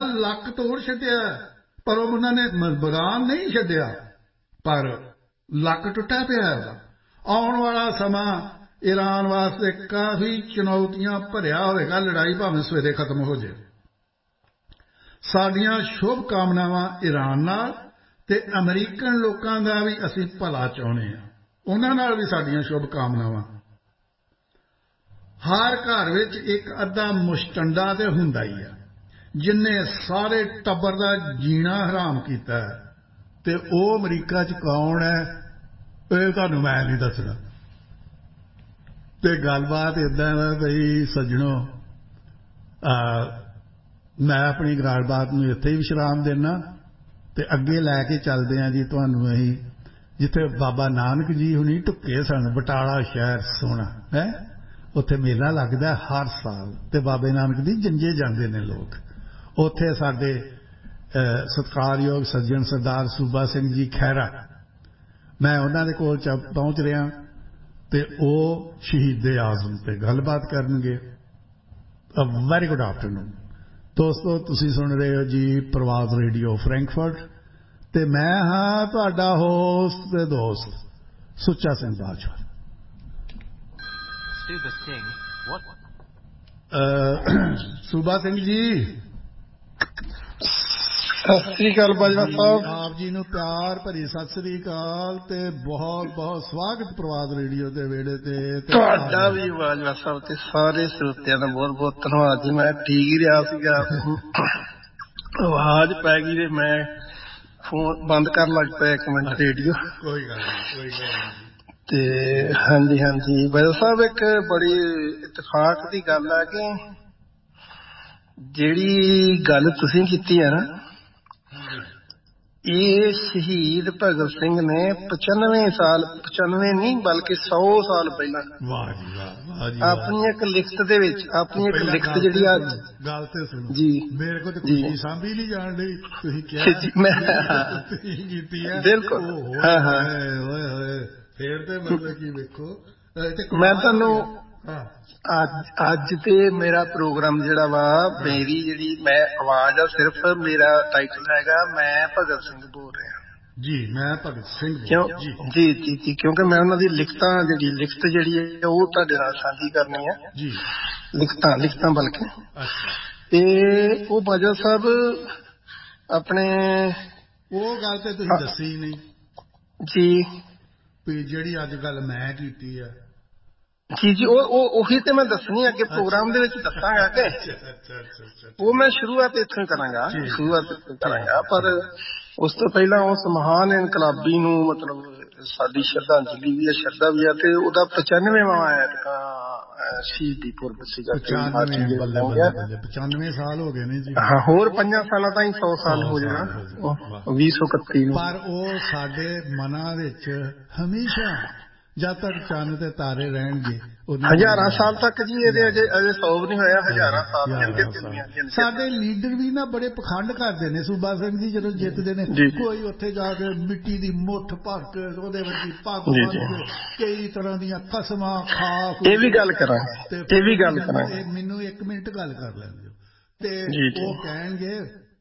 ਲੱਕ ਤੋੜ ਛੱਡਿਆ, ਪਰ ਉਹਨਾਂ ਨੇ ਬਗਾਨ ਨਹੀਂ ਛੱਡਿਆ, ਪਰ ਲੱਕ ਟੁੱਟਿਆ ਪਿਆ ਉਹਦਾ। ਆਉਣ ਵਾਲਾ ਸਮਾਂ ਈਰਾਨ ਵਾਸਤੇ ਕਾਫੀ ਚੁਣੌਤੀਆਂ ਭਰਿਆ ਹੋਵੇਗਾ। ਲੜਾਈ ਭਾਵੇਂ ਸਵੇਰੇ ਖਤਮ ਹੋ ਜਾਏ। ਸਾਡੀਆਂ ਸ਼ੁਭ ਕਾਮਨਾਵਾਂ ਈਰਾਨ ਨਾਲ ਤੇ ਅਮਰੀਕਨ ਲੋਕਾਂ ਦਾ ਵੀ ਅਸੀਂ ਭਲਾ ਚਾਹੁੰਦੇ ਹਾਂ, ਉਹਨਾਂ ਨਾਲ ਵੀ ਸਾਡੀਆਂ ਸ਼ੁਭ ਕਾਮਨਾਵਾਂ। ਹਰ ਘਰ ਵਿੱਚ ਇੱਕ ਅੱਧਾ ਮੁਸ਼ਟੰਡਾ ਤੇ ਹੁੰਦਾ ਹੀ ਆ, ਜਿਨ੍ਹੇ ਸਾਰੇ ਟੱਬਰ ਦਾ ਜੀਣਾ ਹਰਾਮ ਕੀਤਾ ਹੈ, ਤੇ ਉਹ ਅਮਰੀਕਾ 'ਚ ਕੌਣ ਹੈ ਇਹ ਤੁਹਾਨੂੰ ਮੈਂ ਨਹੀਂ ਦੱਸਣਾ। ਤੇ ਗੱਲਬਾਤ ਇੱਦਾਂ ਹੈ ਬਈ ਸੱਜਣੋ, ਮੈਂ ਆਪਣੀ ਗੱਲਬਾਤ ਨੂੰ ਇੱਥੇ ਹੀ ਵਿਸ਼ਰਾਮ ਦੇਣਾ ਤੇ ਅੱਗੇ ਲੈ ਕੇ ਚੱਲਦੇ ਹਾਂ ਜੀ ਤੁਹਾਨੂੰ ਅਸੀਂ ਜਿੱਥੇ ਬਾਬਾ ਨਾਨਕ ਜੀ ਹੁਣੀ ਢੁੱਕੇ ਸਨ। ਬਟਾਲਾ ਸ਼ਹਿਰ ਸੋਹਣਾ ਹੈ, ਉੱਥੇ ਮੇਲਾ ਲੱਗਦਾ ਹਰ ਸਾਲ ਤੇ ਬਾਬੇ ਨਾਨਕ ਦੀ ਜੰਜੇ ਜਾਂਦੇ ਨੇ ਲੋਕ। ਉੱਥੇ ਸਾਡੇ ਸਤਿਕਾਰਯੋਗ ਸੱਜਣ ਸਰਦਾਰ ਸੂਬਾ ਸਿੰਘ ਜੀ ਖਹਿਰਾ, ਮੈਂ ਉਹਨਾਂ ਦੇ ਕੋਲ ਪਹੁੰਚ ਰਿਹਾ ਤੇ ਉਹ ਸ਼ਹੀਦ ਆਜ਼ਮ ਤੇ ਗੱਲਬਾਤ ਕਰਨਗੇ। ਵੈਰੀ ਗੁੱਡ ਆਫਟਰਨੂਨ ਦੋਸਤੋ, ਤੁਸੀਂ ਸੁਣ ਰਹੇ ਹੋ ਜੀ ਪ੍ਰਵਾਜ਼ ਰੇਡੀਓ ਫਰੈਂਕਫਰਟ ਤੇ ਮੈਂ ਹਾਂ ਤੁਹਾਡਾ ਹੋਸਟ ਤੇ ਦੋਸਤ ਸੁੱਚਾ ਸਿੰਘ ਬਾਜਵਾ। ਸੂਬਾ ਸਿੰਘ ਜੀ ਸਤਿ ਸ੍ਰੀ ਅਕਾਲ ਬਾਜਵਾ ਸਾਹਿਬ। ਆਪ ਜੀ ਨੂੰ ਪਿਆਰ ਭਰੀ ਸਤਿ ਸ੍ਰੀ ਅਕਾਲ ਤੇ ਬਹੁਤ ਬਹੁਤ ਸਵਾਗਤ ਪ੍ਰਵਾਜ਼ ਰੇਡੀਓ ਦੇ ਵਿਹੜੇ ਤੇ। ਤੁਹਾਡਾ ਵੀ ਬਾਜਵਾ ਸਾਹਿਬ ਤੇ ਸਾਰੇ ਸਰੋਤਿਆਂ ਦਾ ਬਹੁਤ ਬਹੁਤ ਧੰਨਵਾਦ ਜੀ। ਮੈਂ ਠੀਕ ਹੀ ਰਿਹਾ ਸੀਗਾ, ਆਵਾਜ਼ ਪੈ ਗਈ ਤੇ ਮੈਂ ਫੋਨ ਬੰਦ ਕਰਨ ਲੱਗ ਪਿਆ ਇੱਕ ਮਿੰਟ ਰੇਡੀਓ। ਕੋਈ ਗੱਲ ਨਹੀਂ ਤੇ ਹਾਂਜੀ ਹਾਂਜੀ ਬਾਜਵਾ ਸਾਹਿਬ, ਇੱਕ ਬੜੀ ਇਤਫਾਕ ਦੀ ਗੱਲ ਹੈ ਕਿ ਜਿਹੜੀ ਗੱਲ ਤੁਸੀਂ ਕੀਤੀ ਹੈ ਨਾ, ਇਹ ਸ਼ਹੀਦ ਭਗਤ ਸਿੰਘ ਨੇ 95 ਸਾਲ 95 ਨਹੀਂ ਬਲਕਿ 100 ਸਾਲ ਪਹਿਲਾਂ ਆਪਣੀ ਇੱਕ ਲਿਖਤ ਦੇ ਵਿੱਚ, ਆਪਣੀ ਇੱਕ ਲਿਖਤ ਜਿਹੜੀ ਅੱਜ ਗੱਲ ਤੇ ਸੁਣੋ ਜੀ, ਮੇਰੇ ਕੋਲ ਤਾਂ ਖੁਸ਼ੀ ਸਾਂਭੀ ਨਹੀਂ ਜਾਣ ਡਈ। ਤੁਸੀਂ ਕਿਹਾ ਕੀਤੀ ਹੈ ਬਿਲਕੁਲ। ਹਾਂ ਹਾਂ ਫੇਰ ਤੇ ਮਤਲਬ ਕੀ ਵੇਖੋ, ਮੈਂ ਤੁਹਾਨੂੰ ਅੱਜ ਤੇ ਮੇਰਾ ਪ੍ਰੋਗਰਾਮ ਜਿਹੜਾ ਵਾ, ਮੇਰੀ ਜਿਹੜੀ ਮੈਂ ਆਵਾਜ਼ ਆ, ਸਿਰਫ ਮੇਰਾ ਟਾਈਟਲ ਹੈਗਾ ਮੈਂ ਭਗਤ ਸਿੰਘ ਬੋਲ ਰਿਹਾ ਜੀ। ਮੈਂ ਭਗਤ ਸਿੰਘ ਜੀ ਜੀ ਜੀ, ਕਿਉਂਕਿ ਮੈਂ ਉਹਨਾਂ ਦੀ ਲਿਖਤਾਂ ਜਿਹੜੀ ਲਿਖਤ ਜਿਹੜੀ ਹੈ ਉਹ ਤੁਹਾਡੇ ਨਾਲ ਸਾਂਝੀ ਕਰਨੀ ਹੈ ਜੀ। ਲਿਖਤਾਂ ਬਲਕਿ। ਤੇ ਉਹ ਬਾਜਵਾ ਸਾਹਿਬ ਆਪਣੇ ਉਹ ਗੱਲ ਤੇ ਤੁਸੀਂ ਦੱਸੀ ਨਹੀਂ ਜੀ, ਵੀ ਜਿਹੜੀ ਅੱਜ ਗੱਲ ਮੈਂ ਕੀਤੀ ਆ। ਜੀ ਜੀ, ਉਹੀ ਤੇ ਮੈਂ ਦੱਸਣੀ ਅੱਗੇ ਪ੍ਰੋਗਰਾਮ ਦੇ ਵਿੱਚ ਦੱਸਾਂਗਾ ਕਿ ਉਹ ਮੈਂ ਸ਼ੁਰੂਆਤ ਇੱਥੋਂ ਹੀ ਕਰਾਂਗਾ। ਪਰ ਉਸ ਤੋਂ ਪਹਿਲਾਂ ਉਸ ਮਹਾਨ ਇਨਕਲਾਬੀ ਨੂੰ ਮਤਲਬ ਸਾਡੀ ਸ਼ਰਧਾਂਜਲੀ ਵੀ ਹੈ, ਸ਼ਰਧਾ ਵੀ ਹੈ। ਤੇ ਉਹਦਾ 95ਵਾਂ ਸ਼ਹੀਦੀ ਪੁਰਬ ਸੀਗਾ। 95 ਸਾਲ ਹੋ ਗਏ ਨੇ ਜੀ। ਹਾਂ, ਹੋਰ 5 ਸਾਲਾਂ ਤਾਈਂ 100 ਸਾਲ ਹੋ ਜਾਣਾ 2031 ਨੂੰ। ਪਰ ਉਹ ਸਾਡੇ ਮਨਾਂ ਵਿੱਚ ਹਮੇਸ਼ਾ ਜਦ ਤੱਕ ਚੰਨ ਤੇ ਤਾਰੇ ਰਹਿਣਗੇ, ਹਜ਼ਾਰਾਂ ਸਾਲ ਤੱਕ ਜੀ। ਇਹਦੇ ਅਜੇ 100 ਵੀ ਨਹੀਂ ਹੋਇਆ, ਹਜ਼ਾਰਾਂ ਸਾਲ। ਸਾਡੇ ਲੀਡਰ ਵੀ ਨਾ ਬੜੇ ਪਖੰਡ ਕਰਦੇ ਨੇ। ਸੂਬਾ ਸਿੰਘ ਜੀ ਜਦੋਂ ਜਿੱਤਦੇ ਨੇ, ਕੋਈ ਉੱਥੇ ਜਾ ਕੇ ਮਿੱਟੀ ਦੀ ਮੁੱਠ ਭਰ ਕੇ ਉਹਦੇ ਵਰਗੀ ਪੱਗ ਬੰਨ੍ਹ ਕੇ ਕਈ ਤਰ੍ਹਾਂ ਦੀਆਂ ਕਸਮਾਂ ਖਾ। ਇਹ ਵੀ ਗੱਲ ਕਰਾਂਗੇ। ਮੈਨੂੰ 1 ਮਿੰਟ ਗੱਲ ਕਰ ਲੈਣ ਦਿਓ। ਤੇ ਉਹ ਕਹਿਣਗੇ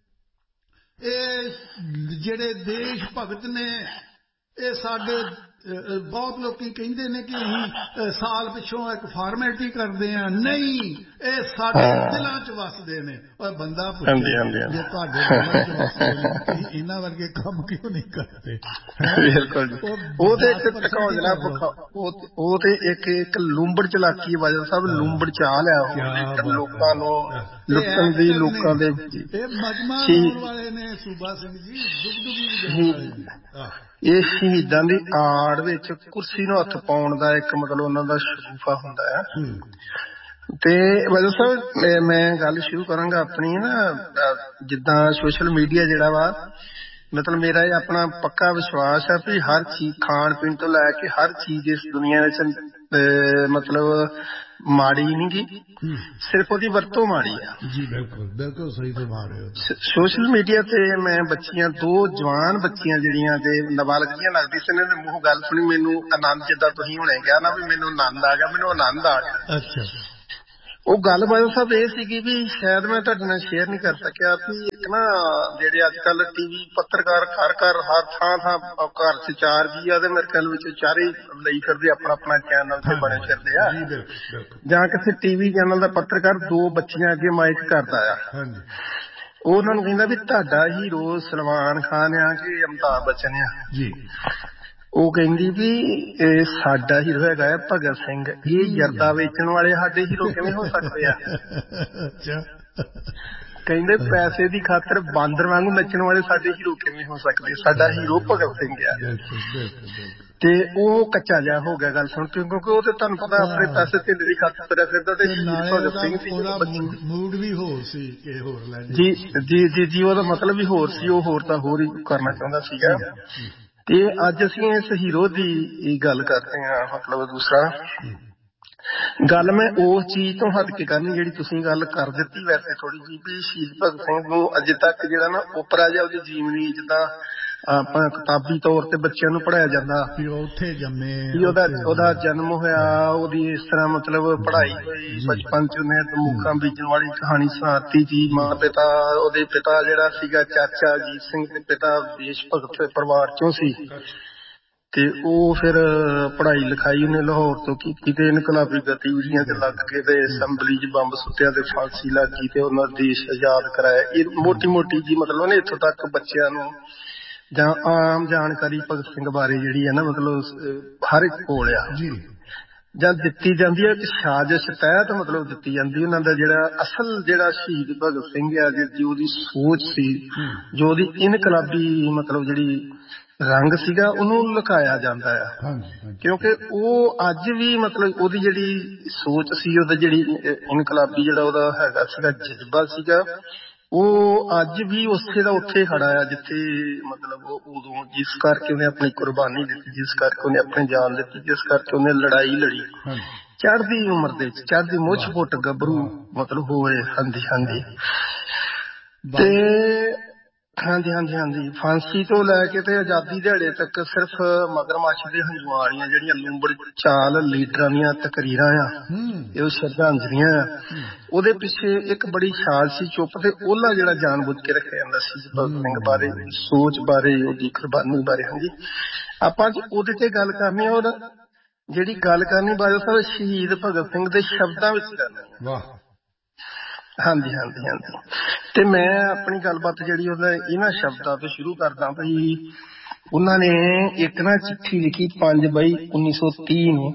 ਇਹ ਜਿਹੜੇ ਦੇਸ਼ ਭਗਤ ਨੇ, ਇਹ ਸਾਡੇ ਬਹੁਤ ਲੋਕੀ ਕਹਿੰਦੇ ਨੇ ਕਿ ਅਸੀਂ ਸਾਲ ਪਿੱਛੋਂ ਇੱਕ ਫਾਰਮੈਲਿਟੀ ਕਰਦੇ ਹਾਂ। ਨਹੀਂ, ਇਹ ਸਾਡੇ ਦਿਲਾਂ 'ਚ ਵਸਦੇ ਨੇ। ਔਰ ਬੰਦਾ ਪੁੱਛੇ ਜੇ ਤੁਹਾਡੇ ਦਿਲਾਂ 'ਚ ਵਸਦੇ ਨੇ, ਤੁਸੀਂ ਇਹਨਾਂ ਵਰਗੇ ਕੰਮ ਕਿਉਂ ਨਹੀਂ ਕਰਦੇ? ਬਿਲਕੁਲ ਜੀ। ਉਹ ਤੇ ਇੱਕ ਟਕਾਉਣਾ, ਉਹ ਤੇ ਇੱਕ ਲੂੰਬੜ ਚਲਾਕੀ ਵਜ੍ਹਾ ਸਾਹਿਬ, ਲੂੰਬੜ ਚਾਲ ਹੈ ਲੋਕਾਂ ਨੂੰ ਲੁੱਟਣ ਦੀ। ਲੋਕਾਂ ਦੇ ਇਹ ਮਜਮਾ ਲਾਉਣ ਵਾਲੇ ਨੇ ਸੂਬਾ ਸਿੰਘ ਜੀ, ਡੁਗਡੁਗੀ। ਇਹ ਸ਼ਹੀਦਾਂ ਦੀ ਆੜ ਵਿੱਚ ਕੁਰਸੀ ਨੂੰ ਹੱਥ ਪਾਉਣ ਦਾ ਇੱਕ ਮਤਲਬ ਉਹਨਾਂ ਦਾ ਸ਼ਗੂਫਾ ਹੁੰਦਾ ਹੈ। ਤੇ ਵਜ੍ਹਾ ਸਾਹਿਬ ਮੈਂ ਗੱਲ ਸ਼ੁਰੂ ਕਰਾਂਗਾ ਆਪਣੀ ਨਾ, ਜਿੱਦਾਂ ਸੋਸ਼ਲ ਮੀਡੀਆ ਜਿਹੜਾ ਵਾ, ਮਤਲਬ ਮੇਰਾ ਇਹ ਆਪਣਾ ਪੱਕਾ ਵਿਸ਼ਵਾਸ ਹੈ ਵੀ ਹਰ ਚੀਜ਼, ਖਾਣ ਪੀਣ ਤੋਂ ਲੈ ਕੇ ਹਰ ਚੀਜ਼ ਇਸ ਦੁਨੀਆ ਵਿੱਚ ਮਤਲਬ ਮਾੜੀ ਨਹੀਂ ਗੀ, ਸਿਰਫ ਉਹਦੀ ਵਰਤੋਂ ਮਾੜੀ ਆ। ਜੀ ਬਿਲਕੁਲ ਸਹੀ ਫਰਮਾ ਰਹੇ ਹੋ। ਸੋਸ਼ਲ ਮੀਡੀਆ ਤੇ ਮੈਂ ਬੱਚੀਆਂ, 2 ਜਵਾਨ ਬੱਚੀਆਂ ਜਿਹੜੀਆਂ ਤੇ ਨਾਬਾਲਗ ਜਿਹੀਆਂ ਲੱਗਦੀ ਸੀ, ਇਹਨਾਂ ਦੇ ਮੂੰਹ ਗੱਲ ਸੁਣੀ, ਮੈਨੂੰ ਆਨੰਦ, ਜਿੱਦਾਂ ਤੁਸੀਂ ਹੁਣੇ ਕਿਹਾ ਨਾ ਵੀ ਮੈਨੂੰ ਆਨੰਦ ਆ ਗਿਆ, ਮੈਨੂੰ ਆਨੰਦ ਆ ਗਿਆ। ਉਹ ਗੱਲ ਬਾਦਲ ਸਾਹਿਬ ਇਹ ਸੀਗੀ ਵੀ ਸ਼ਾਇਦ ਮੈਂ ਤੁਹਾਡੇ ਨਾਲ ਸ਼ੇਅਰ ਨਹੀਂ ਕਰ ਸਕਿਆ ਵੀ ਇੱਕ ਨਾ ਜਿਹੜੇ ਅੱਜ ਕੱਲ TV ਪੱਤਰਕਾਰ ਘਰ ਘਰ ਹਰ ਥਾਂ ਥਾਂ ਘਰ 'ਚ 4 ਜੀ ਆ ਤੇ ਮੇਰੇ ਖਿਆਲ ਵਿੱਚ ਚਾਰੇ ਲਈ ਫਿਰਦੇ ਆਪਣਾ ਆਪਣਾ ਚੈਨਲ ਤੇ ਬਣੇ ਫਿਰਦੇ ਆ ਜਾਂ ਕਿਸੇ TV ਚੈਨਲ ਦਾ ਪੱਤਰਕਾਰ 2 ਬੱਚੀਆਂ ਅੱਗੇ ਮਾਈਕ ਕਰਦਾ ਆ, ਉਹ ਉਹਨਾਂ ਨੂੰ ਕਹਿੰਦਾ ਵੀ ਤੁਹਾਡਾ ਹੀਰੋ ਸਲਮਾਨ ਖਾਨ ਆ ਕਿ ਅਮਿਤਾਭ ਬੱਚਨ ਆ ਜੀ। ਉਹ ਕਹਿੰਦੀ ਵੀ ਇਹ ਸਾਡਾ ਹੀਰੋ ਹੈਗਾ ਹੈ ਭਗਤ ਸਿੰਘ, ਇਹ ਜਰਦਾ ਵੇਚਣ ਵਾਲੇ ਸਾਡੇ ਹੀਰੋ ਕਿਵੇਂ ਹੋ ਸਕਦੇ ਆ? ਕਹਿੰਦੇ ਪੈਸੇ ਦੀ ਖਾਤਰ ਬਾਂਦਰ ਵਾਂਗੂ ਨੱਚਣ ਵਾਲੇ ਸਾਡੇ ਹੀਰੋ ਕਿਵੇਂ ਹੋ ਸਕਦੇ? ਸਾਡਾ ਹੀਰੋ ਭਗਤ ਸਿੰਘ ਆ। ਤੇ ਉਹ ਕੱਚਾ ਜਿਹਾ ਹੋ ਗਿਆ ਗੱਲ ਸੁਣ ਕੇ, ਕਿਉਂਕਿ ਉਹ ਤੇ ਤੁਹਾਨੂੰ ਪਤਾ ਆਪਣੇ ਪੈਸੇ ਤੇ ਦੀ ਖਾਤਰ ਤੁਰਿਆ ਫਿਰਦਾ ਤੇ ਭਗਤ ਸਿੰਘ ਸੀ। ਮੂਡ ਵੀ ਹੋਰ ਸੀ ਕਿ ਹੋਰ ਲੈ ਜੀ ਜੀ ਜੀ ਜੀ ਉਹਦਾ ਮਤਲਬ ਵੀ ਹੋਰ ਸੀ, ਉਹ ਹੋਰ ਤਾਂ ਹੋਰ ਹੀ ਕਰਨਾ ਚਾਹੁੰਦਾ ਸੀਗਾ। ਤੇ ਅੱਜ ਅਸੀਂ ਇਸ ਹੀਰੋ ਦੀ ਗੱਲ ਕਰਦੇ ਹਾਂ, ਮਤਲਬ ਦੂਸਰਾ ਗੱਲ ਮੈਂ ਉਸ ਚੀਜ਼ ਤੋਂ ਹਟ ਕੇ ਕਰਨੀ ਜਿਹੜੀ ਤੁਸੀਂ ਗੱਲ ਕਰ ਦਿੱਤੀ ਵੈਸੇ ਥੋੜੀ ਜਿਹੀ, ਵੀ ਸ਼ਹੀਦ ਭਗਤ ਸਿੰਘ ਨੂੰ ਅਜੇ ਤੱਕ ਜਿਹੜਾ ਨਾ ਓਪਰਾ ਜਿਹਾ ਉਹਦੀ ਜੀਵਨੀ ਜਿੱਦਾਂ ਆਪਾਂ ਕਿਤਾਬੀ ਤੌਰ ਤੇ ਬੱਚਿਆਂ ਨੂੰ ਪੜ੍ਹਾਇਆ ਜਾਂਦਾ ਵੀ ਉੱਥੇ ਜੰਮੇ, ਉਹਦਾ ਜਨਮ ਹੋਇਆ, ਉਹਦੀ ਇਸ ਤਰ੍ਹਾਂ ਮਤਲਬ ਪੜ੍ਹਾਈ ਹੋਈ, ਬਚਪਨ ਚ ਉਹਨੇ ਮੁੱਖਾਂ ਬੀਜਣ ਵਾਲੀ ਕਹਾਣੀ ਸੁਣਾਤੀ ਜੀ। ਮਾਂ ਪਿਤਾ ਉਹਦੇ ਪਿਤਾ ਜਿਹੜਾ ਸੀਗਾ ਚਾਚਾ ਅਜੀਤ ਸਿੰਘ ਦੇ ਪਿਤਾ ਦੇਸ਼ ਭਗਤ ਪਰਿਵਾਰ ਚੋਂ ਸੀ ਤੇ ਉਹ ਫਿਰ ਪੜ੍ਹਾਈ ਲਿਖਾਈ ਉਹਨੇ ਲਾਹੌਰ ਤੋਂ ਕੀਤੀ ਤੇ ਇਨਕਲਾਬੀ ਗਤੀਵਿਧੀਆਂ ਚ ਲੱਗ ਕੇ ਤੇ ਅਸੈਂਬਲੀ ਚ ਬੰਬ ਸੁੱਟਿਆ ਤੇ ਫਾਂਸੀ ਲੱਗ ਗਈ ਤੇ ਉਹਨਾਂ ਦੇਸ਼ ਆਜ਼ਾਦ ਕਰਾਇਆ। ਇਹ ਮੋਟੀ ਮੋਟੀ ਜੀ ਮਤਲਬ ਉਹਨੇ ਇੱਥੋਂ ਤੱਕ ਬੱਚਿਆਂ ਨੂੰ ਜਾਂ ਆਮ ਜਾਣਕਾਰੀ ਭਗਤ ਸਿੰਘ ਬਾਰੇ ਜਿਹੜੀ ਹੈ ਨਾ ਮਤਲਬ ਹਰ ਇੱਕ ਕੋਲ ਆ ਜਾਂ ਦਿੱਤੀ ਜਾਂਦੀ ਹੈ, ਇੱਕ ਸਾਜ਼ਿਸ਼ ਤਹਿਤ ਮਤਲਬ ਦਿੱਤੀ ਜਾਂਦੀ। ਉਹਨਾਂ ਦਾ ਜਿਹੜਾ ਅਸਲ ਜਿਹੜਾ ਸ਼ਹੀਦ ਭਗਤ ਸਿੰਘ ਆ ਜੀ ਉਹਦੀ ਸੋਚ ਸੀ, ਜੋ ਉਹਦੀ ਇਨਕਲਾਬੀ ਮਤਲਬ ਜਿਹੜੀ ਰੰਗ ਸੀਗਾ ਉਹਨੂੰ ਲੁਕਾਇਆ ਜਾਂਦਾ ਆ, ਕਿਉਂਕਿ ਉਹ ਅੱਜ ਵੀ ਮਤਲਬ ਉਹਦੀ ਜਿਹੜੀ ਸੋਚ ਸੀ, ਉਹਦਾ ਜਿਹੜੀ ਇਨਕਲਾਬੀ ਜਿਹੜਾ ਉਹਦਾ ਹੈਗਾ ਸੀਗਾ ਜਜ਼ਬਾ ਸੀਗਾ, ਉਹ ਅੱਜ ਵੀ ਉੱਥੇ ਦਾ ਉੱਥੇ ਖੜਾ ਆ ਜਿੱਥੇ ਮਤਲਬ ਉਦੋਂ ਜਿਸ ਕਰਕੇ ਉਹਨੇ ਆਪਣੀ ਕੁਰਬਾਨੀ ਦਿੱਤੀ, ਜਿਸ ਕਰਕੇ ਉਹਨੇ ਆਪਣੀ ਜਾਨ ਦਿੱਤੀ, ਜਿਸ ਕਰਕੇ ਉਹਨੇ ਲੜਾਈ ਲੜੀ ਚੜ੍ਹਦੀ ਉਮਰ ਦੇ ਵਿੱਚ, ਚੜ੍ਹਦੀ ਮੁੱਛ ਫੁੱਟ ਗੱਭਰੂ ਮਤਲਬ ਹੋਏ। ਹਾਂਜੀ ਹਾਂਜੀ ਤੇ ਹਾਂਜੀ ਹਾਂਜੀ ਹਾਂਜੀ ਫਾਂਸੀ ਤੋਂ ਲੈ ਕੇ ਤੇ ਆਜ਼ਾਦੀ ਦਿਹਾੜੇ ਤੱਕ ਸਿਰਫ ਮਗਰਮੱਛ ਦੇ ਹੰਝੂਆਂ ਵਾਲੀਆਂ ਜਿਹੜੀਆਂ ਲੂੰਬੜ ਚਾਲ ਲੀਡਰਾਂ ਦੀਆਂ ਤਕਰੀਰਾਂ ਆ, ਇਹ ਉਹ ਸ਼ਰਧਾਂਜਲੀਆਂ ਆ, ਉਹਦੇ ਪਿੱਛੇ ਇੱਕ ਬੜੀ ਸਾਜ਼ਸ਼ੀ ਚੁੱਪ ਤੇ ਉਹਲਾ ਜਿਹੜਾ ਜਾਣ ਬੁੱਝ ਕੇ ਰੱਖਿਆ ਜਾਂਦਾ ਸੀ ਭਗਤ ਸਿੰਘ ਬਾਰੇ, ਸੋਚ ਬਾਰੇ, ਉਹਦੀ ਕੁਰਬਾਨੀ ਬਾਰੇ। ਹਾਂਜੀ ਆਪਾਂ ਉਹਦੇ ਤੇ ਗੱਲ ਕਰਨੀ, ਔਰ ਜਿਹੜੀ ਗੱਲ ਕਰਨੀ ਬਾਜਵਾ ਸਾਹਿਬ ਸ਼ਹੀਦ ਭਗਤ ਸਿੰਘ ਦੇ ਸ਼ਬਦਾਂ ਵਿੱਚ ਕਰਨੀ। ਹਾਂਜੀ ਹਾਂਜੀ ਹਾਂਜੀ ਤੇ ਮੈਂ ਆਪਣੀ ਗੱਲਬਾਤ ਜਿਹੜੀ ਉਹਦਾ ਇਹਨਾਂ ਸ਼ਬਦਾਂ ਤੋਂ ਸ਼ੁਰੂ ਕਰਦਾ ਵੀ ਉਹਨਾਂ ਨੇ ਇੱਕ ਨਾ ਚਿੱਠੀ ਲਿਖੀ 5/22/1930 ਨੂੰ,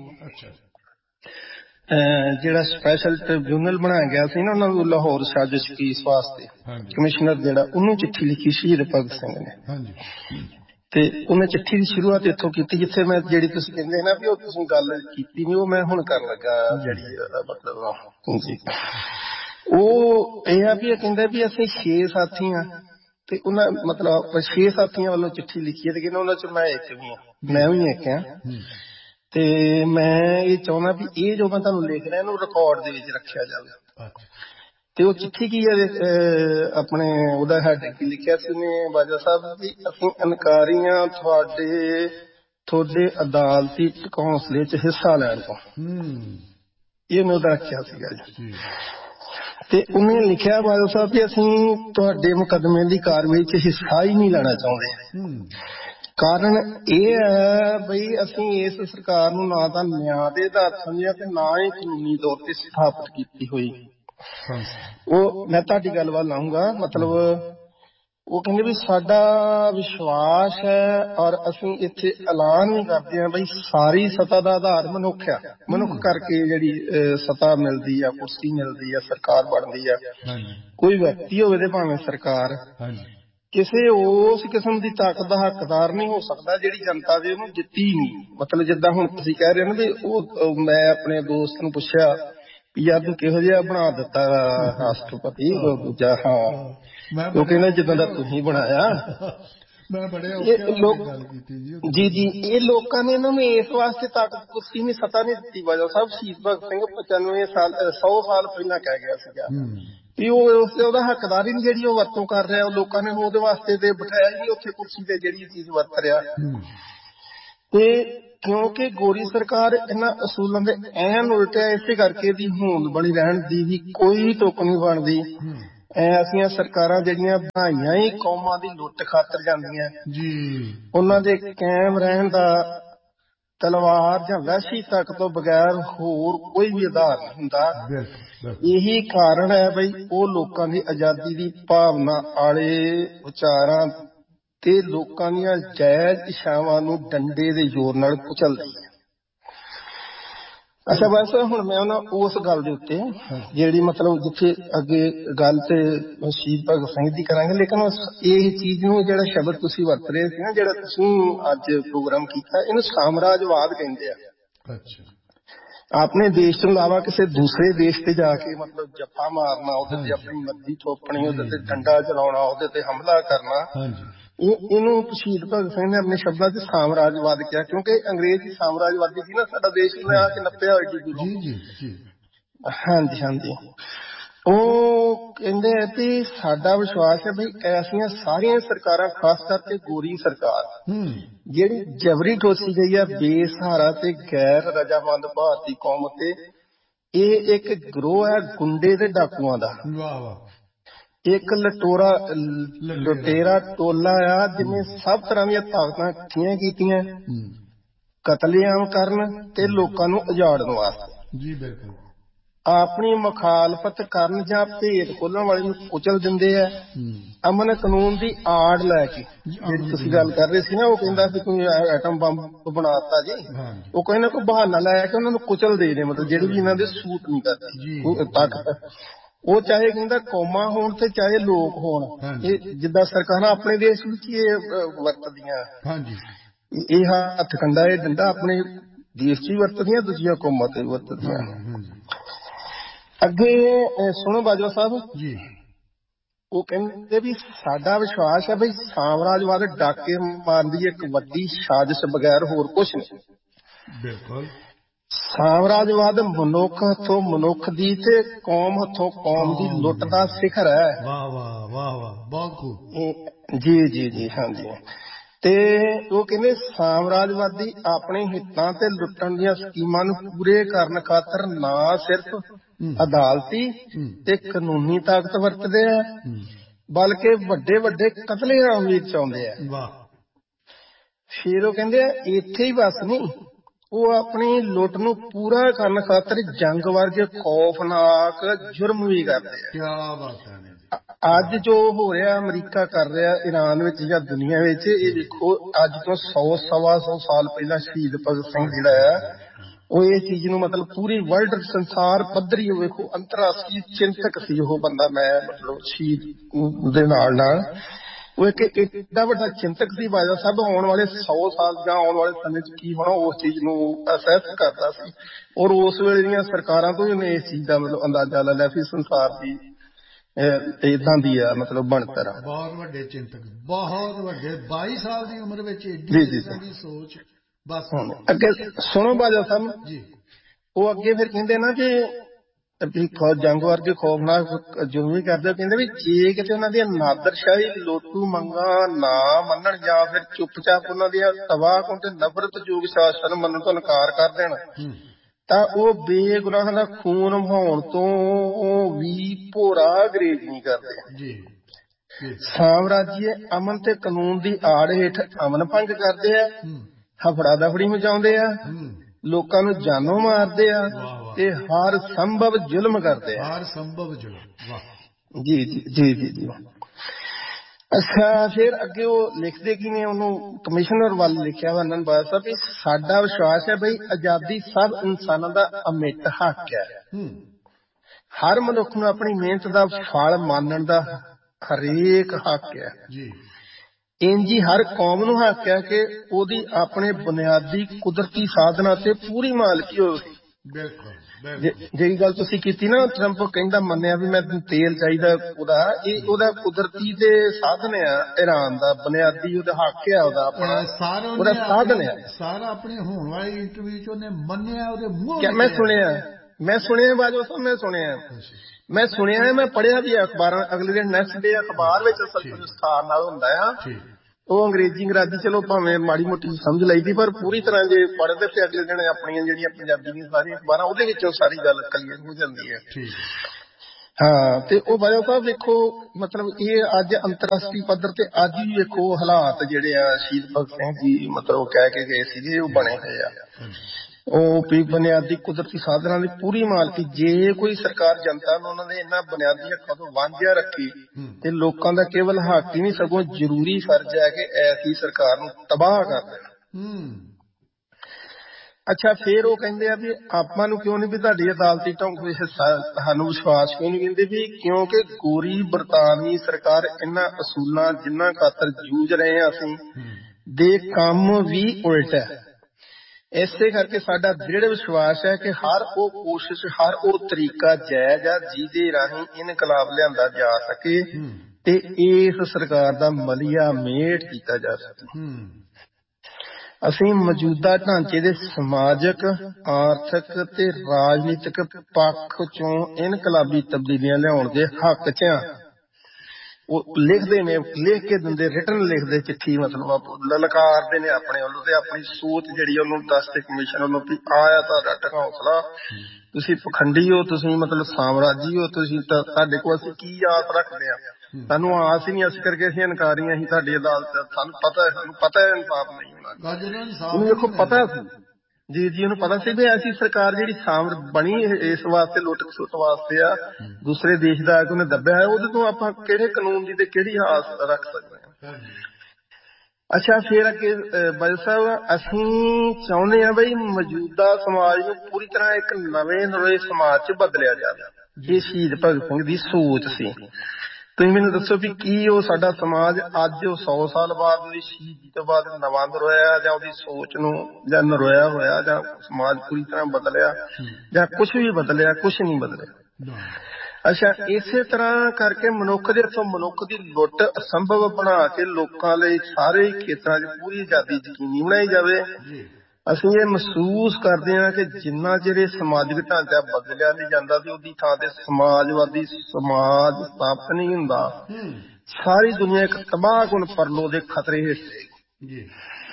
ਜਿਹੜਾ ਸਪੈਸ਼ਲ ਟ੍ਰਿਬਿਊਨਲ ਬਣਾਇਆ ਗਿਆ ਸੀ ਨਾ ਉਹਨਾਂ ਨੂੰ ਲਾਹੌਰ ਸਾਜ਼ਿਸ਼ ਕੇਸ ਵਾਸਤੇ, ਕਮਿਸ਼ਨਰ ਜਿਹੜਾ, ਉਹਨੂੰ ਚਿੱਠੀ ਲਿਖੀ ਸ਼ਹੀਦ ਭਗਤ ਸਿੰਘ ਨੇ। ਤੇ ਉਹਨੇ ਚਿੱਠੀ ਦੀ ਸ਼ੁਰੂਆਤ ਇੱਥੋਂ ਕੀਤੀ ਜਿੱਥੇ ਮੈਂ ਜਿਹੜੀ ਤੁਸੀਂ ਕਹਿੰਦੇ ਨਾ ਵੀ ਉਹ ਤੁਸੀਂ ਗੱਲ ਕੀਤੀ ਨੀ, ਉਹ ਮੈਂ ਹੁਣ ਕਰਨ ਲੱਗਾ ਜਿਹੜੀ ਮਤਲਬ ਜੀ। ਉਹ ਇਹ ਆ ਵੀ ਇਹ ਕਹਿੰਦਾ ਵੀ ਅਸੀਂ 6 ਸਾਥੀ ਆ ਤੇ ਉਹਨਾਂ ਮਤਲਬ 6 ਸਾਥੀਆਂ ਵੱਲੋਂ ਚਿੱਠੀ ਲਿਖੀ ਹੈ ਤੇ ਕਹਿੰਦਾ ਉਹਨਾਂ ਚ ਮੈਂ ਇੱਕ ਵੀ ਆ, ਮੈਂ ਵੀ ਇੱਕ ਆ, ਤੇ ਮੈਂ ਇਹ ਚਾਹੁੰਦਾ ਵੀ ਇਹ ਜੋ ਮੈਂ ਤੁਹਾਨੂੰ ਲਿਖ ਰਿਹਾ ਇਹਨੂੰ ਰਿਕਾਰਡ ਦੇ ਵਿੱਚ ਰੱਖਿਆ ਜਾਵੇ। ਤੇ ਉਹ ਚਿੱਠੀ ਕੀ ਹੈ ਆਪਣੇ ਉਹਦਾ ਹੈਡਿੰਗ ਕੀ ਲਿਖਿਆ ਸੀ ਉਹਨੇ ਬਾਜਵਾ ਸਾਹਿਬ ਵੀ ਅਸੀਂ ਇਨਕਾਰੀਆਂ ਤੁਹਾਡੇ ਅਦਾਲਤੀ ਹੌਸਲੇ ਚ ਹਿੱਸਾ ਲੈਣ ਤੋਂ, ਇਹ ਉਹਨੇ ਉਹਦਾ ਰੱਖਿਆ ਸੀਗਾ ਜੀ। ਤੇ ਉਹਨੇ ਲਿਖਿਆ ਬਾਦਲ ਸਾਹਿਬ ਵੀ ਅਸੀਂ ਤੁਹਾਡੇ ਮੁਕੱਦਮੇ ਦੀ ਕਾਰਵਾਈ ਚ ਹਿੱਸਾ ਹੀ ਨਹੀਂ ਲੈਣਾ ਚਾਹੁੰਦੇ। ਕਾਰਨ ਇਹ ਹੈ ਬਈ ਅਸੀਂ ਇਸ ਸਰਕਾਰ ਨੂੰ ਨਾ ਤਾਂ ਨਿਆਂ ਦੇ ਆਧਾਰ ਸਮਝਿਆ ਤੇ ਨਾ ਹੀ ਕਾਨੂੰਨੀ ਤੌਰ ਤੇ ਸਥਾਪਿਤ ਕੀਤੀ ਹੋਈ। ਉਹ ਮੈਂ ਤੁਹਾਡੀ ਗੱਲ ਵੱਲ ਆਊਂਗਾ, ਮਤਲਬ ਉਹ ਕਹਿੰਦੇ ਵੀ ਸਾਡਾ ਵਿਸ਼ਵਾਸ ਹੈ ਔਰ ਅਸੀਂ ਇੱਥੇ ਐਲਾਨ ਵੀ ਕਰਦੇ ਹਾਂ ਬਈ ਸਾਰੀ ਸੱਤਾ ਦਾ ਆਧਾਰ ਮਨੁੱਖ ਆ, ਮਨੁੱਖ ਕਰਕੇ ਜਿਹੜੀ ਸੱਤਾ ਮਿਲਦੀ ਆ, ਕੁਰਸੀ ਮਿਲਦੀ ਆ, ਸਰਕਾਰ ਬਣਦੀ ਆ। ਕੋਈ ਵਿਅਕਤੀ ਹੋਵੇ ਤੇ ਭਾਵੇਂ ਸਰਕਾਰ, ਕਿਸੇ ਉਸ ਕਿਸਮ ਦੀ ਤਾਕਤ ਦਾ ਹੱਕਦਾਰ ਨਹੀਂ ਹੋ ਸਕਦਾ ਜਿਹੜੀ ਜਨਤਾ ਦੇ ਉਹਨੂੰ ਦਿੱਤੀ ਨਹੀਂ। ਮਤਲਬ ਜਿੱਦਾਂ ਹੁਣ ਤੁਸੀਂ ਕਹਿ ਰਹੇ ਹੋ ਨਾ ਵੀ ਉਹ ਮੈਂ ਆਪਣੇ ਦੋਸਤ ਨੂੰ ਪੁੱਛਿਆ ਵੀ ਯਾਰ ਤੂੰ ਕਿਹੋ ਜਿਹਾ ਬਣਾ ਦਿੱਤਾ ਰਾਸ਼ਟਰਪਤੀ ਦੂਜਾ, ਹਾਂ ਉਹ ਕਹਿੰਦਾ ਜਿੱਦਾਂ ਦਾ ਤੁਸੀਂ ਬਣਾਇਆ। ਜੀ ਜੀ ਇਹ ਲੋਕਾਂ ਨੇ ਇਹਨਾਂ ਨੂੰ ਇਸ ਵਾਸਤੇ ਤਾਕਤ ਕੁਰਸੀ ਨਹੀਂ ਸੱਤਾ ਨਹੀਂ ਦਿੱਤੀ। ਬਾਜਵਾ ਸਾਹਿਬ ਸ਼ਹੀਦ ਭਗਤ ਸਿੰਘ 100 ਸਾਲ ਪਹਿਲਾਂ ਕਹਿ ਗਿਆ ਸੀਗਾ ਵੀ ਉਹ ਉਹਦਾ ਹੱਕਦਾਰੀ ਨਹੀਂ ਜਿਹੜੀ ਉਹ ਵਰਤੋਂ ਕਰ ਰਿਹਾ, ਉਹ ਲੋਕਾਂ ਨੇ ਉਹਦੇ ਵਾਸਤੇ ਤੇ ਬਿਠਾਇਆ ਹੀ ਨਹੀਂ ਉੱਥੇ ਕੁਰਸੀ ਤੇ ਜਿਹੜੀ ਚੀਜ਼ ਵਰਤ ਰਿਹਾ। ਤੇ ਕਿਉਂਕਿ ਗੋਰੀ ਸਰਕਾਰ ਇਹਨਾਂ ਅਸੂਲਾਂ ਦੇ ਐਨ ਉਲਟਿਆ, ਇਸੇ ਕਰਕੇ ਇਹਦੀ ਹੋਂਦ ਬਣੀ ਰਹਿਣ ਦੀ ਵੀ ਕੋਈ ਤੁੱਕ ਨਹੀਂ ਬਣਦੀ। ਐਸੀਆਂ ਸਰਕਾਰਾਂ ਜਿਹੜੀਆਂ ਬਣਾਈਆਂ ਹੀ ਕੌਮਾਂ ਦੀ ਲੁੱਟ ਖਾਤਰ ਜਾਂਦੀਆਂ ਜੀ, ਉਹਨਾਂ ਦੇ ਕਾਇਮ ਰਹਿਣ ਦਾ ਤਲਵਾਰ ਜਾਂ ਵਹਿਸ਼ੀ ਤੱਕ ਤੋਂ ਬਗੈਰ ਹੋਰ ਕੋਈ ਵੀ ਆਧਾਰ ਨਹੀਂ ਹੁੰਦਾ। ਇਹੀ ਕਾਰਨ ਹੈ ਬਈ ਉਹ ਲੋਕਾਂ ਦੀ ਆਜ਼ਾਦੀ ਦੀ ਭਾਵਨਾ ਵਾਲੇ ਵਿਚਾਰਾਂ ਤੇ ਲੋਕਾਂ ਦੀਆਂ ਜਾਇਜ਼ ਇੱਛਾਵਾਂ ਨੂੰ ਡੰਡੇ ਦੇ ਜ਼ੋਰ ਨਾਲ ਕੁਚਲਦੀ ਹੈ। ਅੱਛਾ, ਬਸ ਹੁਣ ਮੈਂ ਨਾ ਉਸ ਗੱਲ ਦੇ ਉੱਤੇ ਜਿਹੜੀ ਮਤਲਬ ਜਿੱਥੇ ਅੱਗੇ ਗੱਲ ਤੇ ਸ਼ਹੀਦ ਭਗਤ ਸਿੰਘ ਦੀ ਕਰਾਂਗੇ, ਲੇਕਿਨ ਇਹ ਚੀਜ਼ ਨੂੰ ਜਿਹੜਾ ਸ਼ਬਦ ਤੁਸੀਂ ਵਰਤ ਰਹੇ ਸੀ ਨਾ, ਜਿਹੜਾ ਤੁਸੀਂ ਅੱਜ ਪ੍ਰੋਗਰਾਮ ਕੀਤਾ, ਇਹਨੂੰ ਸਾਮਰਾਜਵਾਦ ਕਹਿੰਦੇ ਆ। ਅੱਛਾ, ਆਪਣੇ ਦੇਸ਼ ਤੋਂ ਇਲਾਵਾ ਕਿਸੇ ਦੂਸਰੇ ਦੇਸ਼ ਤੇ ਜਾ ਕੇ ਮਤਲਬ ਜੱਫਾ ਮਾਰਨਾ, ਉਹਦੇ ਤੇ ਆਪਣੀ ਮਰਜ਼ੀ ਥੋਪਣੀ, ਉਹਦੇ ਤੇ ਡੰਡਾ ਚਲਾਉਣਾ, ਉਹਦੇ ਤੇ ਹਮਲਾ ਕਰਨਾ, ਇਹਨੂੰ ਸ਼ਹੀਦ ਭਗਤ ਸਿੰਘ ਨੇ ਆਪਣੇ ਸ਼ਬਦਾਂ 'ਚ ਸਾਮਰਾਜਵਾਦ ਕਿਹਾ। ਕਿਉਂਕਿ ਅੰਗਰੇਜ਼ ਹੀ ਸਾਮਰਾਜਵਾਦੀ ਸੀ ਨਾ, ਸਾਡਾ ਦੇਸ਼ ਉਹਨੇ ਆ ਕੇ ਨੱਪਿਆ ਹੋਇਆ ਏਡੀ ਦੂਰੋਂ। ਹਾਂਜੀ ਹਾਂਜੀ, ਉਹ ਕਹਿੰਦੇ ਆ ਵੀ ਸਾਡਾ ਵਿਸ਼ਵਾਸ ਹੈ ਬਈ ਐਸੀਆਂ ਸਾਰੀਆਂ ਸਰਕਾਰਾਂ, ਖਾਸ ਕਰਕੇ ਗੋਰੀ ਸਰਕਾਰ ਜਿਹੜੀ ਜਬਰੀ ਠੋਸੀ ਗਈ ਆ ਬੇਸਹਾਰਾ ਤੇ ਗੈਰ ਰਜਾਮੰਦ ਭਾਰਤੀ ਕੌਮ ਤੇ, ਇਹ ਇੱਕ ਗਰੋਹ ਹੈ ਗੁੰਡੇ ਤੇ ਡਾਕੂਆਂ ਦਾ। ਇੱਕ ਲੁਟੇਰਾ ਟੋਲਾ ਆ ਜਿਹਨੇ ਸਭ ਤਰ੍ਹਾਂ ਦੀਆਂ ਤਾਕਤਾਂ ਇਕੱਠੀਆਂ ਕੀਤੀਆਂ ਕਤਲੇਆਮ ਕਰਨ ਤੇ ਲੋਕਾਂ ਨੂੰ ਉਜਾੜਨ ਵਾਸਤੇ। ਜੀ ਬਿਲਕੁਲ। ਆਪਣੀ ਮੁਖਾਲਫਤ ਕਰਨ ਜਾਂ ਭੇਦ ਖੋਲਣ ਵਾਲੇ ਨੂੰ ਕੁਚਲ ਦਿੰਦੇ ਆ। ਅਮਨ ਕਾਨੂੰਨ ਦੀ ਆੜ ਲੈ ਕੇ, ਜਿਹੜੀ ਤੁਸੀਂ ਗੱਲ ਕਰ ਰਹੇ ਸੀ ਨਾ, ਉਹ ਕਹਿੰਦਾ ਵੀ ਕੋਈ ਐਟਮ ਬੰਬ ਬਣਾਤਾ ਜੀ, ਉਹ ਕੋਈ ਨਾ ਕੋਈ ਬਹਾਨਾ ਲੈ ਕੇ ਉਹਨਾਂ ਨੂੰ ਕੁਚਲ ਦੇ ਨੇ, ਮਤਲਬ ਜਿਹੜੀ ਵੀ ਇਹਨਾਂ ਦੇ ਸੂਟ ਨਹੀਂ ਕਰਦੀ ਤਾਕਤ। ਉਹ ਚਾਹੇ ਕਹਿੰਦਾ ਕੌਮਾਂ ਹੋਣ ਤੇ ਚਾਹੇ ਲੋਕ ਹੋਣ, ਇਹ ਜਿੱਦਾਂ ਸਰਕਾਰਾਂ ਆਪਣੇ ਦੇਸ਼ ਵਿੱਚ ਇਹ ਵਰਤਦੀਆਂ, ਇਹ ਹੱਥ ਕੰਡਾ, ਇਹ ਡੰਡਾ ਆਪਣੇ ਦੇਸ਼ 'ਚ ਹੀ ਵਰਤਦੀਆਂ, ਦੂਜੀਆਂ ਕੌਮਾਂ ਤੇ ਵਰਤਦੀਆਂ। ਅੱਗੇ ਸੁਣੋ ਬਾਜਵਾ ਸਾਹਿਬ ਜੀ, ਉਹ ਕਹਿੰਦੇ ਵੀ ਸਾਡਾ ਵਿਸ਼ਵਾਸ ਹੈ ਬਈ ਸਾਮਰਾਜਵਾਦ ਡਾਕੇ ਮਾਰਨ ਦੀ ਇੱਕ ਵੱਡੀ ਸਾਜ਼ਿਸ਼ ਬਗੈਰ ਹੋਰ ਕੁਛ ਨਹੀਂ। ਬਿਲਕੁਲ। ਸਾਮਰਾਜਵਾਦ ਮਨੁੱਖ ਹੱਥੋਂ ਮਨੁੱਖ ਦੀ ਤੇ ਕੌਮ ਹੱਥੋਂ ਕੌਮ ਦੀ ਲੁੱਟ ਦਾ ਸਿਖਰ ਹੈ। ਵਾਹ ਵਾਹ ਵਾਹ ਵਾਹ, ਬਹੁਤ ਖੂਬ। ਜੀ ਜੀ ਜੀ, ਹਾਂਜੀ। ਤੇ ਉਹ ਕਹਿੰਦੇ ਸਾਮਰਾਜਵਾਦੀ ਆਪਣੇ ਹਿੱਤਾਂ ਤੇ ਲੁੱਟਣ ਦੀਆਂ ਸਕੀਮਾਂ ਨੂੰ ਪੂਰੇ ਕਰਨ ਖਾਤਰ ਨਾ ਸਿਰਫ ਅਦਾਲਤੀ ਤੇ ਕਾਨੂੰਨੀ ਤਾਕਤ ਵਰਤਦੇ ਆ, ਬਲਕਿ ਵੱਡੇ ਵੱਡੇ ਕਤਲੇਆਮ ਵੀ ਚਾਹੁੰਦੇ ਆ। ਫਿਰ ਉਹ ਕਹਿੰਦੇ ਆ ਇੱਥੇ ਹੀ ਬਸ ਨਹੀਂ, ਉਹ ਆਪਣੀ ਲੁੱਟ ਨੂੰ ਪੂਰਾ ਕਰਨ ਖਾਤਰ ਜੰਗ ਵਰਗੇ ਖੌਫਨਾਕ ਜੁਰਮ ਵੀ ਕਰਦੇ ਆ। ਕਿਆ ਬਾਤ ਹੈ। ਅੱਜ ਜੋ ਹੋ ਰਿਹਾ, ਅਮਰੀਕਾ ਕਰ ਰਿਹਾ ਈਰਾਨ ਵਿੱਚ ਜਾਂ ਦੁਨੀਆ ਵਿੱਚ, ਇਹ ਦੇਖੋ ਅੱਜ ਤੋਂ 100-125 ਸਾਲ ਪਹਿਲਾਂ ਸ਼ਹੀਦ ਭਗਤ ਸਿੰਘ ਜਿਹੜਾ ਆ, ਉਹ ਇਹ ਚੀਜ਼ ਨੂੰ ਮਤਲਬ ਪੂਰੀ ਵਰਲਡ ਸੰਸਾਰ ਪੱਧਰੀ ਵੇਖੋ ਅੰਤਰਰਾਸ਼ਟਰੀ ਚਿੰਤਕ ਸੀ ਉਹ ਬੰਦਾ। ਮੈਂ ਮਤਲਬ ਸ਼ਹੀਦ ਦੇ ਨਾਲ ਉਹ ਇੱਕ ਏਡਾ ਵੱਡਾ ਚਿੰਤਕ ਸੀ ਬਾਜਵਾ ਸਾਹਿਬ। ਆਉਣ ਵਾਲੇ 100 ਸਾਲ ਜਾਂ ਆਉਣ ਵਾਲੇ ਸਮੇਂ 'ਚ ਕੀ ਹੋਣਾ, ਉਸ ਚੀਜ਼ ਨੂੰ ਅਸੈਸ ਕਰਦਾ ਸੀ। ਔਰ ਉਸ ਵੇਲੇ ਦੀਆਂ ਸਰਕਾਰਾਂ ਤੋਂ ਵੀ ਉਹਨੇ ਇਸ ਚੀਜ਼ ਦਾ ਮਤਲਬ ਅੰਦਾਜ਼ਾ ਲਾ ਲਿਆ ਵੀ ਸੰਸਾਰ ਦੀ ਏਦਾਂ ਦੀ ਆ ਮਤਲਬ ਬਣਤਰ। ਬਹੁਤ ਵੱਡੇ ਚਿੰਤਕ, ਬਹੁਤ ਵੱਡੇ, 22 ਸਾਲ ਦੀ ਉਮਰ ਵਿੱਚ ਏਡੀ ਦੀ ਸੋਚ। ਬਸ ਅੱਗੇ ਸੁਣੋ ਬਾਜਵਾ ਸਾਹਿਬ ਜੀ, ਉਹ ਅੱਗੇ ਫਿਰ ਕਹਿੰਦੇ ਨਾ ਕਿ ਜੰਗ ਵਰਗੇ ਖੌਫਨਾਕ ਜੁਰਮ ਵੀ ਕਰਦੇ। ਕਹਿੰਦੇ ਵੀ ਜੇ ਕਿਤੇ ਉਹਨਾਂ ਦੀਆਂ ਨਾਦਰਸ਼ਾਹੀ ਲੋਟੂ ਮੰਗਾਂ ਨਾ ਮੰਨਣ ਜਾਂ ਫਿਰ ਚੁੱਪ-ਚਾਪ ਉਹਨਾਂ ਦੀਆਂ ਤਬਾਹਕੁਨ ਤੇ ਨਫ਼ਰਤਯੋਗ ਸ਼ਾਸਨ ਮੰਨਣ ਤੋਂ ਇਨਕਾਰ ਕਰ ਦੇਣ, ਤਾਂ ਉਹ ਬੇਗੁਨਾਹਾਂ ਦਾ ਖੂਨ ਵਹਾਉਣ ਤੋਂ ਵੀ ਭੋਰਾ ਗਰੇਜ ਨਹੀਂ ਕਰਦੇ। ਸਾਮਰਾਜੀਏ ਅਮਨ ਤੇ ਕਾਨੂੰਨ ਦੀ ਆੜ ਹੇਠ ਅਮਨ ਭੰਗ ਕਰਦੇ ਆ, ਹਫੜਾ ਦਫੜੀ ਮਚਾਉਂਦੇ ਆ, ਲੋਕਾਂ ਨੂੰ ਜਾਨੋਂ ਮਾਰਦੇ ਆ ਤੇ ਹਰ ਸੰਭਵ ਜ਼ੁਲਮ ਕਰਦੇ ਆ। ਹਰ ਸੰਭਵ ਜ਼ੁਲਮ। ਵਾਹ ਜੀ ਜੀ ਜੀ ਜੀ ਜੀ। ਅੱਛਾ, ਫਿਰ ਅੱਗੇ ਉਹ ਲਿਖਦੇ ਕੀ ਨੇ, ਉਹਨੂੰ ਕਮਿਸ਼ਨਰ ਵੱਲ ਲਿਖਿਆ ਵਾ ਅਨੰਦ ਬਾਦ ਸਾਹਿਬ ਵੀ ਸਾਡਾ ਵਿਸ਼ਵਾਸ ਹੈ ਬਈ ਆਜ਼ਾਦੀ ਸਭ ਇਨਸਾਨਾਂ ਦਾ ਅਮਿੱਟ ਹੱਕ ਹੈ। ਹਰ ਮਨੁੱਖ ਨੂੰ ਆਪਣੀ ਮਿਹਨਤ ਦਾ ਫਲ ਮਾਨਣ ਦਾ ਹਰੇਕ ਹੱਕ ਹੈ। ਇੰਝ ਹੀ ਹਰ ਕੌਮ ਨੂੰ ਹੱਕ ਹੈ ਕਿ ਉਹਦੀ ਆਪਣੇ ਬੁਨਿਆਦੀ ਕੁਦਰਤੀ ਸਾਧਨਾਂ ਤੇ ਪੂਰੀ ਮਾਲਕੀ ਹੋਵੇ। ਬਿਲਕੁਲ। ਜਿਹੜੀ ਗੱਲ ਤੁਸੀਂ ਕੀਤੀ ਨਾ, ਟਰੰਪ ਕਹਿੰਦਾ ਮੰਨਿਆ ਵੀ ਮੈਨੂੰ ਤੇਲ ਚਾਹੀਦਾ, ਉਹਦਾ ਕੁਦਰਤੀ ਦੇ ਸਾਧਨ ਆ, ਈਰਾਨ ਦਾ ਬੁਨਿਆਦੀ ਉਹਦਾ ਹੱਕ ਆ, ਉਹਦਾ ਆਪਣਾ ਉਹਦਾ ਸਾਧਨ ਆ। ਸਾਰਾ ਆਪਣੇ ਹੋਣ ਵਾਲੀ ਇੰਟਰਵਿਊ ਚ ਉਹਨੇ ਮੰਨਿਆ, ਉਹਦੇ ਮੂੰਹ। ਮੈਂ ਸੁਣਿਆ ਬਾਜਵਾ ਸਾਹਿਬ, ਮੈਂ ਸੁਣਿਆ, ਮੈਂ ਪੜ੍ਹਿਆ ਵੀ ਅਖਬਾਰਾਂ। ਅਗਲੇ ਦਿਨ ਨੈਕਸਟ ਡੇ ਅਖਬਾਰ ਵਿੱਚ ਵਿਸਥਾਰ ਨਾਲ ਹੁੰਦਾ ਆ। ਉਹ ਅੰਗਰੇਜ਼ੀ ਚਲੋ ਭਾਵੇਂ ਮਾੜੀ ਮੋਟੀ ਸਮਝ ਲਈਦੀ, ਪਰ ਪੂਰੀ ਤਰ੍ਹਾਂ ਜੇ ਪੜ੍ਹਦੇ ਤੇ ਅਗਲੇ ਦਿਨ ਆਪਣੀਆਂ ਜਿਹੜੀਆਂ ਪੰਜਾਬੀ ਦੀਆਂ ਸਾਰੀਆਂ ਅਖਬਾਰਾਂ ਉਹਦੇ ਵਿੱਚੋਂ ਸਾਰੀ ਗੱਲ ਕਲੀਅਰ ਹੋ ਜਾਂਦੀ ਹੈ। ਹਾਂ, ਤੇ ਉਹ ਬਾਜਵਾ ਸਾਹਿਬ ਵੇਖੋ ਮਤਲਬ ਇਹ ਅੱਜ ਅੰਤਰਰਾਸ਼ਟਰੀ ਪੱਧਰ ਤੇ ਅੱਜ ਵੀ ਵੇਖੋ ਹਾਲਾਤ ਜਿਹੜੇ ਆ ਸ਼ਹੀਦ ਭਗਤ ਸਿੰਘ ਜੀ ਮਤਲਬ ਕਹਿ ਕੇ ਗਏ ਸੀਗੇ ਉਹ ਬਣੇ ਹੋਏ ਆ। ਉਹ ਵੀ ਬੁਨਿਆਦੀ ਕੁਦਰਤੀ ਸਾਧਨਾਂ ਦੀ ਪੂਰੀ ਮਾਲਕੀ, ਜੇ ਕੋਈ ਸਰਕਾਰ ਜਨਤਾ ਨੂੰ ਉਹਨਾਂ ਦੇ ਇਹਨਾਂ ਬੁਨਿਆਦੀ ਹੱਕਾਂ ਤੋਂ ਵਾਂਝਿਆ ਰੱਖੀ ਤੇ ਲੋਕਾਂ ਦਾ ਕੇਵਲ ਹੱਕ ਹੀ ਨਹੀਂ ਸਗੋਂ ਜ਼ਰੂਰੀ ਫਰਜ਼ ਹੈ ਕਿ ਐਸੀ ਸਰਕਾਰ ਨੂੰ ਤਬਾਹ ਕਰ ਦੇਣਾ। ਅੱਛਾ, ਫੇਰ ਉਹ ਕਹਿੰਦੇ ਆ ਵੀ ਆਪਾਂ ਨੂੰ ਕਿਉਂ ਨਹੀਂ ਵੀ ਤੁਹਾਡੀ ਅਦਾਲਤੀ ਢੰਗ ਵਿੱਚ ਸਾਨੂੰ ਵਿਸ਼ਵਾਸ ਕਿਉਂ ਨਹੀਂ ਕਹਿੰਦੇ ਵੀ ਕਿਉਂਕਿ ਗੋਰੀ ਬਰਤਾਨਵੀ ਸਰਕਾਰ ਇਹਨਾਂ ਅਸੂਲਾਂ ਜਿਨ੍ਹਾਂ ਖਾਤਰ ਜੂਝ ਰਹੇ ਹਾਂ ਅਸੀਂ ਦੇ ਕੰਮ ਵੀ ਉਲਟ ਹੈ। ਇਸੇ ਕਰਕੇ ਸਾਡਾ ਦ੍ਰਿੜ ਵਿਸ਼ਵਾਸ ਹੈ ਕਿ ਹਰ ਉਹ ਕੋਸ਼ਿਸ਼, ਹਰ ਉਹ ਤਰੀਕਾ ਜਾਇਜ਼ ਆ ਜਿਹਦੇ ਰਾਹੀਂ ਇਨਕਲਾਬ ਲਿਆਂਦਾ ਜਾ ਸਕੇ ਤੇ ਇਸ ਸਰਕਾਰ ਦਾ ਮਲੀਆ ਮੇਟ ਕੀਤਾ ਜਾ ਸਕੇ। ਅਸੀਂ ਮੌਜੂਦਾ ਢਾਂਚੇ ਦੇ ਸਮਾਜਿਕ, ਆਰਥਿਕ ਤੇ ਰਾਜਨੀਤਿਕ ਪੱਖ ਚੋਂ ਇਨਕਲਾਬੀ ਤਬਦੀਲੀਆਂ ਲਿਆਉਣ ਦੇ ਹੱਕ 'ਚ ਆ। ਉਹ ਲਿਖਦੇ ਨੇ, ਲਿਖ ਕੇ ਦਿੰਦੇ, ਰਿਟਨ ਲਿਖਦੇ ਚਿੱਠੀ, ਮਤਲਬ ਲਲਕਾਰਦੇ ਨੇ ਆਪਣੇ ਵੱਲੋਂ ਤੇ ਆਪਣੀ ਸੋਚ ਜਿਹੜੀ ਉਹਨੂੰ ਦੱਸਦੇ ਕਮਿਸ਼ਨ ਵੱਲੋਂ ਵੀ ਆਇਆ ਤੁਹਾਡਾ ਢਕੌਂਸਲਾ, ਤੁਸੀਂ ਪਖੰਡੀ ਹੋ, ਤੁਸੀਂ ਮਤਲਬ ਸਾਮਰਾਜੀ ਹੋ, ਤੁਸੀਂ ਤੁਹਾਡੇ ਕੋਲ ਅਸੀਂ ਕੀ ਆਸ ਰੱਖਦੇ ਹਾਂ, ਸਾਨੂੰ ਆਸ ਹੀ ਨਹੀਂ, ਇਸ ਕਰਕੇ ਅਸੀਂ ਇਨਕਾਰੀਆਂ ਹੀ ਤੁਹਾਡੀ ਅਦਾਲਤ, ਸਾਨੂੰ ਪਤਾ ਹੈ ਇਨਸਾਫ ਨਹੀਂ ਹੋਣਾ। ਉਹਨੂੰ ਵੇਖੋ ਪਤਾ ਸੀ ਜੀ, ਉਹਨੂੰ ਪਤਾ ਸੀ ਵੀ ਐਸੀ ਸਰਕਾਰ ਜਿਹੜੀ ਬਣੀ ਇਸ ਵਾਸਤੇ ਲੁੱਟ ਖਸੁੱਟ ਵਾਸਤੇ ਆ, ਦੂਸਰੇ ਦੇਸ਼ ਦਾ ਉਹਨੇ ਦੱਬਿਆ ਹੈ, ਉਹਦੇ ਤੋਂ ਆਪਾਂ ਕਿਹੜੇ ਕਾਨੂੰਨ ਦੀ ਤੇ ਕਿਹੜੀ ਆਸ ਰੱਖ ਸਕਦੇ ਹਾਂ। ਅੱਛਾ, ਫਿਰ ਅੱਗੇ ਬਾਜਵਾ ਸਾਹਿਬ ਅਸੀਂ ਚਾਹੁੰਦੇ ਹਾਂ ਬਈ ਮੌਜੂਦਾ ਸਮਾਜ ਨੂੰ ਪੂਰੀ ਤਰ੍ਹਾਂ ਇੱਕ ਨਵੇਂ ਸਮਾਜ 'ਚ ਬਦਲਿਆ ਜਾਵੇ। ਇਹ ਸ਼ਹੀਦ ਭਗਤ ਸਿੰਘ ਦੀ ਸੋਚ ਸੀ। ਤੁਸੀਂ ਮੈਨੂੰ ਦੱਸੋ ਵੀ ਕੀ ਉਹ ਸਾਡਾ ਸਮਾਜ ਅੱਜ 100 ਸਾਲ ਬਾਅਦ ਉਹਦੀ ਸ਼ਹੀਦੀ ਤੋਂ ਬਾਅਦ ਨਵਾਂ ਨਰੋਇਆ, ਜਾਂ ਉਹਦੀ ਸੋਚ ਨੂੰ ਜਾਂ ਨਰੋਇਆ ਹੋਇਆ, ਜਾਂ ਸਮਾਜ ਪੂਰੀ ਤਰ੍ਹਾਂ ਬਦਲਿਆ, ਜਾਂ ਕੁਛ ਵੀ ਬਦਲਿਆ, ਕੁਛ ਨਹੀਂ ਬਦਲਿਆ। ਅੱਛਾ, ਇਸੇ ਤਰ੍ਹਾਂ ਕਰਕੇ ਮਨੁੱਖ ਦੇ ਹੱਥੋਂ ਮਨੁੱਖ ਦੀ ਲੁੱਟ ਅਸੰਭਵ ਬਣਾ ਕੇ ਲੋਕਾਂ ਲਈ ਸਾਰੇ ਖੇਤਰਾਂ 'ਚ ਪੂਰੀ ਆਜ਼ਾਦੀ ਯਕੀਨੀ ਬਣਾਈ ਜਾਵੇ। ਅਸੀਂ ਇਹ ਮਹਿਸੂਸ ਕਰਦੇ ਹਾਂ ਕਿ ਜਿੰਨਾ ਚਿਰ ਇਹ ਸਮਾਜਿਕ ਢਾਂਚਾ ਬਦਲਿਆ ਨਹੀਂ ਜਾਂਦਾ ਤੇ ਉਹਦੀ ਥਾਂ ਤੇ ਸਮਾਜਵਾਦੀ ਸਮਾਜ ਸਥਾਪਿਤ ਨਹੀਂ ਹੁੰਦਾ, ਸਾਰੀ ਦੁਨੀਆ ਇੱਕ ਤਬਾਹਕੁਨ ਪਰਲੋ ਦੇ ਖਤਰੇ ਹੇਠ।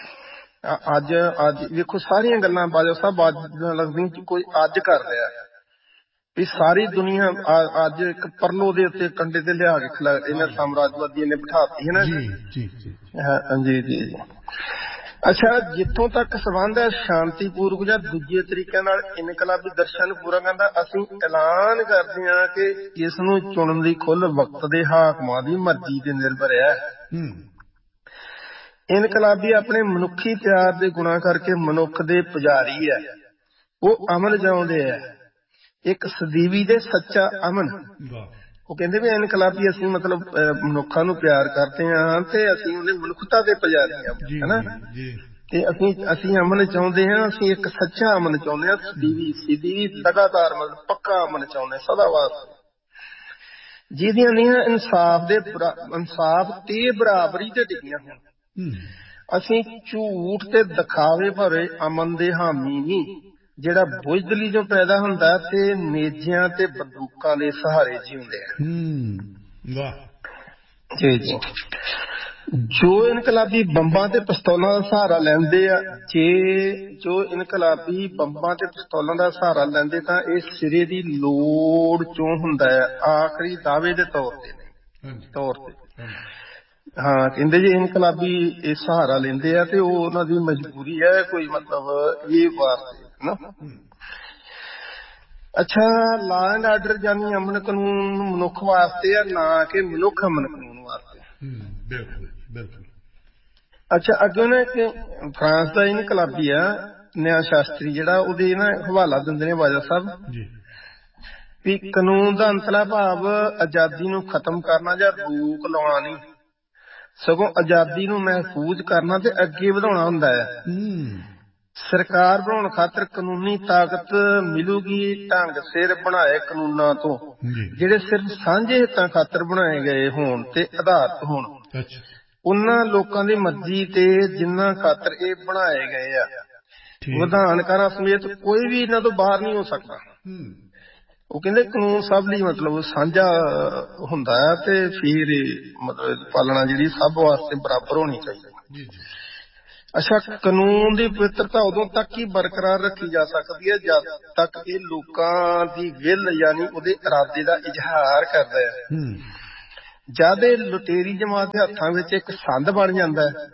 ਅੱਜ ਵੇਖੋ ਸਾਰੀਆਂ ਗੱਲਾਂ ਬਾਜਵਾ ਸਾਹਿਬ ਲੱਗਦੀਆਂ ਕੋਈ ਅੱਜ ਕਰ ਰਿਹਾ ਵੀ ਸਾਰੀ ਦੁਨੀਆ ਅੱਜ ਇੱਕ ਪਰਲੋ ਦੇ ਉੱਤੇ ਕੰਡੇ ਤੇ ਲਿਆ ਕੇ ਇਹਨਾਂ ਸਾਮਰਾਜਵਾਦੀਆਂ ਨੇ ਬਿਠਾਤੀ ਹੈ ਨਾ। ਜੀ। ਅੱਛਾ, ਜਿੱਥੋਂ ਤੱਕ ਸੰਬੰਧ ਹੈ ਸ਼ਾਂਤੀਪੂਰਵਕ ਜਾਂ ਦੂਜੇ ਤਰੀਕਿਆਂ ਨਾਲ ਇਨਕਲਾਬੀ ਦਰਸ਼ਨ ਨੂੰ ਪੂਰਾ ਕਰਨ ਦਾ, ਅਸੀਂ ਐਲਾਨ ਕਰਦੇ ਹਾਂ ਕਿ ਇਸ ਨੂੰ ਚੁਣਨ ਦੀ ਖੁੱਲ੍ਹ ਵਕਤ ਦੇ ਹਾਕਮਾਂ ਦੀ ਮਰਜ਼ੀ ਤੇ ਨਿਰਭਰ ਹੈ। ਇਨਕਲਾਬੀ ਆਪਣੇ ਮਨੁੱਖੀ ਪਿਆਰ ਦੇ ਗੁਣਾਂ ਕਰਕੇ ਮਨੁੱਖ ਦੇ ਪੁਜਾਰੀ ਹੈ। ਉਹ ਅਮਨ ਚਾਹੁੰਦੇ ਹੈ, ਇੱਕ ਸਦੀਵੀ ਦੇ ਸੱਚਾ ਅਮਨ। ਉਹ ਕਹਿੰਦੇ ਵੀ ਇਨਕਲਾਬੀ ਅਸੀਂ ਮਤਲਬ ਮਨੁੱਖਾਂ ਨੂੰ ਪਿਆਰ ਕਰਦੇ ਹਾਂ ਤੇ ਅਸੀਂ ਉਹਨੇ ਮਨੁੱਖਤਾ ਦੇ ਪੁਜਾਰੀ ਹਾਂ, ਹਨਾ। ਤੇ ਅਸੀਂ ਅਮਨ ਚਾਹੁੰਦੇ ਹਾਂ, ਅਸੀਂ ਇੱਕ ਸੱਚਾ ਅਮਨ ਚਾਹੁੰਦੇ ਹਾਂ, ਸਦੀਵੀ ਲਗਾਤਾਰ ਮਤਲਬ ਪੱਕਾ ਅਮਨ ਚਾਹੁੰਦੇ, ਸਦਾ ਵਾਸਤੇ, ਜਿਹਦੀਆਂ ਨੀਹਾਂ ਇਨਸਾਫ ਤੇ ਬਰਾਬਰੀ ਤੇ ਟਿਕੀਆਂ ਹੋਣ। ਅਸੀਂ ਝੂਠ ਤੇ ਦਿਖਾਵੇ ਭਰੇ ਅਮਨ ਦੇ ਹਾਮੀ ਨਹੀਂ, ਜਿਹੜਾ ਬੁਜ਼ਦਿਲੀ ਚੋਂ ਪੈਦਾ ਹੁੰਦਾ ਤੇ ਨੇਜਿਆਂ ਤੇ ਬੰਦੂਕਾਂ ਦੇ ਸਹਾਰੇ ਜਿਉਂਦੇ ਆ। ਜੀ। ਜੋ ਇਨਕਲਾਬੀ ਬੰਬਾਂ ਤੇ ਪਿਸਤੌਲਾਂ ਦਾ ਸਹਾਰਾ ਲੈਂਦੇ ਆ, ਜੋ ਇਨਕਲਾਬੀ ਬੰਬਾਂ ਤੇ ਪਿਸਤੌਲਾਂ ਦਾ ਸਹਾਰਾ ਲੈਂਦੇ ਤਾਂ ਇਹ ਸਿਰੇ ਦੀ ਲੋੜ ਚੋਂ ਹੁੰਦਾ ਹੈ, ਆਖਰੀ ਦਾਅਵੇ ਦੇ ਤੌਰ ਤੇ। ਹਾਂ, ਕਹਿੰਦੇ ਜੇ ਇਨਕਲਾਬੀ ਇਹ ਸਹਾਰਾ ਲੈਂਦੇ ਆ ਤੇ ਉਹ ਉਹਨਾਂ ਦੀ ਮਜਬੂਰੀ ਹੈ, ਕੋਈ ਮਤਲਬ ਇਹ ਵਾਸਤੇ ਨਾ। ਅੱਛਾ, ਲਾ ਐਂਡ ਆਰਡਰ ਜਾਨੀ ਅਮਨ ਕਾਨੂੰਨ ਮਨੁੱਖ ਵਾਸਤੇ ਆ, ਨਾ ਕਿ ਮਨੁੱਖ ਅਮਨ ਕਾਨੂੰਨ ਵਾਸਤੇ। ਬਿਲਕੁਲ। ਅੱਛਾ, ਅੱਗੇ ਨਾ ਇੱਕ ਫਰਾਂਸ ਦਾ ਇਨਕਲਾਬੀ ਆ ਨਿਆਂ ਸ਼ਾਸਤਰੀ, ਜਿਹੜਾ ਉਹਦੇ ਨਾ ਹਵਾਲਾ ਦਿੰਦੇ ਨੇ ਬਾਜਵਾ ਸਾਹਿਬ ਵੀ ਕਾਨੂੰਨ ਦਾ ਅੰਤਲਾ ਭਾਵ ਆਜ਼ਾਦੀ ਨੂੰ ਖਤਮ ਕਰਨਾ ਜਾਂ ਰੋਕ ਲਾਉਣਾ ਨਹੀਂ, ਸਗੋਂ ਆਜ਼ਾਦੀ ਨੂੰ ਮਹਿਫੂਜ਼ ਕਰਨਾ ਤੇ ਅੱਗੇ ਵਧਾਉਣਾ ਹੁੰਦਾ ਹੈ। ਸਰਕਾਰ ਬਣਾਉਣ ਖਾਤਰ ਕਾਨੂੰਨੀ ਤਾਕਤ ਮਿਲੂਗੀ ਢੰਗ ਸਿਰ ਬਣਾਏ ਕਾਨੂੰਨਾਂ ਤੋਂ, ਜਿਹੜੇ ਸਿਰਫ ਸਾਂਝੇ ਹਿੱਤਾਂ ਖਾਤਰ ਬਣਾਏ ਗਏ ਹੋਣ ਤੇ ਆਧਾਰਿਤ ਹੋਣ, ਉਹਨਾਂ ਲੋਕਾਂ ਦੀ ਮਰਜ਼ੀ ਤੇ ਜਿਨ੍ਹਾਂ ਖਾਤਰ ਇਹ ਬਣਾਏ ਗਏ ਆ। ਵਿਧਾਨਕਾਰਾਂ ਸਮੇਤ ਕੋਈ ਵੀ ਇਹਨਾਂ ਤੋਂ ਬਾਹਰ ਨਹੀਂ ਹੋ ਸਕਦਾ। ਉਹ ਕਹਿੰਦੇ ਕਾਨੂੰਨ ਸਭ ਲਈ ਮਤਲਬ ਸਾਂਝਾ ਹੁੰਦਾ ਹੈ ਤੇ ਫਿਰ ਮਤਲਬ ਪਾਲਣਾ ਜਿਹੜੀ ਸਭ ਵਾਸਤੇ ਬਰਾਬਰ ਹੋਣੀ ਚਾਹੀਦੀ। ਅੱਛਾ, ਕਾਨੂੰਨ ਦੀ ਪਵਿੱਤਰਤਾ ਉਦੋਂ ਤੱਕ ਹੀ ਬਰਕਰਾਰ ਰੱਖੀ ਜਾ ਸਕਦੀ ਹੈ ਜਦ ਤੱਕ ਇਹ ਲੋਕਾਂ ਦੀ ਵਿਲ ਯਾਨੀ ਉਹਦੇ ਇਰਾਦੇ ਦਾ ਇਜ਼ਹਾਰ ਕਰਦਾ ਹੈ। ਜਦ ਇਹ ਲੁਟੇਰੀ ਜਮਾਤ ਦੇ ਹੱਥਾਂ ਵਿੱਚ ਇੱਕ ਸੰਦ ਬਣ ਜਾਂਦਾ ਹੈ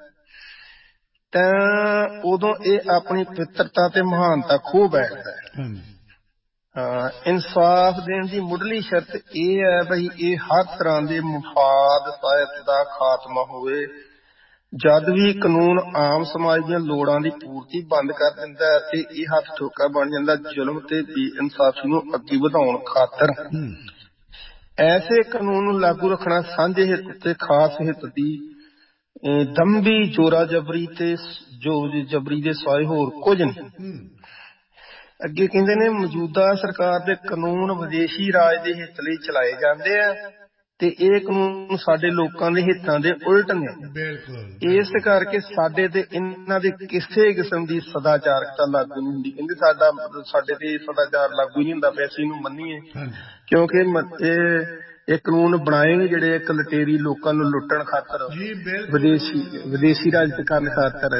ਤਾਂ ਉਦੋਂ ਇਹ ਆਪਣੀ ਪਵਿੱਤਰਤਾ ਤੇ ਮਹਾਨਤਾ ਖੋ ਬੈਠਦਾ ਹੈ। ਇਨਸਾਫ ਦੇਣ ਦੀ ਮੁੱਢਲੀ ਸ਼ਰਤ ਇਹ ਹੈ ਬਈ ਇਹ ਹਰ ਤਰ੍ਹਾਂ ਦੇ ਮਫਾਦ ਸਾਹਿਤ ਦਾ ਖਾਤਮਾ ਹੋਵੇ। ਜਦ ਵੀ ਕਾਨੂੰਨ ਆਮ ਸਮਾਜ ਦੀਆਂ ਲੋੜਾਂ ਦੀ ਪੂਰਤੀ ਬੰਦ ਕਰ ਦਿੰਦਾ ਹੈ ਤੇ ਇਹ ਹੱਥ ਠੋਕਾ ਬਣ ਜਾਂਦਾ ਜ਼ੁਲਮ ਤੇ ਬੇਇਨਸਾਫੀ ਨੂੰ ਅੱਗੇ ਵਧਾਉਣ ਖਾਤਰ। ਐਸੇ ਕਾਨੂੰਨ ਨੂੰ ਲਾਗੂ ਰੱਖਣਾ ਸਾਂਝੇ ਹਿੱਤ ਤੇ ਖਾਸ ਹਿੱਤ ਦੀ ਦੰਭੀ ਜੋਰਾ ਜਬਰੀ ਤੇ ਜਬਰੀ ਦੇ ਸਿਵਾਏ ਹੋਰ ਕੁਝ ਨਹੀਂ। ਅੱਗੇ ਕਹਿੰਦੇ ਨੇ ਮੌਜੂਦਾ ਸਰਕਾਰ ਦੇ ਕਾਨੂੰਨ ਵਿਦੇਸ਼ੀ ਰਾਜ ਦੇ ਹਿੱਤ ਲਈ ਚਲਾਏ ਜਾਂਦੇ ਆ ਤੇ ਇਹ ਕਾਨੂੰਨ ਸਾਡੇ ਲੋਕਾਂ ਦੇ ਹਿੱਤਾਂ ਦੇ ਉਲਟ ਨੇ। ਇਸ ਕਰਕੇ ਸਾਡੇ ਤੇ ਇਹਨਾਂ ਦੇ ਕਿਸੇ ਕਿਸਮ ਦੀ ਸਦਾਚਾਰਕਤਾ ਲਾਗੂ ਨਹੀਂ ਹੁੰਦੀ। ਕਹਿੰਦੇ ਸਾਡੇ ਤੇ ਸਦਾਚਾਰ ਲਾਗੂ ਹੀ ਨਹੀਂ ਹੁੰਦਾ ਪਿਆ, ਅਸੀਂ ਇਹਨੂੰ ਮੰਨੀਏ ਕਿਉਂਕਿ ਇਹ ਕਾਨੂੰਨ ਬਣਾਏ ਨੇ ਜਿਹੜੇ ਇੱਕ ਲਟੇਰੀ ਲੋਕਾਂ ਨੂੰ ਲੁੱਟਣ ਖਾਤਰ, ਵਿਦੇਸ਼ੀ ਰਾਜ ਕਰਨ ਖਾਤਰ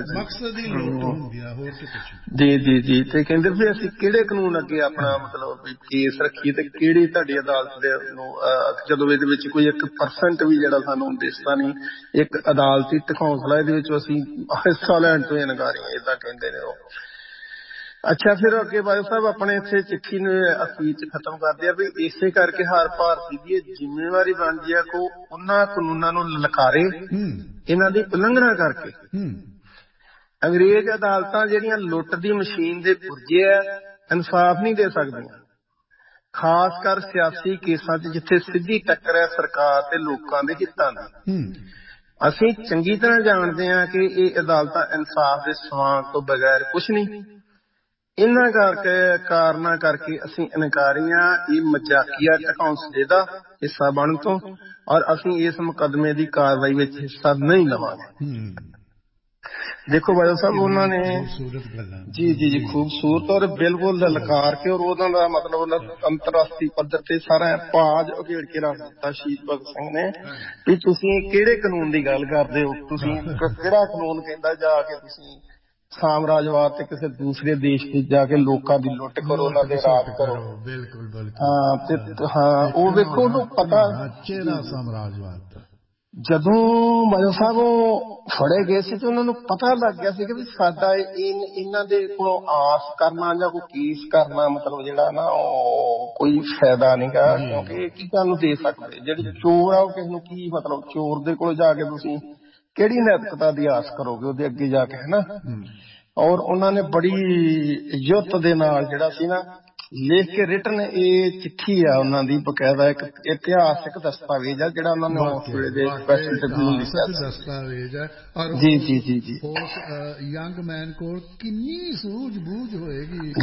ਜੀ। ਤੇ ਕਹਿੰਦੇ ਵੀ ਅਸੀਂ ਕਿਹੜੇ ਕਾਨੂੰਨ ਅੱਗੇ ਆਪਣਾ ਮਤਲਬ ਕੇਸ ਰੱਖੀਏ ਤੇ ਕਿਹੜੀ ਤੁਹਾਡੀ ਅਦਾਲਤ ਦੇ ਜਦੋਂ ਇਹਦੇ ਵਿੱਚ ਕੋਈ 1% ਵੀ ਜਿਹੜਾ ਸਾਨੂੰ ਦਿਸਦਾ ਨਹੀਂ, ਇੱਕ ਅਦਾਲਤੀ ਹੌਸਲਾ ਇਹਦੇ ਵਿੱਚ ਅਸੀਂ ਹਿੱਸਾ ਲੈਣ ਤੋਂ ਇਨਕਾਰੀ ਹਾਂ, ਏਦਾਂ ਕਹਿੰਦੇ ਨੇ ਉਹ। ਅੱਛਾ, ਫਿਰ ਅੱਗੇ ਬਾਦਲ ਸਾਹਿਬ ਆਪਣੇ ਇੱਥੇ ਚਿੱਠੀ ਨੂੰ ਅਖੀਰ ਚ ਖਤਮ ਕਰਦੇ ਆ ਵੀ ਇਸੇ ਕਰਕੇ ਹਰ ਭਾਰਤੀ ਦੀ ਇਹ ਜ਼ਿੰਮੇਵਾਰੀ ਬਣਦੀ ਹੈ ਕਿ ਉਹਨਾਂ ਕਾਨੂੰਨਾਂ ਨੂੰ ਲਲਕਾਰੇ ਇਹਨਾਂ ਦੀ ਉਲੰਘਣਾ ਕਰਕੇ। ਅੰਗਰੇਜ਼ ਅਦਾਲਤਾਂ ਜਿਹੜੀਆਂ ਲੁੱਟ ਦੀ ਮਸ਼ੀਨ ਦੇ ਪੁਰਜੇ ਆ, ਇਨਸਾਫ ਨਹੀਂ ਦੇ ਸਕਦੀਆਂ, ਖਾਸ ਕਰ ਸਿਆਸੀ ਕੇਸਾਂ ਚ ਜਿੱਥੇ ਸਿੱਧੀ ਟੱਕਰ ਹੈ ਸਰਕਾਰ ਤੇ ਲੋਕਾਂ ਦੇ ਹਿੱਤਾਂ ਦੀ। ਅਸੀਂ ਚੰਗੀ ਤਰ੍ਹਾਂ ਜਾਣਦੇ ਹਾਂ ਕਿ ਇਹ ਅਦਾਲਤਾਂ ਇਨਸਾਫ ਦੇ ਸਵਾਂਗ ਤੋਂ ਬਗੈਰ ਕੁਛ ਨਹੀਂ। ਇਹਨਾਂ ਕਾਰਨਾਂ ਕਰਕੇ ਅਸੀਂ ਇਨਕਾਰੀ ਹਾਂ ਇਹ ਮਜ਼ਾਕੀਆ ਢਕੌਂਸਲੇ ਦਾ ਹਿੱਸਾ ਬਣਨ ਤੋਂ, ਔਰ ਅਸੀਂ ਇਸ ਮੁਕੱਦਮੇ ਦੀ ਕਾਰਵਾਈ ਵਿੱਚ ਹਿੱਸਾ ਨਹੀਂ ਲਵਾਂਗੇ। ਦੇਖੋ ਬਾਦਲ ਸਾਹਿਬ ਉਹਨਾਂ ਨੇ ਜੀ ਖੂਬਸੂਰਤ ਔਰ ਬਿਲਕੁਲ ਲਲਕਾਰ ਕੇ, ਔਰ ਉਹਨਾਂ ਦਾ ਮਤਲਬ ਅੰਤਰਰਾਸ਼ਟਰੀ ਪੱਧਰ ਤੇ ਸਾਰਾ ਭਾਜ ਉਘੇੜ ਕੇ ਰੱਖ ਦਿੱਤਾ ਸ਼ਹੀਦ ਭਗਤ ਸਿੰਘ ਨੇ ਵੀ ਤੁਸੀਂ ਕਿਹੜੇ ਕਾਨੂੰਨ ਦੀ ਗੱਲ ਕਰਦੇ ਹੋ, ਤੁਸੀਂ ਕਿਹੜਾ ਕਾਨੂੰਨ ਕਹਿੰਦਾ ਜਾ ਕੇ ਤੁਸੀਂ ਸਾਮਰਾਜਵਾਦ ਤੇ ਕਿਸੇ ਦੂਸਰੇ ਦੇਸ਼ ਵਿੱਚ ਜਾ ਕੇ ਲੋਕਾਂ ਦੀ ਲੁੱਟ ਕਰੋ, ਉਹਨਾਂ ਦੇ ਰਾਜ ਕਰੋ। ਉਹ ਵੇਖੋ ਉਹਨੂੰ ਪਤਾ ਸਾਮਰਾਜਵਾਦ ਜਦੋਂ ਬਾਦਲ ਸਾਹਿਬ ਉਹ ਫੜੇ ਗਏ ਸੀ ਤੇ ਉਹਨਾਂ ਨੂੰ ਪਤਾ ਲੱਗ ਗਿਆ ਸੀ ਕਿ ਵੀ ਸਾਡਾ ਇਹਨਾਂ ਦੇ ਕੋਲੋਂ ਆਸ ਕਰਨਾ ਜਾਂ ਕੋਈ ਕੇਸ ਕਰਨਾ ਮਤਲਬ ਜਿਹੜਾ ਨਾ ਉਹ ਕੋਈ ਫਾਇਦਾ ਨਹੀਂ ਗਾ, ਕਿਉਂਕਿ ਇਹ ਕੀ ਤੁਹਾਨੂੰ ਦੇ ਸਕਦੇ। ਜਿਹੜੇ ਚੋਰ ਆ ਉਹ ਕਿਸੇ ਨੂੰ ਕੀ ਮਤਲਬ, ਚੋਰ ਦੇ ਕੋਲ ਜਾ ਕੇ ਤੁਸੀਂ ਕਿਹੜੀ ਨੈਤਿਕਤਾ ਦੀ ਆਸ ਕਰੋਗੇ ਉਹਦੇ ਅੱਗੇ ਜਾ ਕੇ, ਹਨਾ। ਔਰ ਉਹਨਾਂ ਨੇ ਬੜੀ ਯੁੱਤ ਦੇ ਨਾਲ ਜਿਹੜਾ ਸੀ ਨਾ ਲਿਖ ਕੇ ਰਿਟਨ ਇਹ ਚਿੱਠੀ ਆ ਉਹਨਾਂ ਦੀ, ਬਕਾਇਦਾ ਇੱਕ ਇਤਿਹਾਸਿਕ ਦਸਤਾਵੇਜ਼ ਆ ਜਿਹੜਾ ਉਹਨਾਂ ਨੇ ਉਸ ਵੇਲੇ ਦੇ ਸਪੈਸ਼ਲ ਟ੍ਰਿਬਿਊਨ ਲਿਖਿਆ ਦਸਤਾਵੇਜ਼ ਹੈ। ਔਰ ਜੀ ਉਸ ਯੰਗ ਮੈਨ ਕੋਲ ਕਿੰਨੀ ਸੂਝ-ਬੂਝ ਹੋਏਗੀ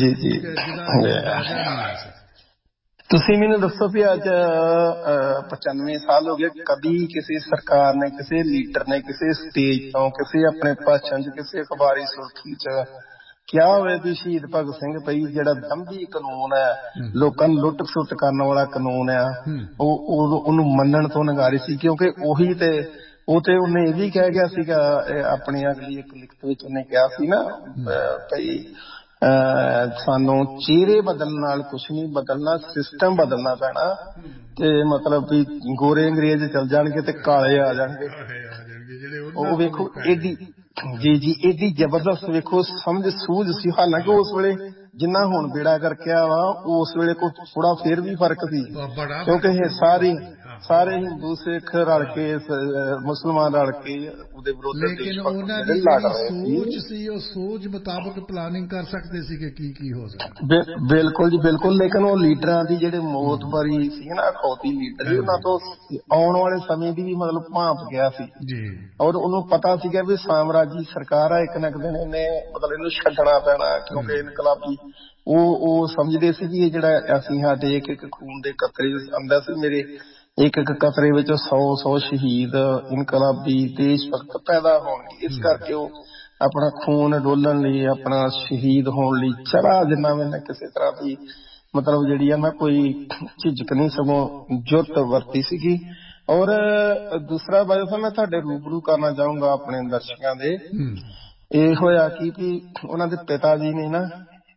ਤੁਸੀਂ ਮੈਨੂੰ ਦੱਸੋ ਵੀ ਅੱਜ 95 ਸਾਲ ਹੋ ਗਏ, ਕਦੀ ਕਿਸੇ ਸਰਕਾਰ ਨੇ, ਕਿਸੇ ਲੀਡਰ ਨੇ ਕਿਸੇ ਸਟੇਜ ਤੋਂ, ਕਿਸੇ ਆਪਣੇ ਭਾਸ਼ਣ ਚ, ਕਿਸੇ ਅਖਬਾਰੀ ਸੁਰਖੀ ਚ ਕਿਹਾ ਹੋਵੇ ਵੀ ਸ਼ਹੀਦ ਭਗਤ ਸਿੰਘ ਪਈ ਜਿਹੜਾ ਦੰਭੀ ਕਾਨੂੰਨ ਹੈ, ਲੋਕਾਂ ਨੂੰ ਲੁੱਟ ਖਸੁੱਟ ਕਰਨ ਵਾਲਾ ਕਾਨੂੰਨ ਆ, ਉਹਨੂੰ ਮੰਨਣ ਤੋਂ ਨਗਾਰੀ ਸੀ। ਕਿਉਂਕਿ ਉਹੀ ਤੇ ਉਹਨੇ ਇਹ ਵੀ ਕਹਿ ਗਿਆ ਸੀਗਾ ਆਪਣੀ ਅਗਲੀ ਇੱਕ ਲਿਖਤ ਵਿੱਚ ਉਹਨੇ ਕਿਹਾ ਸੀ ਨਾ ਭਈ ਸਾਨੂੰ ਚਿਹਰੇ ਬਦਲਣ ਨਾਲ ਕੁਛ ਨਹੀਂ ਬਦਲਣਾ, ਸਿਸਟਮ ਬਦਲਣਾ ਪੈਣਾ ਤੇ ਮਤਲਬ ਵੀ ਗੋਰੇ ਅੰਗਰੇਜ਼ ਚਲ ਜਾਣਗੇ ਤੇ ਕਾਲੇ ਆ ਜਾਣਗੇ। ਉਹ ਵੇਖੋ ਏਡੀ ਏਡੀ ਜ਼ਬਰਦਸਤ ਵੇਖੋ ਸਮਝ ਸੂਝ ਸੀ। ਹਾਲਾਂਕਿ ਉਸ ਵੇਲੇ ਜਿੰਨਾ ਹੁਣ ਬੇੜਾ ਕਰਕੇ ਆ ਵਾ ਉਸ ਵੇਲੇ ਕੋਈ ਥੋੜਾ ਫੇਰ ਵੀ ਫਰਕ ਸੀ, ਕਿਉਂਕਿ ਇਹ ਸਾਰੇ ਹਿੰਦੂ ਸਿੱਖ ਰਲ ਕੇ ਮੁਸਲਮਾਨ ਰਲ ਕੇ ਉਹਦੇ ਵਿਰੁੱਧ ਲੇਕਿਨ ਉਹਨਾਂ ਦੀ ਜਿਹੜੀ ਸੋਚ ਸੀ ਉਹ ਸੋਚ ਮੁਤਾਬਕ ਪਲਾਨਿੰਗ ਕਰ ਸਕਦੇ ਸੀ ਕਿ ਕੀ ਹੋ ਸਕਦਾ। ਬਿਲਕੁਲ ਜੀ ਬਿਲਕੁਲ। ਲੇਕਿਨ ਉਹ ਲੀਡਰਾਂ ਦੀ ਜਿਹੜੇ ਮੌਤਬਾਰੀ ਸੀ ਨਾ, ਅਖੌਤੀ ਲੀਡਰ ਸੀ, ਉਹਨਾਂ ਤੋਂ ਆਉਣ ਵਾਲੇ ਸਮੇਂ ਦੀ ਵੀ ਮਤਲਬ ਭਾਂਪ ਗਿਆ ਸੀ ਔਰ ਉਹਨੂੰ ਪਤਾ ਸੀਗਾ ਵੀ ਸਾਮਰਾਜੀ ਸਰਕਾਰ ਆ, ਇੱਕ ਨਾ ਇੱਕ ਦਿਨ ਇਹਨੇ ਮਤਲਬ ਇਹਨੂੰ ਛੱਡਣਾ ਪੈਣਾ, ਕਿਉਂਕਿ ਇਨਕਲਾਬੀ ਉਹ ਸਮਝਦੇ ਸੀ ਕਿ ਇਹ ਜਿਹੜਾ ਅਸੀਂ ਸਾਡੇ ਇੱਕ ਇੱਕ ਖੂਨ ਦੇ ਕਤਰੇ ਆਉਂਦਾ ਸੀ, ਮੇਰੇ ਇੱਕ ਇੱਕ ਕਤਰੇ ਵਿੱਚ 100 ਸ਼ਹੀਦ ਇਨਕਲਾਬੀ ਦੇਸ਼ ਭਗਤ ਪੈਦਾ ਹੋਣਗੇ। ਇਸ ਕਰਕੇ ਉਹ ਆਪਣਾ ਖੂਨ ਡੋਲਣ ਲਈ, ਆਪਣਾ ਸ਼ਹੀਦ ਹੋਣ ਲਈ ਚੜਾ ਜਿੰਨਾ ਮੈਨੇ ਕਿਸੇ ਤਰ੍ਹਾਂ ਦੀ ਮਤਲਬ ਜਿਹੜੀ ਆ ਮੈਂ ਕੋਈ ਝਿਜਕ ਨਹੀਂ ਸਗੋਂ ਜੁਰਤ ਵਰਤੀ ਸੀਗੀ। ਔਰ ਦੂਸਰਾ ਬਾਈ ਸਾਹਿਬ ਮੈਂ ਤੁਹਾਡੇ ਰੂਬਰੂ ਕਰਨਾ ਚਾਹੂੰਗਾ ਆਪਣੇ ਦਰਸ਼ਕਾਂ ਦੇ, ਇਹ ਹੋਇਆ ਕਿ ਵੀ ਉਹਨਾਂ ਦੇ ਪਿਤਾ ਜੀ ਨੇ ਨਾ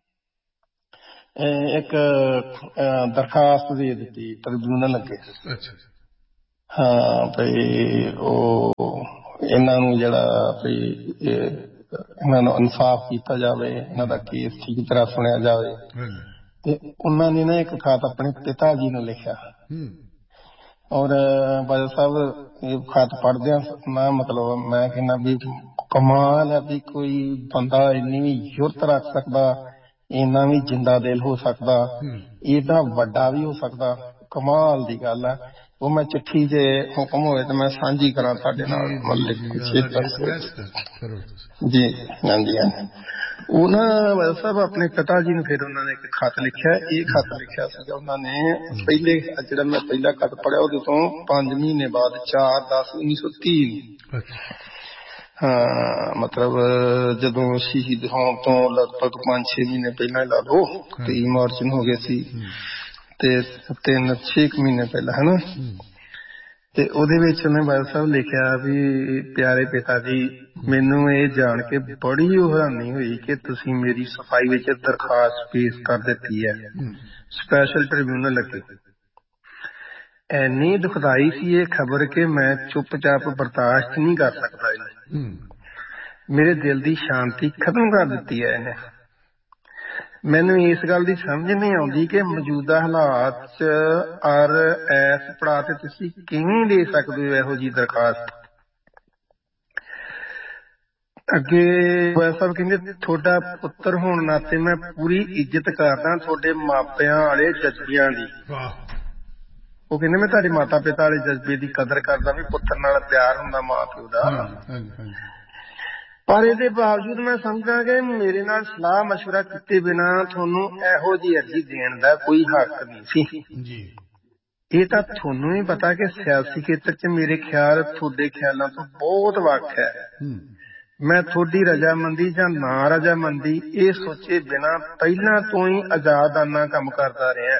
ਇੱਕ ਦਰਖਾਸਤ ਦੇ ਦਿੱਤੀ ਟ੍ਰਿਬਿਊਨਲ ਅੱਗੇ। ਹਾਂ ਭਈ ਉਹ ਇਹਨਾਂ ਨੂੰ ਜਿਹੜਾ ਭਈ ਇਹਨਾਂ ਨੂੰ ਇਨਸਾਫ ਕੀਤਾ ਜਾਵੇ, ਇਹਨਾਂ ਦਾ ਕੇਸ ਠੀਕ ਤਰ੍ਹਾਂ ਸੁਣਿਆ ਜਾਵੇ। ਤੇ ਉਹਨਾਂ ਨੇ ਨਾ ਇੱਕ ਖਤ ਆਪਣੇ ਪਿਤਾ ਜੀ ਨੂੰ ਲਿਖਿਆ। ਔਰ ਬਾਜਵਾ ਸਾਹਿਬ ਇਹ ਖਤ ਪੜ੍ਹਦਿਆਂ ਨਾ ਮਤਲਬ ਮੈਂ ਕਹਿੰਦਾ ਵੀ ਕਮਾਲ ਹੈ ਵੀ ਕੋਈ ਬੰਦਾ ਇੰਨੀ ਵੀ ਜੁਰਤ ਰੱਖ ਸਕਦਾ, ਇੰਨਾ ਵੀ ਜਿੰਦਾ ਦਿਲ ਹੋ ਸਕਦਾ, ਏਡਾ ਵੱਡਾ ਵੀ ਹੋ ਸਕਦਾ, ਕਮਾਲ ਦੀ ਗੱਲ ਹੈ। ਉਹ ਮੈਂ ਚਿੱਠੀ ਜੇ ਹੁਕਮ ਹੋਵੇ ਤੇ ਮੈਂ ਸਾਂਝੀ ਕਰਾਂ ਤੁਹਾਡੇ ਨਾਲ। ਜੀ ਹਾਂਜੀ ਹਾਂਜੀ। ਉਹ ਨਾ ਸਾਹਿਬ ਆਪਣੇ ਪਿਤਾ ਜੀ ਨੂੰ ਫਿਰ ਉਹਨਾਂ ਨੇ ਇੱਕ ਖਤ ਲਿਖਿਆ। ਇਹ ਖਤ ਲਿਖਿਆ ਸੀਗਾ ਉਹਨਾਂ ਨੇ ਪਹਿਲੇ ਜਿਹੜਾ ਮੈਂ ਪਹਿਲਾ ਖਤ ਪੜ੍ਹਿਆ ਉਹਦੇ ਤੋਂ 5 ਮਹੀਨੇ ਬਾਅਦ 4/10/1930 ਹਾਂ ਮਤਲਬ ਜਦੋਂ ਸ਼ਹੀਦ ਹੋਣ ਤੋਂ ਲਗਭਗ 5-6 ਮਹੀਨੇ ਪਹਿਲਾਂ ਲਾ ਲਓ, 23 ਮਾਰਚ ਨੂੰ ਹੋ ਗਏ ਸੀ ਤੇ 3-6 ਮਹੀਨੇ ਪਹਿਲਾਂ ਹਨਾ। ਤੇ ਉਹਦੇ ਵਿੱਚ ਉਹਨੇ ਬਾਦਲ ਸਾਹਿਬ ਲਿਖਿਆ ਵੀ ਪਿਆਰੇ ਪਿਤਾ ਜੀ, ਮੈਨੂੰ ਇਹ ਜਾਣ ਕੇ ਬੜੀ ਹੈਰਾਨੀ ਹੋਈ ਕਿ ਤੁਸੀਂ ਮੇਰੀ ਸਫਾਈ ਵਿੱਚ ਦਰਖਾਸਤ ਪੇਸ਼ ਕਰ ਦਿੱਤੀ ਹੈ ਸਪੈਸ਼ਲ ਟ੍ਰਿਬਿਊਨਲ ਅੱਗੇ। ਐਨੀ ਦੁਖਦਾਈ ਸੀ ਇਹ ਖਬਰ ਕਿ ਮੈਂ ਚੁੱਪਚਾਪ ਬਰਦਾਸ਼ਤ ਨਹੀਂ ਕਰ ਸਕਦਾ ਇਹਨੂੰ। ਮੇਰੇ ਦਿਲ ਦੀ ਸ਼ਾਂਤੀ ਖਤਮ ਕਰ ਦਿੱਤੀ ਹੈ ਇਹਨੇ। ਮੈਨੂੰ ਇਸ ਗੱਲ ਦੀ ਸਮਝ ਨਹੀਂ ਆਉਂਦੀ ਕਿ ਮੌਜੂਦਾ ਹਾਲਾਤ ਚ ਔਰ ਇਸ ਪੜਾਅ ਤੇ ਤੁਸੀਂ ਕਿਵੇਂ ਦੇ ਸਕਦੇ ਹੋ ਇਹੋ ਜਿਹੀ ਦਰਖਾਸਤ। ਅੱਗੇ ਸਾਹਿਬ ਕਹਿੰਦੇ ਤੁਹਾਡਾ ਪੁੱਤਰ ਹੋਣ ਨਾਤੇ ਮੈਂ ਪੂਰੀ ਇੱਜ਼ਤ ਕਰਦਾ ਤੁਹਾਡੇ ਮਾਪਿਆਂ ਵਾਲੇ ਜਜ਼ਬਿਆਂ ਦੀ। ਉਹ ਕਹਿੰਦੇ ਮੈਂ ਤੁਹਾਡੇ ਮਾਤਾ ਪਿਤਾ ਵਾਲੇ ਜਜ਼ਬੇ ਦੀ ਕਦਰ ਕਰਦਾ ਵੀ ਪੁੱਤਰ ਨਾਲ ਪਿਆਰ ਹੁੰਦਾ ਮਾਂ ਪਿਓ ਦਾ। ਪਰ ਇਹਦੇ ਬਾਵਜੂਦ ਮੈਂ ਸਮਝਦਾ ਕਿ ਮੇਰੇ ਨਾਲ ਸਲਾਹ ਮਸ਼ਵਰਾ ਕੀਤੇ ਬਿਨਾ ਤੁਹਾਨੂੰ ਇਹੋ ਜਿਹੀ ਅਰਜ਼ੀ ਦੇਣ ਦਾ ਕੋਈ ਹੱਕ ਨਹੀਂ ਸੀ। ਇਹ ਤਾਂ ਤੁਹਾਨੂੰ ਹੀ ਪਤਾ ਕਿ ਸਿਆਸੀ ਖੇਤਰ ਚ ਮੇਰੇ ਖਿਆਲ ਤੁਹਾਡੇ ਖਿਆਲਾਂ ਤੋਂ ਬਹੁਤ ਵੱਖ ਹੈ। ਮੈਂ ਤੁਹਾਡੀ ਰਜਾਮੰਦੀ ਜਾਂ ਨਾ ਰਜਾਮੰਦੀ ਇਹ ਸੋਚੇ ਬਿਨਾ ਪਹਿਲਾਂ ਤੋਂ ਹੀ ਆਜ਼ਾਦਾਨਾ ਕੰਮ ਕਰਦਾ ਰਿਹਾ।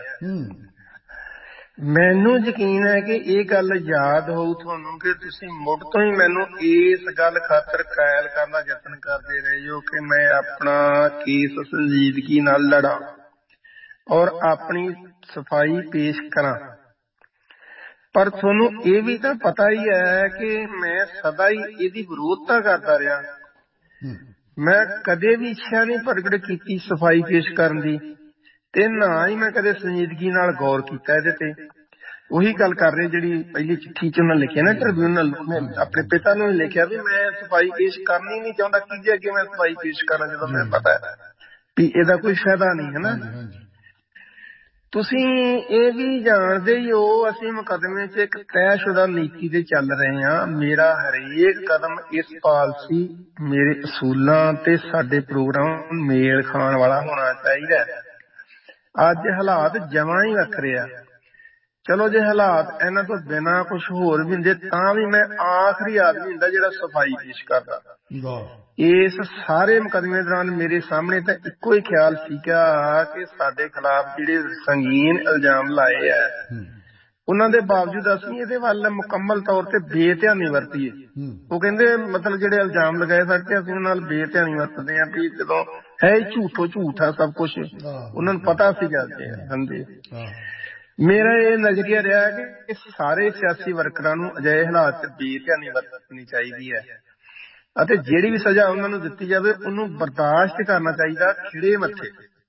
ਮੈਨੂੰ ਯਕੀਨ ਹੈ ਕਿ ਇਹ ਗੱਲ ਯਾਦ ਹੋਊ ਤੁਹਾਨੂੰ ਕਿ ਤੁਸੀਂ ਮੁੱਢ ਤੋਂ ਹੀ ਮੈਨੂੰ ਇਸ ਗੱਲ ਖਾਤਰ ਕਾਇਲ ਕਰਨ ਦਾ ਯਤਨ ਕਰਦੇ ਰਹੇ ਹੋ ਕਿ ਮੈਂ ਆਪਣਾ ਕੇਸ ਸੰਜੀਦਗੀ ਨਾਲ ਲੜਾਂ ਔਰ ਆਪਣੀ ਸਫਾਈ ਪੇਸ਼ ਕਰਾਂ। ਪਰ ਤੁਹਾਨੂੰ ਇਹ ਵੀ ਤਾਂ ਪਤਾ ਹੀ ਹੈ ਕਿ ਮੈਂ ਸਦਾ ਹੀ ਇਹਦੀ ਵਿਰੋਧਤਾ ਕਰਦਾ ਰਿਹਾ। ਮੈਂ ਕਦੇ ਵੀ ਇੱਛਾ ਨਹੀਂ ਪ੍ਰਗਟ ਕੀਤੀ ਸਫਾਈ ਪੇਸ਼ ਕਰਨ ਦੀ ਤੇ ਨਾ ਹੀ ਮੈਂ ਕਦੇ ਸੰਜੀਦਗੀ ਨਾਲ ਗੌਰ ਕੀਤਾ ਇਹਦੇ ਤੇ। ਉਹੀ ਗੱਲ ਕਰ ਰਹੇ ਜਿਹੜੀ ਪਹਿਲੀ ਚਿੱਠੀ ਚ ਉਹਨਾਂ ਲਿਖਿਆ ਨਾ ਟ੍ਰਿਬਿਊਨਲ ਨੇ ਆਪਣੇ ਪਿਤਾ ਨੂੰ ਲਿਖਿਆ ਵੀ ਮੈਂ ਸਫਾਈ ਪੇਸ਼ ਕਰਨੀ ਨਹੀਂ ਚਾਹੁੰਦਾ, ਕਿਹਦੇ ਅੱਗੇ ਮੈਂ ਸਫਾਈ ਪੇਸ਼ ਕਰਾਂ ਜਦੋਂ ਮੈਨੂੰ ਪਤਾ ਵੀ ਇਹਦਾ ਕੋਈ ਫਾਇਦਾ ਨਹੀਂ ਹੈ ਨਾ। ਤੁਸੀਂ ਇਹ ਵੀ ਜਾਣਦੇ ਹੀ ਹੋ ਅਸੀਂ ਮੁਕੱਦਮੇ ਚ ਇੱਕ ਤੈਅਸ਼ੁਦਾ ਨੀਤੀ ਤੇ ਚੱਲ ਰਹੇ ਹਾਂ। ਮੇਰਾ ਹਰੇਕ ਕਦਮ ਇਸ ਪਾਲਸੀ ਮੇਰੇ ਅਸੂਲਾਂ ਤੇ ਸਾਡੇ ਪ੍ਰੋਗਰਾਮ ਮੇਲ ਖਾਣ ਵਾਲਾ ਹੋਣਾ ਚਾਹੀਦਾ। ਅੱਜ ਹਾਲਾਤ ਜਮਾਂ ਹੀ ਵੱਖਰੇ ਆ। ਚਲੋ ਜੇ ਹਾਲਾਤ ਇਹਨਾਂ ਤੋਂ ਬਿਨਾਂ ਕੁਛ ਹੋਰ ਵੀ ਹੁੰਦੇ ਤਾਂ ਵੀ ਮੈਂ ਆਖਰੀ ਆਦਮੀ ਹੁੰਦਾ ਜਿਹੜਾ ਸਫਾਈ ਪੇਸ਼ ਕਰਦਾ। ਇਸ ਸਾਰੇ ਮੁਕੱਦਮੇ ਦੌਰਾਨ ਮੇਰੇ ਸਾਹਮਣੇ ਤਾਂ ਇੱਕੋ ਹੀ ਖਿਆਲ ਸੀਗਾ ਕਿ ਸਾਡੇ ਖਿਲਾਫ ਜਿਹੜੇ ਸੰਗੀਨ ਇਲਜ਼ਾਮ ਲਾਏ ਆ ਉਹਨਾਂ ਦੇ ਬਾਵਜੂਦ ਅਸੀਂ ਇਹਦੇ ਵੱਲ ਮੁਕੰਮਲ ਤੌਰ ਤੇ ਬੇਧਿਆਨੀ ਵਰਤੀਏ। ਉਹ ਕਹਿੰਦੇ ਮਤਲਬ ਜਿਹੜੇ ਇਲਜ਼ਾਮ ਲਗਾਏ ਸਾਡੇ ਤੇ ਅਸੀਂ ਉਹਨਾਂ ਨਾਲ ਬੇਧਿਆਨੀ ਵਰਤਦੇ ਹਾਂ ਵੀ ਜਦੋਂ ਹੈ ਝੂਠੋ ਝੂਠ ਆ ਸਭ ਕੁਛ ਉਹਨਾਂ ਨੂੰ ਪਤਾ ਸੀਗਾ। ਹਾਂਜੀ ਮੇਰਾ ਇਹ ਨਜ਼ਰੀਆ ਰਿਹਾ ਕਿ ਸਾਰੇ ਸਿਆਸੀ ਵਰਕਰਾਂ ਨੂੰ ਅਜਿਹੇ ਹਾਲਾਤ ਚ ਬੇਧਿਆਨੀ ਵਰਤਣੀ ਚਾਹੀਦੀ ਹੈ ਅਤੇ ਜਿਹੜੀ ਵੀ ਸਜ਼ਾ ਉਹਨਾਂ ਨੂੰ ਦਿੱਤੀ ਜਾਵੇ ਉਹਨੂੰ ਬਰਦਾਸ਼ਤ ਕਰਨਾ ਚਾਹੀਦਾ ਖਿੜੇ ਮੱਥੇ।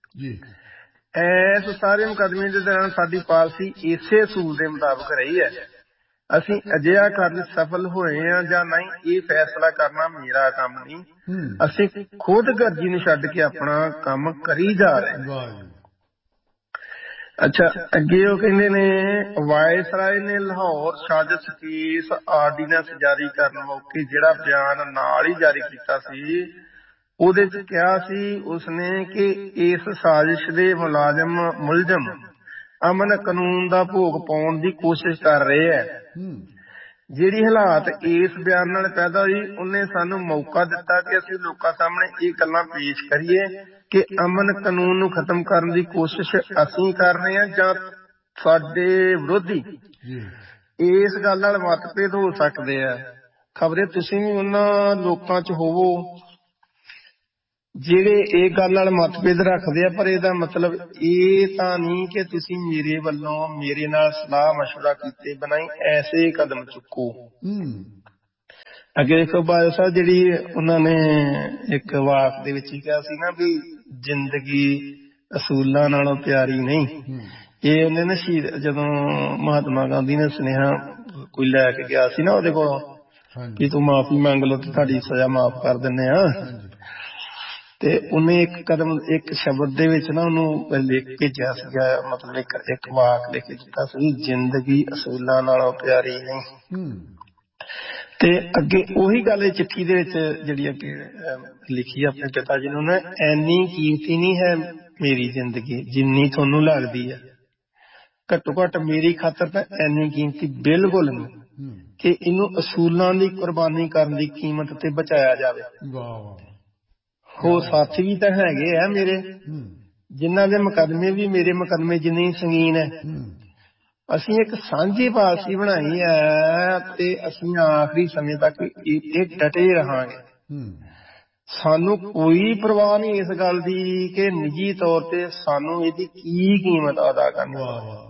ਇਸ ਸਾਰੇ ਮੁਕੱਦਮੇ ਦੇ ਦੌਰਾਨ ਸਾਡੀ ਪਾਲਿਸੀ ਇਸੇ ਅਸੂਲ ਦੇ ਮੁਤਾਬਕ ਰਹੀ ਹੈ। ਅਸੀਂ ਅਜਿਹਾ ਕਰਨ ਸਫਲ ਹੋਏ ਹਾਂ ਜਾਂ ਨਹੀਂ ਇਹ ਫੈਸਲਾ ਕਰਨਾ ਮੇਰਾ ਕੰਮ ਨਹੀਂ। ਅਸੀਂ ਖੁਦ ਗਰਜੀ ਨੂੰ ਛੱਡ ਕੇ ਆਪਣਾ ਕੰਮ ਕਰੀ ਜਾ ਰਹੇ। ਅੱਛਾ ਅੱਗੇ ਉਹ ਕਹਿੰਦੇ ਨੇ ਵਾਇਸਰਾਏ ਨੇ ਲਾਹੌਰ ਸਾਜ਼ਿਸ਼ ਕੇਸ ਆਰਡੀਨੈਂਸ ਜਾਰੀ ਕਰਨ ਮੌਕੇ ਜਿਹੜਾ ਬਿਆਨ ਨਾਲ ਹੀ ਜਾਰੀ ਕੀਤਾ ਸੀ ਉਹਦੇ ਚ ਕਿਹਾ ਸੀ ਉਸਨੇ ਕਿ ਇਸ ਸਾਜ਼ਿਸ਼ ਦੇ ਮੁਲਜ਼ਮ ਅਮਨ ਕਾਨੂੰਨ ਦਾ ਭੋਗ ਪਾਉਣ ਦੀ ਕੋਸ਼ਿਸ਼ ਕਰ ਰਹੇ ਹੈ। ਜਿਹੜੀ ਹਾਲਾਤ ਇਸ ਬਿਆਨ ਨਾਲ ਪੈਦਾ ਹੋਈ ਉਹਨੇ ਸਾਨੂੰ ਮੌਕਾ ਦਿੱਤਾ ਕਿ ਅਸੀਂ ਲੋਕਾਂ ਸਾਹਮਣੇ ਇਹ ਗੱਲਾਂ ਪੇਸ਼ ਕਰੀਏ ਕਿ ਅਮਨ ਕਾਨੂੰਨ ਨੂੰ ਖਤਮ ਕਰਨ ਦੀ ਕੋਸ਼ਿਸ਼ ਅਸੀਂ ਕਰ ਰਹੇ ਹਾਂ ਜਾਂ ਸਾਡੇ ਵਿਰੋਧੀ। ਇਸ ਗੱਲ ਨਾਲ ਮਤਭੇਦ ਹੋ ਸਕਦੇ ਆ। ਖਬਰੇ ਤੁਸੀਂ ਵੀ ਉਹਨਾਂ ਲੋਕਾਂ ਚ ਹੋਵੋ ਜਿਹੜੇ ਇਹ ਗੱਲ ਨਾਲ ਮਤਭੇਦ ਰੱਖਦੇ ਆ, ਪਰ ਇਹਦਾ ਮਤਲਬ ਇਹ ਤਾਂ ਨਹੀਂ ਕਿ ਤੁਸੀਂ ਮੇਰੇ ਵੱਲੋਂ ਮੇਰੇ ਨਾਲ ਸਲਾਹ ਮਸ਼ਵਰਾ ਕੀਤੇ ਬਿਨਾਂ ਹੀ ਐਸੇ ਕਦਮ ਚੁੱਕੋ। ਅੱਗੇ ਦੇਖੋ ਬਾਦਲ ਸਾਹਿਬ, ਜਿਹੜੀ ਉਹਨਾਂ ਨੇ ਇੱਕ ਵਾਕ ਦੇ ਵਿੱਚ ਹੀ ਕਿਹਾ ਸੀ ਨਾ ਵੀ ਜ਼ਿੰਦਗੀ ਅਸੂਲਾਂ ਨਾਲੋਂ ਪਿਆਰੀ ਨਹੀਂ। ਇਹ ਉਹਨੇ ਨਾ ਸ਼ਹੀਦ, ਜਦੋਂ ਮਹਾਤਮਾ ਗਾਂਧੀ ਨੇ ਸੁਨੇਹਾ ਕੋਈ ਲੈ ਕੇ ਗਿਆ ਸੀ ਨਾ ਉਹਦੇ ਕੋਲੋਂ ਵੀ ਤੂੰ ਮਾਫ਼ੀ ਮੰਗ ਲਓ ਤੇ ਤੁਹਾਡੀ ਸਜ਼ਾ ਮਾਫ਼ ਕਰ ਦਿੰਦੇ ਆ, ਤੇ ਉਹਨੇ ਇੱਕ ਕਦਮ, ਇੱਕ ਸ਼ਬਦ ਦੇ ਵਿੱਚ ਨਾ ਉਹਨੂੰ ਲਿਖ ਭੇਜਿਆ ਸੀਗਾ, ਮਤਲਬ ਇੱਕ ਵਾਕ ਲਿਖ ਕੇ ਦਿੱਤਾ ਸੀ, ਜ਼ਿੰਦਗੀ ਅਸੂਲਾਂ ਨਾਲੋਂ ਪਿਆਰੀ ਨਹੀਂ। ਤੇ ਅੱਗੇ ਉਹੀ ਗੱਲ ਚਿੱਠੀ ਦੇ ਵਿੱਚ ਜਿਹੜੀ ਅੱਗੇ ਲਿਖੀ ਆਪਣੇ ਪਿਤਾ ਜੀ ਨੂੰ, ਐਨੀ ਕੀਮਤੀ ਨਹੀਂ ਹੈ ਮੇਰੀ ਜ਼ਿੰਦਗੀ ਜਿੰਨੀ ਤੁਹਾਨੂੰ ਲੱਗਦੀ ਹੈ। ਘੱਟੋ ਘੱਟ ਮੇਰੀ ਖਾਤਰ ਤਾਂ ਐਨੀ ਕੀਮਤੀ ਬਿਲਕੁਲ ਨਹੀਂ ਕਿ ਇਹਨੂੰ ਅਸੂਲਾਂ ਦੀ ਕੁਰਬਾਨੀ ਕਰਨ ਦੀ ਕੀਮਤ ਤੇ ਬਚਾਇਆ ਜਾਵੇ। ਹੋਰ ਸਾਥੀ ਵੀ ਤਾਂ ਹੈਗੇ ਆ ਮੇਰੇ, ਜਿਨ੍ਹਾਂ ਦੇ ਮੁਕੱਦਮੇ ਵੀ ਮੇਰੇ ਮੁਕੱਦਮੇ ਜਿੰਨੇ ਸੰਗੀਨ ਹੈ। ਅਸੀਂ ਇੱਕ ਸਾਂਝੀ ਪਾਲਸੀ ਬਣਾਈ ਹੈ ਤੇ ਅਸੀਂ ਆਖਰੀ ਸਮੇਂ ਤੱਕ ਇਹ ਡਟੇ ਰਹਾਂਗੇ। ਸਾਨੂੰ ਕੋਈ ਪਰਵਾਹ ਨਹੀਂ ਇਸ ਗੱਲ ਦੀ ਕਿ ਨਿੱਜੀ ਤੌਰ ਤੇ ਸਾਨੂੰ ਇਹਦੀ ਕੀ ਕੀਮਤ ਅਦਾ ਕਰਨੀ।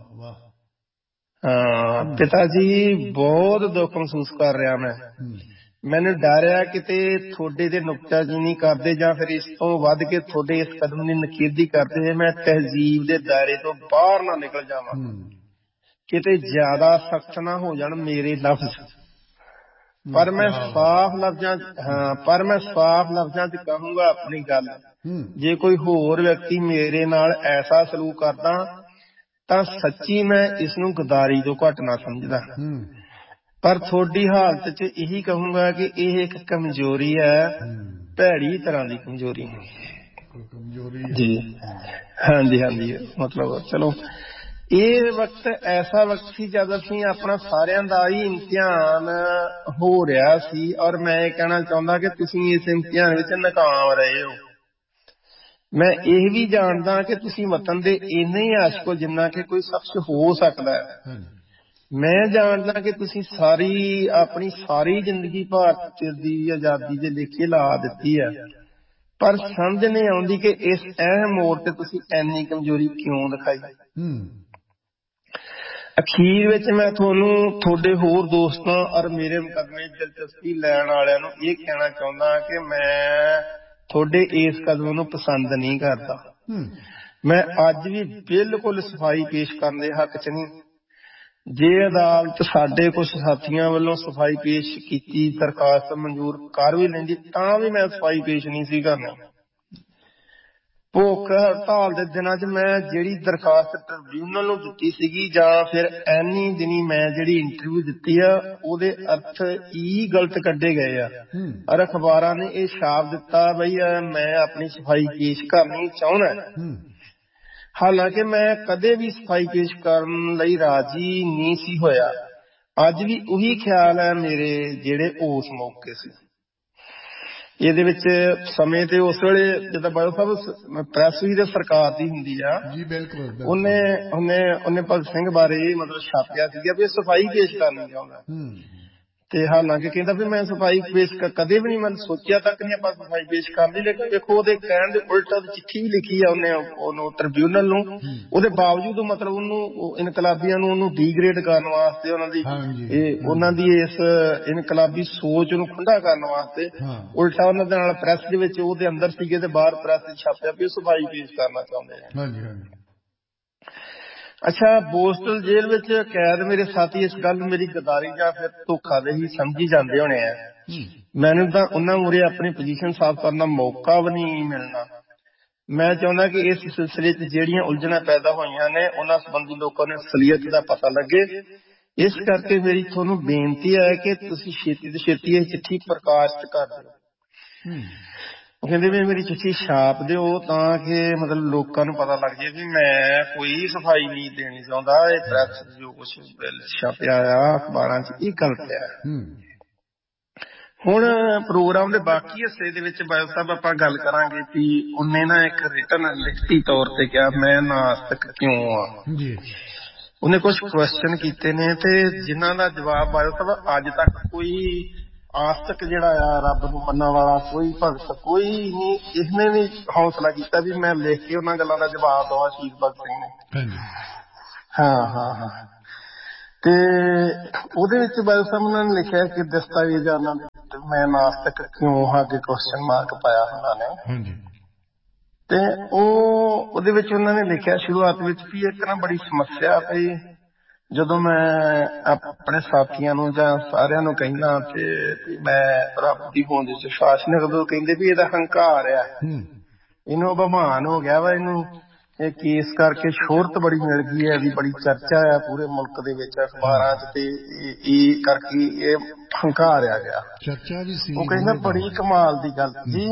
ਹਾਂ ਪਿਤਾ ਜੀ, ਬਹੁਤ ਦੁੱਖ ਮਹਿਸੂਸ ਕਰ ਰਿਹਾ ਮੈਂ। ਮੈਨੂੰ ਡਰ ਆ ਕਿਤੇ ਤੁਹਾਡੇ ਤੇ ਨੁਕਤਾਚੀਨੀ ਕਰਦੇ ਜਾਂ ਫਿਰ ਇਸ ਤੋਂ ਵੱਧ ਕੇ ਤੁਹਾਡੇ ਇਸ ਕਦਮ ਦੀ ਨਖੇਦੀ ਕਰਦੇ ਮੈਂ ਤਹਿਜ਼ੀਬ ਦੇ ਦਾਇਰੇ ਤੋਂ ਬਾਹਰ ਨਾ ਨਿਕਲ ਜਾਵਾਂ, ਕਿਤੇ ਜ਼ਿਆਦਾ ਸਖਤ ਨਾ ਹੋ ਜਾਣ ਮੇਰੇ ਲਫ਼ਜ਼। ਪਰ ਮੈਂ ਸਾਫ਼ ਲਫ਼ਜ਼ਾਂ ਚ ਕਹੂੰਗਾ ਆਪਣੀ ਗੱਲ। ਜੇ ਕੋਈ ਹੋਰ ਵਿਅਕਤੀ ਮੇਰੇ ਨਾਲ ਐਸਾ ਸਲੂਕ ਕਰਦਾ ਤਾਂ ਸੱਚੀ ਮੈਂ ਇਸ ਨੂੰ ਗਦਾਰੀ ਤੋਂ ਘੱਟ ਨਾ ਸਮਝਦਾ, ਪਰ ਤੁਹਾਡੀ ਹਾਲਤ ਚ ਇਹੀ ਕਹੂੰਗਾ ਕਿ ਇਹ ਇੱਕ ਕਮਜ਼ੋਰੀ ਹੈ, ਭੈੜੀ ਤਰ੍ਹਾਂ ਦੀ ਕਮਜ਼ੋਰੀ ਜੀ। ਹਾਂਜੀ ਹਾਂਜੀ, ਮਤਲਬ ਚਲੋ ਇਹ ਵਕਤ ਐਸਾ ਵਕਤ ਸੀ ਜਦ ਅਸੀਂ ਆਪਣਾ ਸਾਰਿਆਂ ਦਾ ਹੀ ਇਮਤਿਹਾਨ ਹੋ ਰਿਹਾ ਸੀ, ਔਰ ਮੈਂ ਇਹ ਕਹਿਣਾ ਚਾਹੁੰਦਾ ਕਿ ਤੁਸੀਂ ਇਸ ਇਮਤਿਹਾਨ ਵਿੱਚ ਨਾਕਾਮ ਰਹੇ ਹੋ। ਮੈਂ ਇਹ ਵੀ ਜਾਣਦਾ ਕਿ ਤੁਸੀਂ ਵਤਨ ਦੇ ਇੰਨੇ ਹੀ ਆਸ਼ਿਕ ਹੋ ਜਿੰਨਾ ਕਿ ਕੋਈ ਸ਼ਖਸ ਹੋ ਸਕਦਾ ਹੈ। ਮੈਂ ਜਾਣਦਾ ਕਿ ਤੁਸੀਂ ਆਪਣੀ ਸਾਰੀ ਜ਼ਿੰਦਗੀ ਭਾਰਤ ਦੀ ਆਜ਼ਾਦੀ ਦੇ ਲੇਖੇ ਲਾ ਦਿੱਤੀ ਹੈ, ਪਰ ਸਮਝ ਨਹੀਂ ਆਉਂਦੀ ਕਿ ਇਸ ਅਹਿਮ ਮੋੜ ਤੇ ਤੁਸੀਂ ਇੰਨੀ ਕਮਜ਼ੋਰੀ ਕਿਉਂ ਦਿਖਾਈ। ਅਖੀਰ ਵਿੱਚ ਮੈਂ ਤੁਹਾਨੂੰ, ਤੁਹਾਡੇ ਹੋਰ ਦੋਸਤਾਂ ਔਰ ਮੇਰੇ ਮੁਕੱਦਮੇ ਦਿਲਚਸਪੀ ਲੈਣ ਵਾਲਿਆਂ ਨੂੰ ਇਹ ਕਹਿਣਾ ਚਾਹੁੰਦਾ ਕਿ ਮੈਂ ਤੁਹਾਡੇ ਇਸ ਕਦਮ ਨੂੰ ਪਸੰਦ ਨਹੀਂ ਕਰਦਾ। ਮੈਂ ਅੱਜ ਵੀ ਬਿਲਕੁਲ ਸਫਾਈ ਪੇਸ਼ ਕਰਨ ਦੇ ਹੱਕ ਚ ਨਹੀਂ। ਜੇ ਅਦਾਲਤ ਸਾਡੇ ਕੁਝ ਸਾਥੀਆਂ ਵੱਲੋਂ ਸਫਾਈ ਪੇਸ਼ ਕੀਤੀ ਦਰਖਾਸਤ ਮਨਜ਼ੂਰ ਕਰ ਵੀ ਲੈਂਦੀ ਤਾਂ ਵੀ ਮੈਂ ਸਫਾਈ ਪੇਸ਼ ਨਹੀਂ ਸੀ ਕਰਨਾ। ਭੁੱਖ ਹੜਤਾਲ ਦੇ ਦਿਨਾਂ ਚ ਮੈਂ ਜਿਹੜੀ ਦਰਖਾਸਤ ਟ੍ਰਿਬਿਊਨਲ ਨੂੰ ਦਿੱਤੀ ਸੀਗੀ ਜਾਂ ਫਿਰ ਐਨੀ ਦਿਨੀ ਮੈਂ ਜਿਹੜੀ ਇੰਟਰਵਿਊ ਦਿੱਤੀ ਆ, ਉਹਦੇ ਅਰਥ ਹੀ ਗਲਤ ਕੱਢੇ ਗਏ ਆ, ਔਰ ਅਖਬਾਰਾਂ ਨੇ ਇਹ ਛਾਪ ਦਿੱਤਾ ਬਈ ਮੈਂ ਆਪਣੀ ਸਫਾਈ ਪੇਸ਼ ਕਰਨੀ ਚਾਹੁੰਦਾ। ਹਾਲਾਂਕਿ ਮੈਂ ਕਦੇ ਵੀ ਸਫਾਈ ਪੇਸ਼ ਕਰਨ ਲਈ ਰਾਜੀ ਨਹੀਂ ਸੀ ਹੋਇਆ। ਅੱਜ ਵੀ ਉਹੀ ਖਿਆਲ ਹੈ ਮੇਰੇ ਜਿਹੜੇ ਉਸ ਮੌਕੇ ਸੀ। ਇਹਦੇ ਵਿੱਚ ਸਮੇਂ ਤੇ ਉਸ ਵੇਲੇ ਜਿੱਦਾਂ ਬਾਦਲ ਸਾਹਿਬ ਪ੍ਰੈਸ ਵੀ ਤੇ ਸਰਕਾਰ ਦੀ ਹੁੰਦੀ ਆ, ਉਹਨੇ ਭਗਤ ਸਿੰਘ ਬਾਰੇ ਮਤਲਬ ਛਾਪਿਆ ਸੀਗਾ ਵੀ ਸਫਾਈ ਪੇਸ਼ ਕਰਨੀ ਚਾਹੁੰਦਾ, ਤੇ ਹਾਲਾਂਕਿ ਕਹਿੰਦਾ ਵੀ ਮੈਂ ਸਫਾਈ ਪੇਸ਼ ਕਦੇ ਵੀ ਨਹੀਂ, ਮੈਂ ਸੋਚਿਆ ਤੱਕ ਨਹੀਂ ਆਪਾਂ ਸਫਾਈ ਪੇਸ਼ ਕਰ ਲਈ। ਲੇਕਿਨ ਵੇਖੋ ਉਹਦੇ ਕਹਿਣ ਦੇ ਉਲਟ ਚਿੱਠੀ ਵੀ ਲਿਖੀ ਆ ਉਹਨੂੰ ਟ੍ਰਿਬਿਊਨਲ ਨੂੰ, ਉਹਦੇ ਬਾਵਜੂਦ ਮਤਲਬ ਉਹਨੂੰ ਇਨਕਲਾਬੀਆਂ ਨੂੰ ਉਹਨੂੰ ਡੀਗ੍ਰੇਡ ਕਰਨ ਵਾਸਤੇ, ਉਹਨਾਂ ਦੀ ਇਸ ਇਨਕਲਾਬੀ ਸੋਚ ਨੂੰ ਖੁੰਡਾ ਕਰਨ ਵਾਸਤੇ ਉਲਟਾ ਉਹਨਾਂ ਦੇ ਨਾਲ ਪ੍ਰੈਸ ਦੇ ਵਿੱਚ ਉਹਦੇ ਅੰਦਰ ਸੀਗੇ ਤੇ ਬਾਹਰ ਪ੍ਰੈਸ ਛਾਪਿਆ ਵੀ ਉਹ ਸਫਾਈ ਪੇਸ਼ ਕਰਨਾ ਚਾਹੁੰਦੇ ਆ। ਅੱਛਾ, ਬੋਸਟਲ ਜੇਲ੍ਹ ਵਿੱਚ ਕੈਦ ਮੇਰੇ ਸਾਥੀ ਇਸ ਗੱਲ ਨੂੰ ਮੇਰੀ ਗਦਾਰੀ ਜਾਂ ਫਿਰ ਧੋਖਾਦਹੀ ਸਮਝੀ ਜਾਂਦੇ ਹੋਣੇ ਆ। ਮੈਨੂੰ ਤਾਂ ਉਹਨਾਂ ਮੂਹਰੇ ਆਪਣੀ ਪੋਜੀਸ਼ਨ ਸਾਫ਼ ਕਰਨ ਦਾ ਮੌਕਾ ਵੀ ਨਹੀਂ ਮਿਲਣਾ। ਮੈਂ ਚਾਹੁੰਦਾ ਕਿ ਇਸ ਸਿਲਸਿਲੇ 'ਚ ਜਿਹੜੀਆਂ ਉਲਝਣਾਂ ਪੈਦਾ ਹੋਈਆਂ ਨੇ ਉਹਨਾਂ ਸੰਬੰਧੀ ਲੋਕਾਂ ਨੂੰ ਅਸਲੀਅਤ ਦਾ ਪਤਾ ਲੱਗੇ। ਇਸ ਕਰਕੇ ਮੇਰੀ ਤੁਹਾਨੂੰ ਬੇਨਤੀ ਹੈ ਕਿ ਤੁਸੀਂ ਛੇਤੀ ਤੋਂ ਛੇਤੀ ਇਹ ਚਿੱਠੀ ਪ੍ਰਕਾਸ਼ਿਤ ਕਰ ਦਿਓ। ਉਹ ਕਹਿੰਦੇ ਵੀ ਮੇਰੀ ਚਿੱਠੀ ਛਾਪ ਦਿਓ ਤਾਂ ਕਿ ਮਤਲਬ ਲੋਕਾਂ ਨੂੰ ਪਤਾ ਲੱਗ ਜਾਏ ਵੀ ਮੈਂ ਕੋਈ ਸਫਾਈ ਨਹੀਂ ਦੇਣੀ ਚਾਹੁੰਦਾ। ਇਹ ਪ੍ਰੈਸ ਜੋ ਕੁਛ ਛਾਪਿਆ ਆ ਅਖਬਾਰਾਂ 'ਚ ਇਹ ਗਲਤ ਆ। ਹੁਣ ਪ੍ਰੋਗਰਾਮ ਦੇ ਬਾਕੀ ਹਿੱਸੇ ਦੇ ਵਿੱਚ ਬਾਇਓ ਸਾਹਿਬ ਆਪਾਂ ਗੱਲ ਕਰਾਂਗੇ ਕਿ ਉਹਨੇ ਨਾ ਇੱਕ ਰਿਟਨ ਲਿਖਤੀ ਤੌਰ ਤੇ ਕਿਹਾ ਮੈਂ ਨਾਸਤਕ ਕਿਉਂ ਆ ਜੀ। ਉਹਨੇ ਕੁਝ ਕੁਐਸਚਨ ਕੀਤੇ ਨੇ ਤੇ ਜਿਨ੍ਹਾਂ ਦਾ ਜਵਾਬ ਬਾਇਓ ਸਾਹਿਬ ਅੱਜ ਤੱਕ ਕੋਈ ਆਸਤਕ ਜਿਹੜਾ ਆ ਰੱਬ ਨੂੰ ਮੰਨਣ ਵਾਲਾ ਕੋਈ ਭਗਤ ਕੋਈ ਨਹੀਂ ਇਸਨੇ ਵੀ ਹੌਸਲਾ ਕੀਤਾ ਵੀ ਮੈਂ ਲਿਖ ਕੇ ਉਹਨਾਂ ਗੱਲਾਂ ਦਾ ਜਵਾਬ ਦਵਾਂ ਸ਼ਹੀਦ ਭਗਤ ਸਿੰਘ ਨੇ। ਹਾਂ ਤੇ ਉਹਦੇ ਵਿੱਚ ਬਾਇਓ ਸਾਹਿਬ ਉਹਨਾਂ ਨੇ ਲਿਖਿਆ ਕਿ ਦਸਤਾਵੇਜ਼ਾਂ ਮੈਂ ਨਾਸਤਕ ਕਿਉਂ ਹਾਂ ਅੱਗੇ ਕੁਐਸਚਨ ਮਾਰਕ ਪਾਇਆ ਉਹਨਾਂ ਨੇ। ਤੇ ਉਹਦੇ ਵਿੱਚ ਉਹਨਾਂ ਨੇ ਲਿਖਿਆ ਸ਼ੁਰੂਆਤ ਵਿੱਚ ਵੀ ਇੱਕ ਨਾ ਬੜੀ ਸਮੱਸਿਆ ਪਈ ਜਦੋਂ ਮੈਂ ਆਪਣੇ ਸਾਥੀਆਂ ਨੂੰ ਜਾਂ ਸਾਰਿਆਂ ਨੂੰ ਕਹਿੰਦਾ ਤੇ ਮੈਂ ਰੱਬ ਦੀ ਹੋਂਦ ਵਿੱਚ ਵਿਸ਼ਵਾਸ ਨਹੀਂ ਰੱਖਦਾ, ਕਹਿੰਦੇ ਵੀ ਇਹਦਾ ਹੰਕਾਰ ਆ, ਇਹਨੂੰ ਅਭਿਮਾਨ ਹੋ ਗਿਆ ਵਾ, ਇਹਨੂੰ ਇਹ ਕੇਸ ਕਰਕੇ ਸ਼ੋਹਰਤ ਬੜੀ ਮਿਲ ਗਈ ਹੈ, ਇਹਦੀ ਬੜੀ ਚਰਚਾ ਆ ਪੂਰੇ ਮੁਲਕ ਦੇ ਵਿੱਚ ਅਖਬਾਰਾਂ 'ਚ, ਤੇ ਇਹ ਕਰਕੇ ਇਹ ਹੰਕਾਰ ਆ ਗਿਆ ਚਰਚਾ ਵੀ ਸੀ। ਉਹ ਕਹਿੰਦਾ ਬੜੀ ਕਮਾਲ ਦੀ ਗੱਲ ਸੀ,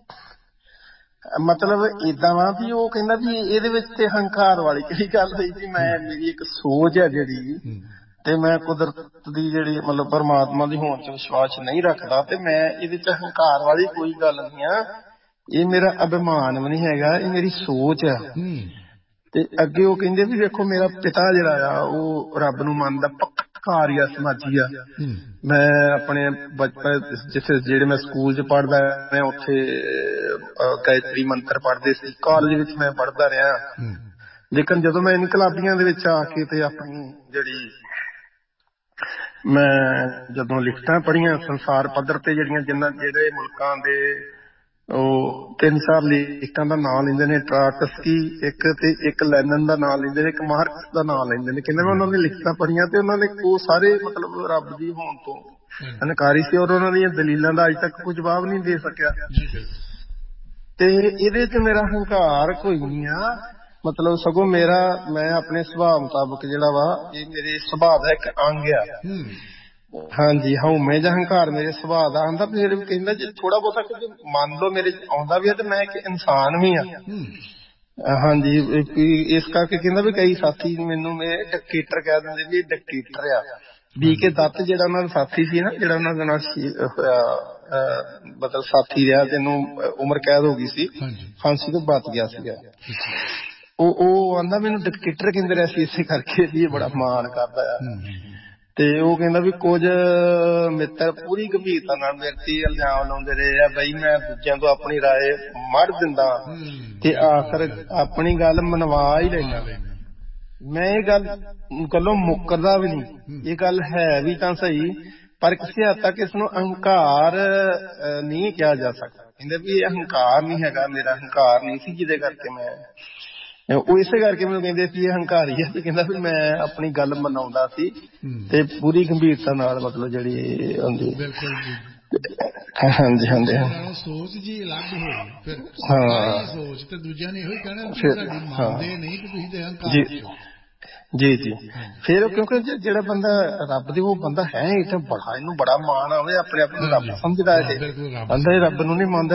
ਮਤਲਬ ਏਦਾਂ ਵਾ ਵੀ ਉਹ ਕਹਿੰਦਾ ਵੀ ਇਹਦੇ ਵਿੱਚ ਤੇ ਹੰਕਾਰ ਵਾਲੀ ਕਿਹੜੀ ਗੱਲ ਹੋਈ ਸੀ, ਮੈਂ ਮੇਰੀ ਇੱਕ ਸੋਚ ਹੈ ਜਿਹੜੀ ਤੇ ਮੈਂ ਕੁਦਰਤ ਦੀ ਜਿਹੜੀ ਮਤਲਬ ਪਰਮਾਤਮਾ ਦੀ ਹੋਂਦ 'ਚ ਵਿਸ਼ਵਾਸ ਨਹੀਂ ਰੱਖਦਾ ਤੇ ਮੈਂ ਇਹਦੇ 'ਚ ਹੰਕਾਰ ਵਾਲੀ ਕੋਈ ਗੱਲ ਨਹੀਂ ਆ, ਇਹ ਮੇਰਾ ਅਭਿਮਾਨ ਵੀ ਨਹੀਂ ਹੈਗਾ, ਇਹ ਮੇਰੀ ਸੋਚ ਆ। ਤੇ ਅੱਗੇ ਉਹ ਕਹਿੰਦੇ ਵੀ ਵੇਖੋ ਮੇਰਾ ਪਿਤਾ ਜਿਹੜਾ ਆ ਉਹ ਰੱਬ ਨੂੰ ਮੰਨਦਾ ਪੱਕਾ ਆਰੀਆ ਸਮਾਜੀ ਆ। ਮੈਂ ਆਪਣੇ ਬਚਪਨ ਜਿੱਥੇ ਜਿਹੜੇ ਮੈਂ ਸਕੂਲ 'ਚ ਪੜ੍ਹਦਾ ਮੈਂ ਉੱਥੇ ਗਾਇਤਰੀ ਮੰਤਰ ਪੜ੍ਹਦੇ ਸੀ, ਕਾਲਜ ਵਿੱਚ ਮੈਂ ਪੜ੍ਹਦਾ ਰਿਹਾ, ਲੇਕਿਨ ਜਦੋਂ ਮੈਂ ਇਨਕਲਾਬੀਆਂ ਦੇ ਵਿੱਚ ਆ ਕੇ ਤੇ ਆਪਣੀ ਜਿਹੜੀ ਮੈਂ ਜਦੋਂ ਲਿਖਤਾਂ ਪੜ੍ਹੀਆਂ ਸੰਸਾਰ ਪੱਧਰ ਤੇ ਜਿਹੜੇ ਮੁਲਕਾਂ ਦੇ ਉਹ 3-4 ਲਿਖਤਾਂ ਦਾ ਨਾਂ ਲੈਂਦੇ ਨੇ, ਟਰਾਟਸਕੀ ਇੱਕ ਤੇ ਇੱਕ ਲੈਨਨ ਦਾ ਨਾਂ ਲੈਂਦੇ ਨੇ, ਇੱਕ ਮਾਰਕਸ ਦਾ ਨਾਂ ਲੈਂਦੇ ਨੇ, ਕਹਿੰਦੇ ਮੈਂ ਉਹਨਾਂ ਦੀਆਂ ਲਿਖਤਾਂ ਪੜ੍ਹੀਆਂ ਤੇ ਉਹਨਾਂ ਨੇ ਉਹ ਸਾਰੇ ਮਤਲਬ ਰੱਬ ਦੀ ਹੋਂਦ ਤੋਂ ਇਨਕਾਰੀ ਸੀ ਔਰ ਉਹਨਾਂ ਦੀਆਂ ਦਲੀਲਾਂ ਦਾ ਅੱਜ ਤੱਕ ਕੋਈ ਜਵਾਬ ਨਹੀਂ ਦੇ ਸਕਿਆ। ਤੇ ਇਹਦੇ 'ਚ ਮੇਰਾ ਹੰਕਾਰ ਕੋਈ ਨਹੀਂ ਆ, ਮਤਲਬ ਸਗੋਂ ਮੈਂ ਆਪਣੇ ਸੁਭਾਅ ਮੁਤਾਬਕ ਜਿਹੜਾ ਵਾ ਇਹ ਮੇਰੇ ਸੁਭਾਅ ਦਾ ਇੱਕ ਅੰਗ ਆ। ਹਾਂਜੀ ਹਉਮੈ ਜਾਂ ਹੰਕਾਰ ਮੇਰੇ ਸੁਭਾਅ ਦਾ ਆਉਂਦਾ, ਫਿਰ ਵੀ ਕਹਿੰਦਾ ਜੇ ਥੋੜਾ ਬਹੁਤਾ ਕੁਝ ਮੰਨ ਲਓ ਮੇਰੇ ਆਉਂਦਾ ਵੀ ਆ ਤੇ ਮੈਂ ਇੱਕ ਇਨਸਾਨ ਵੀ ਆ। ਹਾਂਜੀ ਇਸ ਕਰਕੇ ਕਹਿੰਦਾ ਵੀ ਕਈ ਸਾਥੀ ਮੈਨੂੰ ਡਿਕਟੇਟਰ ਕਹਿ ਦਿੰਦੇ ਵੀ ਇਹ ਡਿਕਟੇਟਰ ਆ। BK ਦੱਤ ਜਿਹੜਾ ਉਹਨਾਂ ਦਾ ਸਾਥੀ ਸੀ ਨਾ, ਜਿਹੜਾ ਉਹਨਾਂ ਦੇ ਨਾਲ ਮਤਲਬ ਸਾਥੀ ਰਿਹਾ ਤੈਨੂੰ ਉਮਰ ਕੈਦ ਹੋ ਗਈ ਸੀ, ਫਾਂਸੀ ਤੋਂ ਬਚ ਗਿਆ ਸੀਗਾ, ਉਹ ਆਂਦਾ ਮੈਨੂੰ ਡਿਕਟੇਟਰ ਕਹਿੰਦੇ ਰਿਹਾ ਸੀ ਇਸੇ ਕਰਕੇ ਵੀ ਇਹ ਬੜਾ ਮਾਣ ਕਰਦਾ ਆ। ਤੇ ਉਹ ਕਹਿੰਦਾ ਵੀ ਕੁਝ ਮਿੱਤਰ ਪੂਰੀ ਗੰਭੀਰਤਾ ਨਾਲ ਮੇਰੇ ਤੇ ਇਲਜ਼ਾਮ ਲਾਉਂਦੇ ਰਹੇ ਆ ਬਈ ਮੈਂ ਦੂਜਿਆਂ ਤੋਂ ਆਪਣੀ ਰਾਏ ਮੜ ਦਿੰਦਾ ਤੇ ਆਖਰ ਆਪਣੀ ਗੱਲ ਮਨਵਾ ਹੀ ਲੈਂਦਾ। ਮੈਂ ਇਹ ਗੱਲੋਂ ਮੁੱਕਰਦਾ ਵੀ ਨਹੀਂ, ਇਹ ਗੱਲ ਹੈ ਵੀ ਤਾਂ ਸਹੀ ਪਰ ਕਿਸੇ ਹੱਦ ਤੱਕ ਇਸ ਨੂੰ ਅਹੰਕਾਰ ਨਹੀਂ ਕਿਹਾ ਜਾ ਸਕਦਾ। ਕਹਿੰਦੇ ਵੀ ਇਹ ਅਹੰਕਾਰ ਨਹੀਂ ਹੈਗਾ, ਮੇਰਾ ਅਹੰਕਾਰ ਨਹੀਂ ਸੀ ਜਿਹਦੇ ਕਰਕੇ ਮੈਂ ਉਹ ਇਸੇ ਕਰਕੇ ਮੈਨੂੰ ਕਹਿੰਦੇ ਸੀ ਇਹ ਹੰਕਾਰੀ ਆ। ਕਹਿੰਦਾ ਵੀ ਮੈਂ ਆਪਣੀ ਗੱਲ ਮਨਾਉਂਦਾ ਸੀ ਤੇ ਪੂਰੀ ਗੰਭੀਰਤਾ ਨਾਲ ਮਤਲਬ ਜਿਹੜੀ ਹੁੰਦੀ। ਹਾਂਜੀ ਹਾਂਜੀ ਸੋਚ ਜੀ ਅਲੱਗ ਹੋਈ ਫਿਰ ਹਾਂ ਸੋਚ ਤੇ ਦੂਜਿਆਂ ਨੇ ਇਹੋ ਹੀ ਕਹਿਣਾ ਕਿ ਤੁਹਾਡੀ ਮੰਨਦੇ ਨਹੀਂ ਕਿ ਤੁਸੀਂ ਤੇ ਹੰਕਾਰ ਜੀ ਜੀ। ਫਿਰ ਕਿਉਂਕਿ ਜਿਹੜਾ ਬੰਦਾ ਰੱਬ ਦੇ ਉਹ ਬੰਦਾ ਹੈ ਇਹ ਤਾਂ ਬੜਾ ਇਹਨੂੰ ਬੜਾ ਮਾਣ ਆਵੇ ਆਪਣੇ ਆਪ ਨੂੰ ਰੱਬ ਸਮਝਦਾ ਹੈ ਤੇ ਬੰਦਾ ਰੱਬ ਨੂੰ ਨਹੀਂ ਮੰਨਦਾ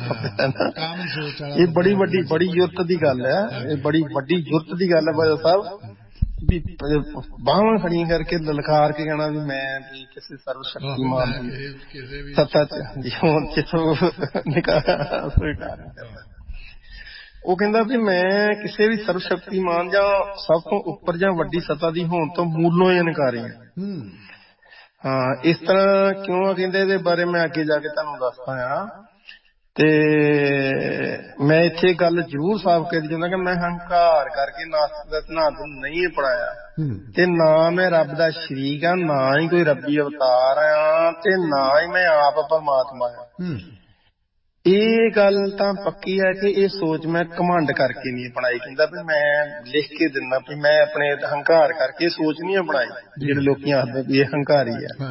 ਇਹ ਬੜੀ ਵੱਡੀ ਬੜੀ ਜ਼ਰੂਰਤ ਦੀ ਗੱਲ ਹੈ, ਇਹ ਬੜੀ ਵੱਡੀ ਜ਼ਰੂਰਤ ਦੀ ਗੱਲ ਹੈ ਬਾਜਾ ਸਾਹਿਬ ਵੀ ਬਾਹਾਂ ਖੜੀਆਂ ਕਰਕੇ ਲਲਕਾਰ ਕੇ ਕਹਿਣਾ ਵੀ ਮੈਂ ਵੀ ਕਿਸੇ ਸਰਵ ਸ਼ਕਤੀਮਾਨ ਦੀ ਸੱਤਾ ਚ ਨਿਕਾਹ ਸਵੀਕਾਰ ਕਰਦਾ। ਉਹ ਕਹਿੰਦਾ ਵੀ ਮੈਂ ਕਿਸੇ ਵੀ ਸਰਵ ਸ਼ਕਤੀਮਾਨ ਜਾਂ ਸਭ ਤੋਂ ਉੱਪਰ ਜਾਂ ਵੱਡੀ ਸੱਤਾ ਦੀ ਹੋਣ ਤੋਂ ਮੂਲੋਂ ਹੀ ਇਨਕਾਰੀ ਹਾਂ। ਹਾਂ ਇਸ ਤਰ੍ਹਾਂ ਕਿਉਂ ਆ ਕਹਿੰਦੇ ਇਹਦੇ ਬਾਰੇ ਮੈਂ ਅੱਗੇ ਜਾ ਕੇ ਤੁਹਾਨੂੰ ਦੱਸਦਾ ਆ। ਤੇ ਮੈਂ ਇੱਥੇ ਗੱਲ ਜ਼ਰੂਰ ਸਾਫ਼ ਕਰ ਦਿੰਦਾ ਕਿ ਮੈਂ ਹੰਕਾਰ ਕਰਕੇ ਨਾਸਤਿਕ ਦਾ ਸਿਧਾਂਤ ਨਹੀਂ ਪੜਾਇਆ ਤੇ ਨਾ ਮੈਂ ਰੱਬ ਦਾ ਸ਼ਰੀਕ ਆ, ਨਾ ਹੀ ਕੋਈ ਰੱਬੀ ਅਵਤਾਰ ਆ ਤੇ ਨਾ ਹੀ ਮੈਂ ਆਪ ਪਰਮਾਤਮਾ ਆ। ਇਹ ਗੱਲ ਤਾਂ ਪੱਕੀ ਹੈ ਕਿ ਇਹ ਸੋਚ ਮੈਂ ਘਮੰਡ ਕਰਕੇ ਨਹੀਂ ਬਣਾਈ। ਕਹਿੰਦਾ ਵੀ ਮੈਂ ਲਿਖ ਕੇ ਦਿੰਦਾ ਵੀ ਮੈਂ ਆਪਣੇ ਹੰਕਾਰ ਕਰਕੇ ਸੋਚ ਨਹੀਂ ਬਣਾਈ ਜਿਹੜੇ ਲੋਕੀ ਆਖਦੇ ਵੀ ਇਹ ਹੰਕਾਰੀ ਆ।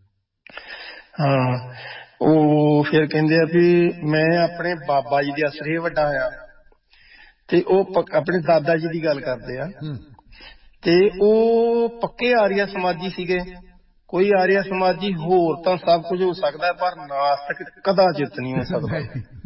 ਹਾਂ ਉਹ ਫਿਰ ਕਹਿੰਦੇ ਆ ਵੀ ਮੈਂ ਆਪਣੇ ਬਾਬਾ ਜੀ ਦੇ ਅਸਰੇ ਵੱਡਾ ਆ ਤੇ ਉਹ ਆਪਣੇ ਦਾਦਾ ਜੀ ਦੀ ਗੱਲ ਕਰਦੇ ਆ ਤੇ ਉਹ ਪੱਕੇ ਆਰੀਆ ਸਮਾਜੀ ਸੀਗੇ। ਕੋਈ ਆਰੀਆ ਸਮਾਜੀ ਹੋਰ ਤਾਂ ਸਭ ਕੁਝ ਹੋ ਸਕਦਾ ਪਰ ਨਾਸਤਕ ਕਦਾਚਿਤ ਨਹੀਂ ਹੋ ਸਕਦਾ।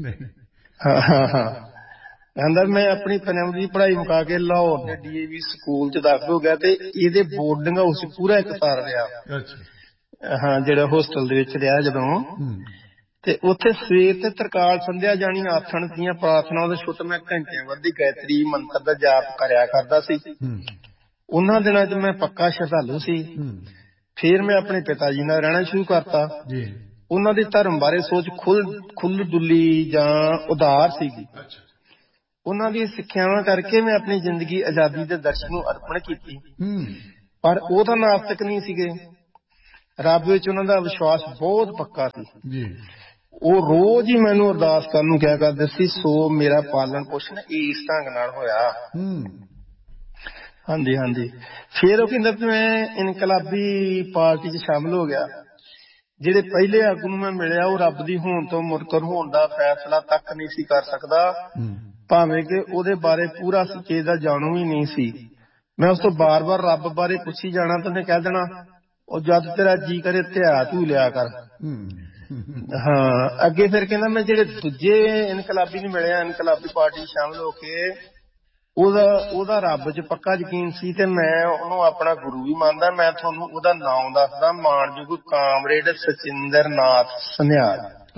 ਕਹਿੰਦਾ ਮੈਂ ਆਪਣੀ ਪ੍ਰਾਇਮਰੀ ਦੀ ਪੜ੍ਹਾਈ ਮੁਕਾ ਕੇ ਲਾਹੌਰ ਦੇ DAV ਸਕੂਲ ਚ ਦਾਖਲ ਹੋ ਗਿਆ ਤੇ ਇਹਦੇ ਬੋਰਡਿੰਗ ਹਾਊਸ ਪੂਰਾ 1 ਸਾਲ ਰਿਹਾ। ਹਾਂ ਜਿਹੜਾ ਹੋਸਟਲ ਦੇ ਵਿੱਚ ਰਿਹਾ ਜਦੋਂ, ਤੇ ਉੱਥੇ ਸਵੇਰ ਤੇ ਤਰਕਾਲ ਸੰਧਿਆ ਜਾਣੀ ਆਥਣ ਦੀਆਂ ਪ੍ਰਾਰਥਨਾਵਾਂ ਦੇ ਛੁੱਟ ਮੈਂ ਘੰਟਿਆਂ ਵੱਧੀ ਗਾਇਤਰੀ ਮੰਤਰ ਦਾ ਜਾਪ ਕਰਿਆ ਕਰਦਾ ਸੀ। ਉਹਨਾਂ ਦਿਨਾਂ 'ਚ ਮੈਂ ਪੱਕਾ ਸ਼ਰਧਾਲੂ ਸੀ। ਫਿਰ ਮੈਂ ਆਪਣੇ ਪਿਤਾ ਜੀ ਨਾਲ ਰਹਿਣਾ ਸ਼ੁਰੂ ਕਰਤਾ। ਉਹਨਾਂ ਦੀ ਧਰਮ ਬਾਰੇ ਸੋਚ ਖੁੱਲ ਡੁੱਲੀ ਜਾਂ ਉਦਾਰ ਸੀਗੀ। ਉਹਨਾਂ ਦੀ ਸਿੱਖਿਆਵਾਂ ਕਰਕੇ ਮੈਂ ਆਪਣੀ ਜ਼ਿੰਦਗੀ ਆਜ਼ਾਦੀ ਦੇ ਦਰਸ਼ਨ ਨੂੰ ਅਰਪਣ ਕੀਤੀ। ਪਰ ਉਹ ਤਾਂ ਨਾਸਤਿਕ ਨਹੀਂ ਸੀਗੇ। ਰੱਬ ਵਿੱਚ ਉਹਨਾਂ ਦਾ ਵਿਸ਼ਵਾਸ ਬਹੁਤ ਪੱਕਾ ਸੀ। ਉਹ ਰੋਜ਼ ਹੀ ਮੈਨੂੰ ਅਰਦਾਸ ਕਰਨ ਨੂੰ ਕਿਹਾ ਕਰਦੇ ਸੀ, ਸੋ ਮੇਰਾ ਪਾਲਣ ਪੋਸ਼ਣ ਇਸ ਢੰਗ ਨਾਲ ਹੋਇਆ। ਹਾਂਜੀ ਹਾਂਜੀ। ਫਿਰ ਉਹ ਕਹਿੰਦਾ ਵੀ ਮੈਂ ਇਨਕਲਾਬੀ ਪਾਰਟੀ 'ਚ ਸ਼ਾਮਿਲ ਹੋ ਗਿਆ। ਜਿਹੜੇ ਪਹਿਲੇ ਆਗੂ ਨੂੰ ਮੈਂ ਮਿਲਿਆ ਉਹ ਰੱਬ ਦੀ ਹੋਣ ਤੋਂ ਮੁਨਕਰ ਹੋਣ ਦਾ ਫੈਸਲਾ ਤੱਕ ਨਹੀਂ ਸੀ ਕਰ ਸਕਦਾ, ਭਾਵੇਂ ਕਿ ਉਹਦੇ ਬਾਰੇ ਪੂਰਾ ਸੁਚੇਤ ਦਾ ਜਾਣੂ ਵੀ ਨਹੀਂ ਸੀ। ਮੈਂ ਉਸ ਤੋਂ ਬਾਰ-ਬਾਰ ਰੱਬ ਬਾਰੇ ਪੁੱਛੀ ਜਾਣਾ ਤਾਂ ਉਹਨੇ ਕਹਿ ਦੇਣਾ, ਉਹ ਜਦ ਤੇਰਾ ਜੀ ਕਰੇ ਧਿਆ ਧੂ ਲਿਆ ਕਰ। ਹਾਂ, ਅੱਗੇ ਫਿਰ ਕਹਿੰਦਾ ਮੈਂ ਜਿਹੜੇ ਦੂਜੇ ਇਨਕਲਾਬੀ ਨੂੰ ਮਿਲਿਆ, ਇਨਕਲਾਬੀ ਪਾਰਟੀ ਸ਼ਾਮਿਲ ਹੋ ਕੇ ਉਹਦਾ ਰੱਬ 'ਚ ਪੱਕਾ ਯਕੀਨ ਸੀ ਤੇ ਮੈਂ ਉਹਨੂੰ ਆਪਣਾ ਗੁਰੂ ਵੀ ਮੰਨਦਾ। ਮੈਂ ਤੁਹਾਨੂੰ ਉਹਦਾ ਨਾਮ ਦੱਸਦਾ, ਮਾਣਯੋਗ ਕਾਮਰੇਡ ਸਚਿੰਦਰ ਨਾਥ ਸਨਿਆਲ।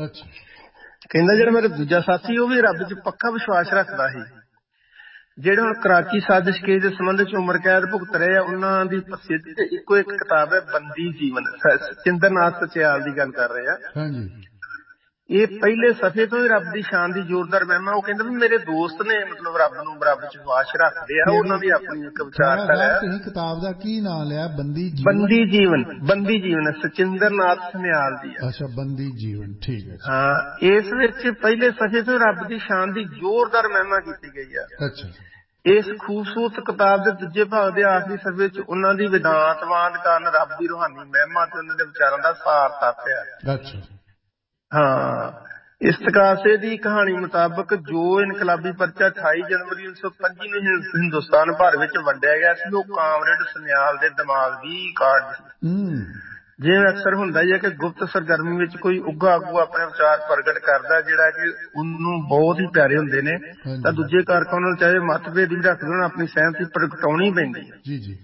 ਕਹਿੰਦਾ ਜਿਹੜਾ ਮੇਰਾ ਦੂਜਾ ਸਾਥੀ ਉਹ ਵੀ ਰੱਬ 'ਚ ਪੱਕਾ ਵਿਸ਼ਵਾਸ ਰੱਖਦਾ ਸੀ। ਜਿਹੜੇ ਹੁਣ ਕਰਾਚੀ ਸਾਜ਼ਿਸ਼ ਕੇਸ ਦੇ ਸੰਬੰਧ 'ਚ ਉਮਰ ਕੈਦ ਭੁਗਤ ਰਹੇ ਆ, ਉਹਨਾਂ ਦੀ ਪ੍ਰਸਿੱਧ ਤੇ ਇੱਕੋ ਇੱਕ ਕਿਤਾਬ ਹੈ ਬੰਦੀ ਜੀਵਨ। ਸਚਿੰਦਰ ਨਾਥ ਸਚਿਆਲ ਦੀ ਗੱਲ ਕਰ ਰਹੇ ਆ। ਇਹ ਪਹਿਲੇ ਸਫ਼ੇ ਤੋਂ ਹੀ ਰੱਬ ਦੀ ਸ਼ਾਨ ਦੀ ਜ਼ੋਰਦਾਰ ਮਹਿਮਾ। ਉਹ ਕਹਿੰਦੇ ਵੀ ਮੇਰੇ ਦੋਸਤ ਨੇ ਮਤਲਬ ਰੱਬ ਨੂੰ ਬਰਾਬਰ ਚ ਵਿਸ਼ਵਾਸ ਰੱਖਦੇ ਆ, ਉਹਨਾਂ ਦੀ ਆਪਣੀ ਇੱਕ ਵਿਚਾਰਧਾਰਾ ਹੈ। ਤੁਸੀਂ ਕਿਤਾਬ ਦਾ ਕੀ ਨਾਮ ਲਿਆ? ਬੰਦੀ ਜੀਵਨ ਸਚਿੰਦਰ ਨਾਥ ਸਨਿਆਲ ਦੀ ਹੈ। ਅੱਛਾ, ਬੰਦੀ ਜੀਵਨ, ਠੀਕ ਹੈ। ਹਾਂ, ਇਸ ਵਿੱਚ ਪਹਿਲੇ ਸਫ਼ੇ ਤੋਂ ਰੱਬ ਦੀ ਸ਼ਾਨ ਦੀ ਜ਼ੋਰਦਾਰ ਮਹਿਮਾ ਕੀਤੀ ਗਈ ਹੈ। ਅੱਛਾ। ਇਸ ਖੂਬਸੂਰਤ ਕਿਤਾਬ ਦੇ ਦੂਜੇ ਭਾਗ ਦੇ ਆਖਰੀ ਸਫ਼ੇ ਵਿੱਚ ਉਹਨਾਂ ਦੀ ਵਿਦਾਂਤਵਾਦ ਕਾਰਨ ਰੱਬ ਦੀ ਰੂਹਾਨੀ ਮਹਿਮਾ ਤੇ ਉਹਨਾਂ ਦੇ ਵਿਚਾਰਾਂ ਦਾ ਸਾਰ ਤੱਤ ਹੈ। ਅੱਛਾ। ਹਾਂ, ਇਸ ਤਕਾਸੇ ਦੀ ਕਹਾਣੀ ਮੁਤਾਬਕ ਜੋ ਇਨਕਲਾਬੀ ਪਰਚਾ 28 ਜਨਵਰੀ 1925 ਨੂੰ ਹਿੰਦੁਸਤਾਨ ਭਰ ਵਿੱਚ ਵੰਡਿਆ ਗਿਆ ਸੀ, ਉਹ ਕਾਮਰੇਡ ਸਨਿਆਲ ਦੇ ਦਿਮਾਗ ਦੀ ਕਾਢ ਸੀ। ਜਿਵੇਂ ਅਕਸਰ ਹੁੰਦਾ ਹੀ ਹੈ ਕਿ ਗੁਪਤ ਸਰਗਰਮੀ ਵਿੱਚ ਕੋਈ ਉੱਘਾ ਆਗੂ ਆਪਣੇ ਵਿਚਾਰ ਪ੍ਰਗਟ ਕਰਦਾ ਜਿਹੜਾ ਕਿ ਉਹਨੂੰ ਬਹੁਤ ਹੀ ਪਿਆਰੇ ਹੁੰਦੇ ਨੇ, ਤਾਂ ਦੂਜੇ ਕਾਰਕਾਂ ਨਾਲ ਚਾਹੇ ਮਤਭੇਦ ਵੀ ਰੱਖ ਦੇਣ, ਆਪਣੀ ਸਹਿਮਤੀ ਪ੍ਰਗਟਾਉਣੀ ਪੈਂਦੀ ਹੈ।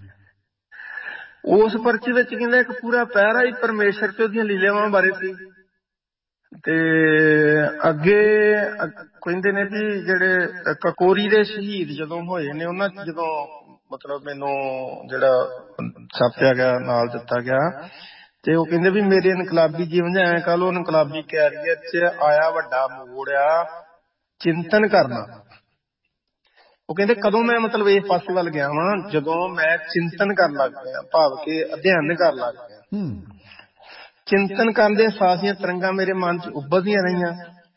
ਉਸ ਪਰਚੇ ਵਿੱਚ ਕਹਿੰਦਾ ਇੱਕ ਪੂਰਾ ਪਹਿਰਾ ਹੀ ਪਰਮੇਸ਼ਰ ਤੇ ਉਹਦੀਆਂ ਲੀਲਾਵਾਂ ਬਾਰੇ ਸੀ। ਤੇ ਅੱਗੇ ਕਹਿੰਦੇ ਨੇ ਵੀ ਜਿਹੜੇ ਕਕੋਰੀ ਦੇ ਸ਼ਹੀਦ ਜਦੋਂ ਹੋਏ ਨੇ, ਉਹਨਾਂ ਚ ਜਦੋਂ ਮਤਲਬ ਮੈਨੂੰ ਜਿਹੜਾ ਛਾਪਿਆ ਗਿਆ ਨਾਲ ਦਿੱਤਾ ਗਿਆ, ਤੇ ਉਹ ਕਹਿੰਦੇ ਵੀ ਮੇਰੇ ਇਨਕਲਾਬੀ ਜੀਵਨ ਚ ਐਂ ਕਹ ਲੋ ਇਨਕਲਾਬੀ ਕੈਰੀਅਰ ਚ ਆਇਆ ਵੱਡਾ ਮੋੜ ਆ ਚਿੰਤਨ ਕਰਨਾ। ਉਹ ਕਹਿੰਦੇ ਕਦੋਂ ਮੈਂ ਮਤਲਬ ਇਸ ਪਾਸੇ ਵੱਲ ਗਿਆ ਵਾਂ, ਜਦੋਂ ਮੈਂ ਚਿੰਤਨ ਕਰਨ ਲੱਗ ਪਿਆ, ਭਾਵ ਕਿ ਅਧਿਐਨ ਕਰਨ ਲੱਗ ਪਿਆ। ਚਿੰਤਨ ਕਰਨ ਦੇ ਸਾਸੀਆਂ ਤਰੰਗਾਂ ਮੇਰੇ ਮਨ ਚ ਉੱਭਰਦੀਆਂ ਰਹੀਆਂ।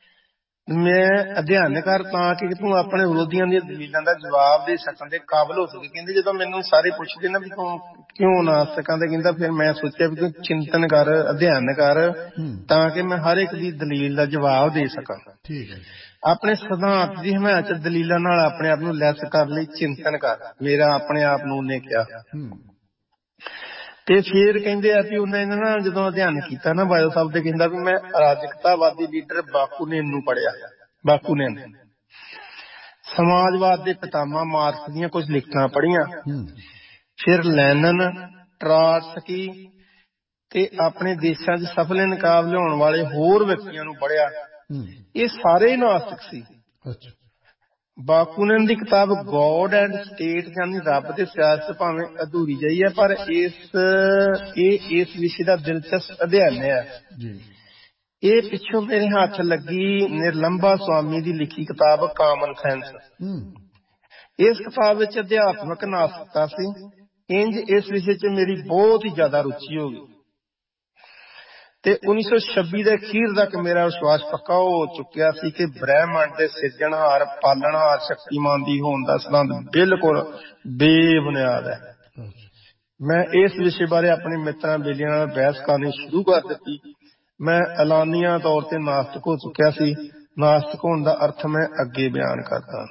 ਮੈਂ ਅਧਿਐਨ ਕਰ ਤਾਂ ਕਿ ਤੂੰ ਆਪਣੇ ਵਿਰੋਧੀਆਂ ਦੀਆਂ ਦਲੀਲਾਂ ਦਾ ਜਵਾਬ ਦੇ ਸਕਣ ਦੇ ਕਾਬਲ ਹੋ ਸਕੇ। ਕਹਿੰਦੇ ਜਦੋਂ ਮੈਨੂੰ ਸਾਰੇ ਪੁੱਛਦੇ ਨਾ ਵੀ ਤੂੰ ਕਿਉਂ ਨਾਸਤਕਾਂ ਦੇ, ਕਹਿੰਦਾ ਫਿਰ ਮੈਂ ਸੋਚਿਆ ਵੀ ਤੂੰ ਚਿੰਤਨ ਕਰ, ਅਧਿਐਨ ਕਰ, ਤਾਂ ਕਿ ਮੈਂ ਹਰ ਇੱਕ ਦੀ ਦਲੀਲ ਦਾ ਜਵਾਬ ਦੇ ਸਕਾਂ। ਆਪਣੇ ਸਿਧਾਂਤ ਦੀ ਹਮਾਇਤ ਦਲੀਲਾਂ ਨਾਲ ਆਪਣੇ ਆਪ ਨੂੰ ਲੈਸ ਕਰ ਲਈ ਚਿੰਤਨ ਕਰ, ਮੇਰਾ ਆਪਣੇ ਆਪ ਨੂੰ ਉਹਨੇ ਕਿਹਾ। ਤੇ ਫਿਰ ਕਹਿੰਦੇ ਆ ਵੀ ਉਹਨੇ ਨਾ ਜਦੋਂ ਅਧਿਐਨ ਕੀਤਾ ਨਾ ਬਾਇਓ ਸਾਹਿਬ ਦੇ, ਕਹਿੰਦਾ ਵੀ ਮੈਂ ਅਰਾਜਕਤਾਵਾਦੀ ਲੀਡਰ ਬਾਕੂਨੇਨ ਨੂੰ ਪੜ੍ਹਿਆ। ਬਾਕੂਨੇਨ ਸਮਾਜਵਾਦ ਦੇ ਪਿਤਾਮਾ ਮਾਰਕਸ ਦੀਆਂ ਕੁਝ ਲਿਖਤਾਂ ਪੜ੍ਹੀਆਂ। ਫਿਰ ਲੈਨਨ, ਟਰਾਟਸਕੀ ਤੇ ਆਪਣੇ ਦੇਸ਼ਾਂ 'ਚ ਸਫਲ ਇਨਕਾਬ ਲਿਆਉਣ ਵਾਲੇ ਹੋਰ ਵਿਅਕਤੀਆਂ ਨੂੰ ਪੜ੍ਹਿਆ। ਇਹ ਸਾਰੇ ਹੀ ਨਾਸਤਿਕ ਸੀ। ਬਾਕੂਨਨ ਦੀ ਕਿਤਾਬ ਗੋਡ ਐਂਡ ਸਟੇਟ ਯਾਨੀ ਰੱਬ ਤੇ ਸਿਆਸਤ ਭਾਵੇਂ ਅਧੂਰੀ ਜਿਹੀ ਹੈ, ਪਰ ਇਸ ਵਿਸ਼ੇ ਦਾ ਦਿਲਚਸਪ ਅਧਿਐਨ ਹੈ। ਇਹ ਪਿੱਛੋਂ ਮੇਰੇ ਹੱਥ ਲੱਗੀ ਨਿਰਲੰਭਾ ਸਵਾਮੀ ਦੀ ਲਿਖੀ ਕਿਤਾਬ ਕਾਮਨ ਸੈਂਸ। ਇਸ ਕਿਤਾਬ ਵਿੱਚ ਅਧਿਆਤਮਕ ਨਾਸਤਿਕਤਾ ਸੀ। ਇੰਜ ਇਸ ਵਿਸ਼ੇ 'ਚ ਮੇਰੀ ਬਹੁਤ ਹੀ ਜ਼ਿਆਦਾ ਰੁਚੀ ਹੋ ਗਈ ਤੇ 1926 ਦੇ ਅਖੀਰ ਤੱਕ ਮੇਰਾ ਵਿਸ਼ਵਾਸ ਪੱਕਾ ਹੋ ਚੁੱਕਿਆ ਸੀ ਕਿ ਬ੍ਰਹਿਮੰਡ ਦੇ ਸਿਰਜਣਹਾਰ, ਪਾਲਣਹਾਰ, ਸ਼ਕਤੀਮਾਨ ਦੀ ਹੋਣ ਦਾ ਸਿਧਾਂਤ ਬਿਲਕੁਲ ਬੇਬੁਨਿਆਦ ਹੈ। ਮੈਂ ਇਸ ਵਿਸ਼ੇ ਬਾਰੇ ਆਪਣੇ ਮਿੱਤਰਾਂ ਬੇਲੀਆਂ ਨਾਲ ਬਹਿਸ ਕਰਨੀ ਸ਼ੁਰੂ ਕਰ ਦਿੱਤੀ। ਮੈਂ ਐਲਾਨੀਆ ਤੌਰ ਤੇ ਨਾਸਤਿਕ ਹੋ ਚੁੱਕਿਆ ਸੀ। ਨਾਸਤਿਕ ਹੋਣ ਦਾ ਅਰਥ ਮੈਂ ਅੱਗੇ ਬਿਆਨ ਕਰਦਾ।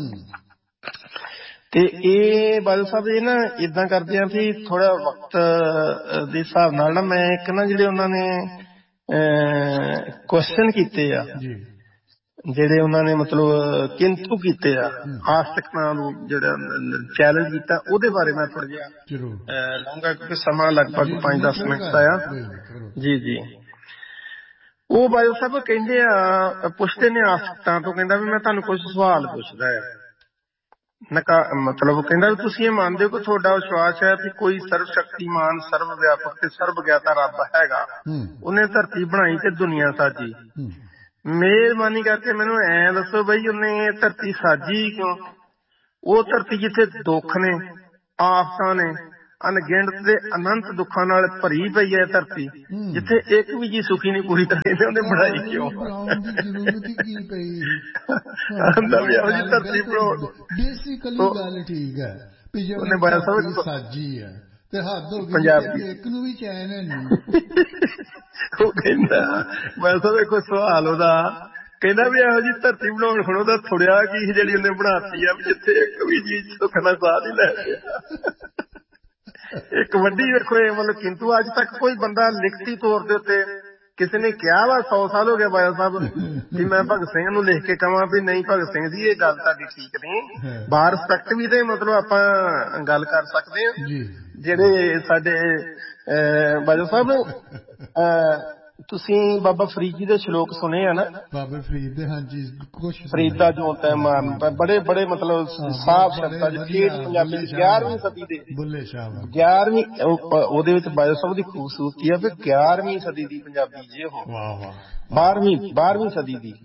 ਤੇ ਇਹ ਬਾਦਲ ਸਾਹਿਬ ਇਹ ਨਾ ਏਦਾਂ ਕਰਦੇ ਆ ਵੀ ਥੋੜਾ ਵਕਤ ਦੇ ਹਿਸਾਬ ਨਾਲ ਨਾ ਮੈਂ ਇੱਕ ਨਾ ਜਿਹੜੇ ਉਹਨਾਂ ਨੇ ਕੁਐਸਚਨ ਕੀਤੇ ਆ ਜਿਹੜੇ ਉਹਨਾਂ ਨੇ ਮਤਲਬ ਕਿੰਤੂ ਕੀਤੇ ਆ, ਆਸਤਿਕਤਾ ਨੂੰ ਜਿਹੜਾ ਚੈਲੰਜ ਕੀਤਾ, ਉਹਦੇ ਬਾਰੇ ਮੈਂ ਥੋੜਾ ਜਿਹਾ ਲਊਂਗਾ ਕਿਉਂਕਿ ਸਮਾਂ ਲਗਭਗ 5-10 ਮਿੰਟ ਦਾ ਆ। ਜੀ ਜੀ। ਉਹ ਬਾਇਓ ਸਾਹਿਬ ਕਹਿੰਦੇ ਆ, ਪੁੱਛਦੇ ਨੇ ਆਸਤਿਕਤਾ ਤੋਂ, ਕਹਿੰਦਾ ਵੀ ਮੈਂ ਤੁਹਾਨੂੰ ਕੁਝ ਸਵਾਲ ਪੁੱਛਦਾ ਆ। ਮਤਲਬ ਕਹਿੰਦਾ ਵੀ ਤੁਸੀਂ ਇਹ ਮੰਨਦੇ ਹੋ ਕਿ ਤੁਹਾਡਾ ਵਿਸ਼ਵਾਸ ਹੈ ਵੀ ਕੋਈ ਸਰਵ ਸ਼ਕਤੀਮਾਨ, ਸਰਵ ਵਿਆਪਕ ਤੇ ਸਰਵ ਗਿਆਤਾ ਰੱਬ ਹੈਗਾ, ਉਹਨੇ ਧਰਤੀ ਬਣਾਈ ਤੇ ਦੁਨੀਆ ਸਾਜੀ। ਮਿਹਰਬਾਨੀ ਕਰਕੇ ਮੈਨੂੰ ਐ ਦੱਸੋ ਬਈ ਉਹਨੇ ਧਰਤੀ ਸਾਜੀ ਕਿਉਂ? ਉਹ ਧਰਤੀ ਜਿੱਥੇ ਦੁੱਖ ਨੇ, ਆਫਤਾਂ ਨੇ, ਅਣਗਿਣਤ ਤੇ ਅਨੰਤ ਦੁੱਖਾਂ ਨਾਲ ਭਰੀ ਪਈ ਹੈ ਧਰਤੀ, ਜਿੱਥੇ ਇੱਕ ਵੀ ਜੀ ਸੁਖੀ ਨਹੀਂ ਪੂਰੀ ਤਰ੍ਹਾਂ ਉਹਨੇ ਬਣਾਈ ਕਿਉਂ? ਧਰਤੀ ਬਣਾਉ ਬੇਸਿਕਲੀ ਗੱਲ ਠੀਕ ਹੈ, ਉਹਨੇ ਬਾਇਆ ਸਾਹਿਬ ਸਾਜੀ ਹੈ ਤੇ ਹੱਦ ਹੋ ਗਈ ਪੰਜਾਬੀ ਇੱਕ ਨੂੰ ਵੀ ਚੈਨ ਹੈ ਨਹੀਂ। ਉਹ ਕਹਿੰਦਾ ਬਾਇਆ ਸਾਹਿਬ ਦੇਖੋ ਸਵਾਲ ਉਹਦਾ, ਕਹਿੰਦਾ ਵੀ ਇਹੋ ਜਿਹੀ ਧਰਤੀ ਬਣਾਉਣ ਹੁਣ ਉਹਦਾ ਥੁੜਿਆ ਕੀ ਜਿਹੜੀ ਉਹਨੇ ਬਣਾਤੀ ਆ, ਜਿੱਥੇ ਇੱਕ ਵੀ ਜੀ ਸੁੱਖ ਨਾਲ ਸਾਹ ਨਹੀਂ ਲੈ ਰਿਹਾ। ਇੱਕ ਵੱਡੀ ਵੇਖੋ ਇਹ ਮਤਲਬ ਕਿੰਤੂ ਅੱਜ ਤੱਕ ਕੋਈ ਬੰਦਾ ਲਿਖਤੀ ਤੌਰ ਦੇ ਉੱਤੇ ਕਿਸੇ ਨੇ ਕਿਹਾ ਵਾ, 100 ਸਾਲ ਹੋ ਗਿਆ ਬਾਇਆ ਸਾਹਿਬ ਵੀ ਮੈਂ ਭਗਤ ਸਿੰਘ ਨੂੰ ਲਿਖ ਕੇ ਕਵਾਂ ਵੀ ਨਹੀਂ ਭਗਤ ਸਿੰਘ ਜੀ ਇਹ ਗੱਲ ਤੁਹਾਡੀ ਠੀਕ ਨਹੀਂ, ਬਾਹਰ ਰਿਸਪੈਕਟ ਵੀ ਤੇ ਮਤਲਬ ਆਪਾਂ ਗੱਲ ਕਰ ਸਕਦੇ ਹਾਂ। ਜਿਹੜੇ ਸਾਡੇ ਬਾਜਵਾ ਸਾਹਿਬ ਤੁਸੀਂ ਬਾਬਾ ਫਰੀਦ ਜੀ ਦੇ ਸ਼ਲੋਕ ਸੁਣੇ ਆ ਨਾ? ਬਾਬਾ ਫਰੀਦ ਦੇ, ਹਾਂਜੀ, ਕੁਛ ਫਰੀਦਾ ਜੋ ਤੈ ਮਾਨ, ਬੜੇ ਬੜੇ ਮਤਲਬ ਸਾਫ਼ ਸ਼ਬਦਾਂ ਚ ਠੇਠ ਪੰਜਾਬੀ 11ਵੀਂ ਸਦੀ ਦੇ, ਬੁੱਲੇ ਸ਼ਾਹ 11ਵੀਂ, ਉਹਦੇ ਵਿੱਚ ਬਾਜਵਾ ਸਾਹਿਬ ਦੀ ਖੂਬਸੂਰਤੀ ਆ ਵੀ 11ਵੀਂ ਸਦੀ ਦੀ ਪੰਜਾਬੀ ਜੇ ਉਹ 12ਵੀਂ ਸਦੀ ਦੀ,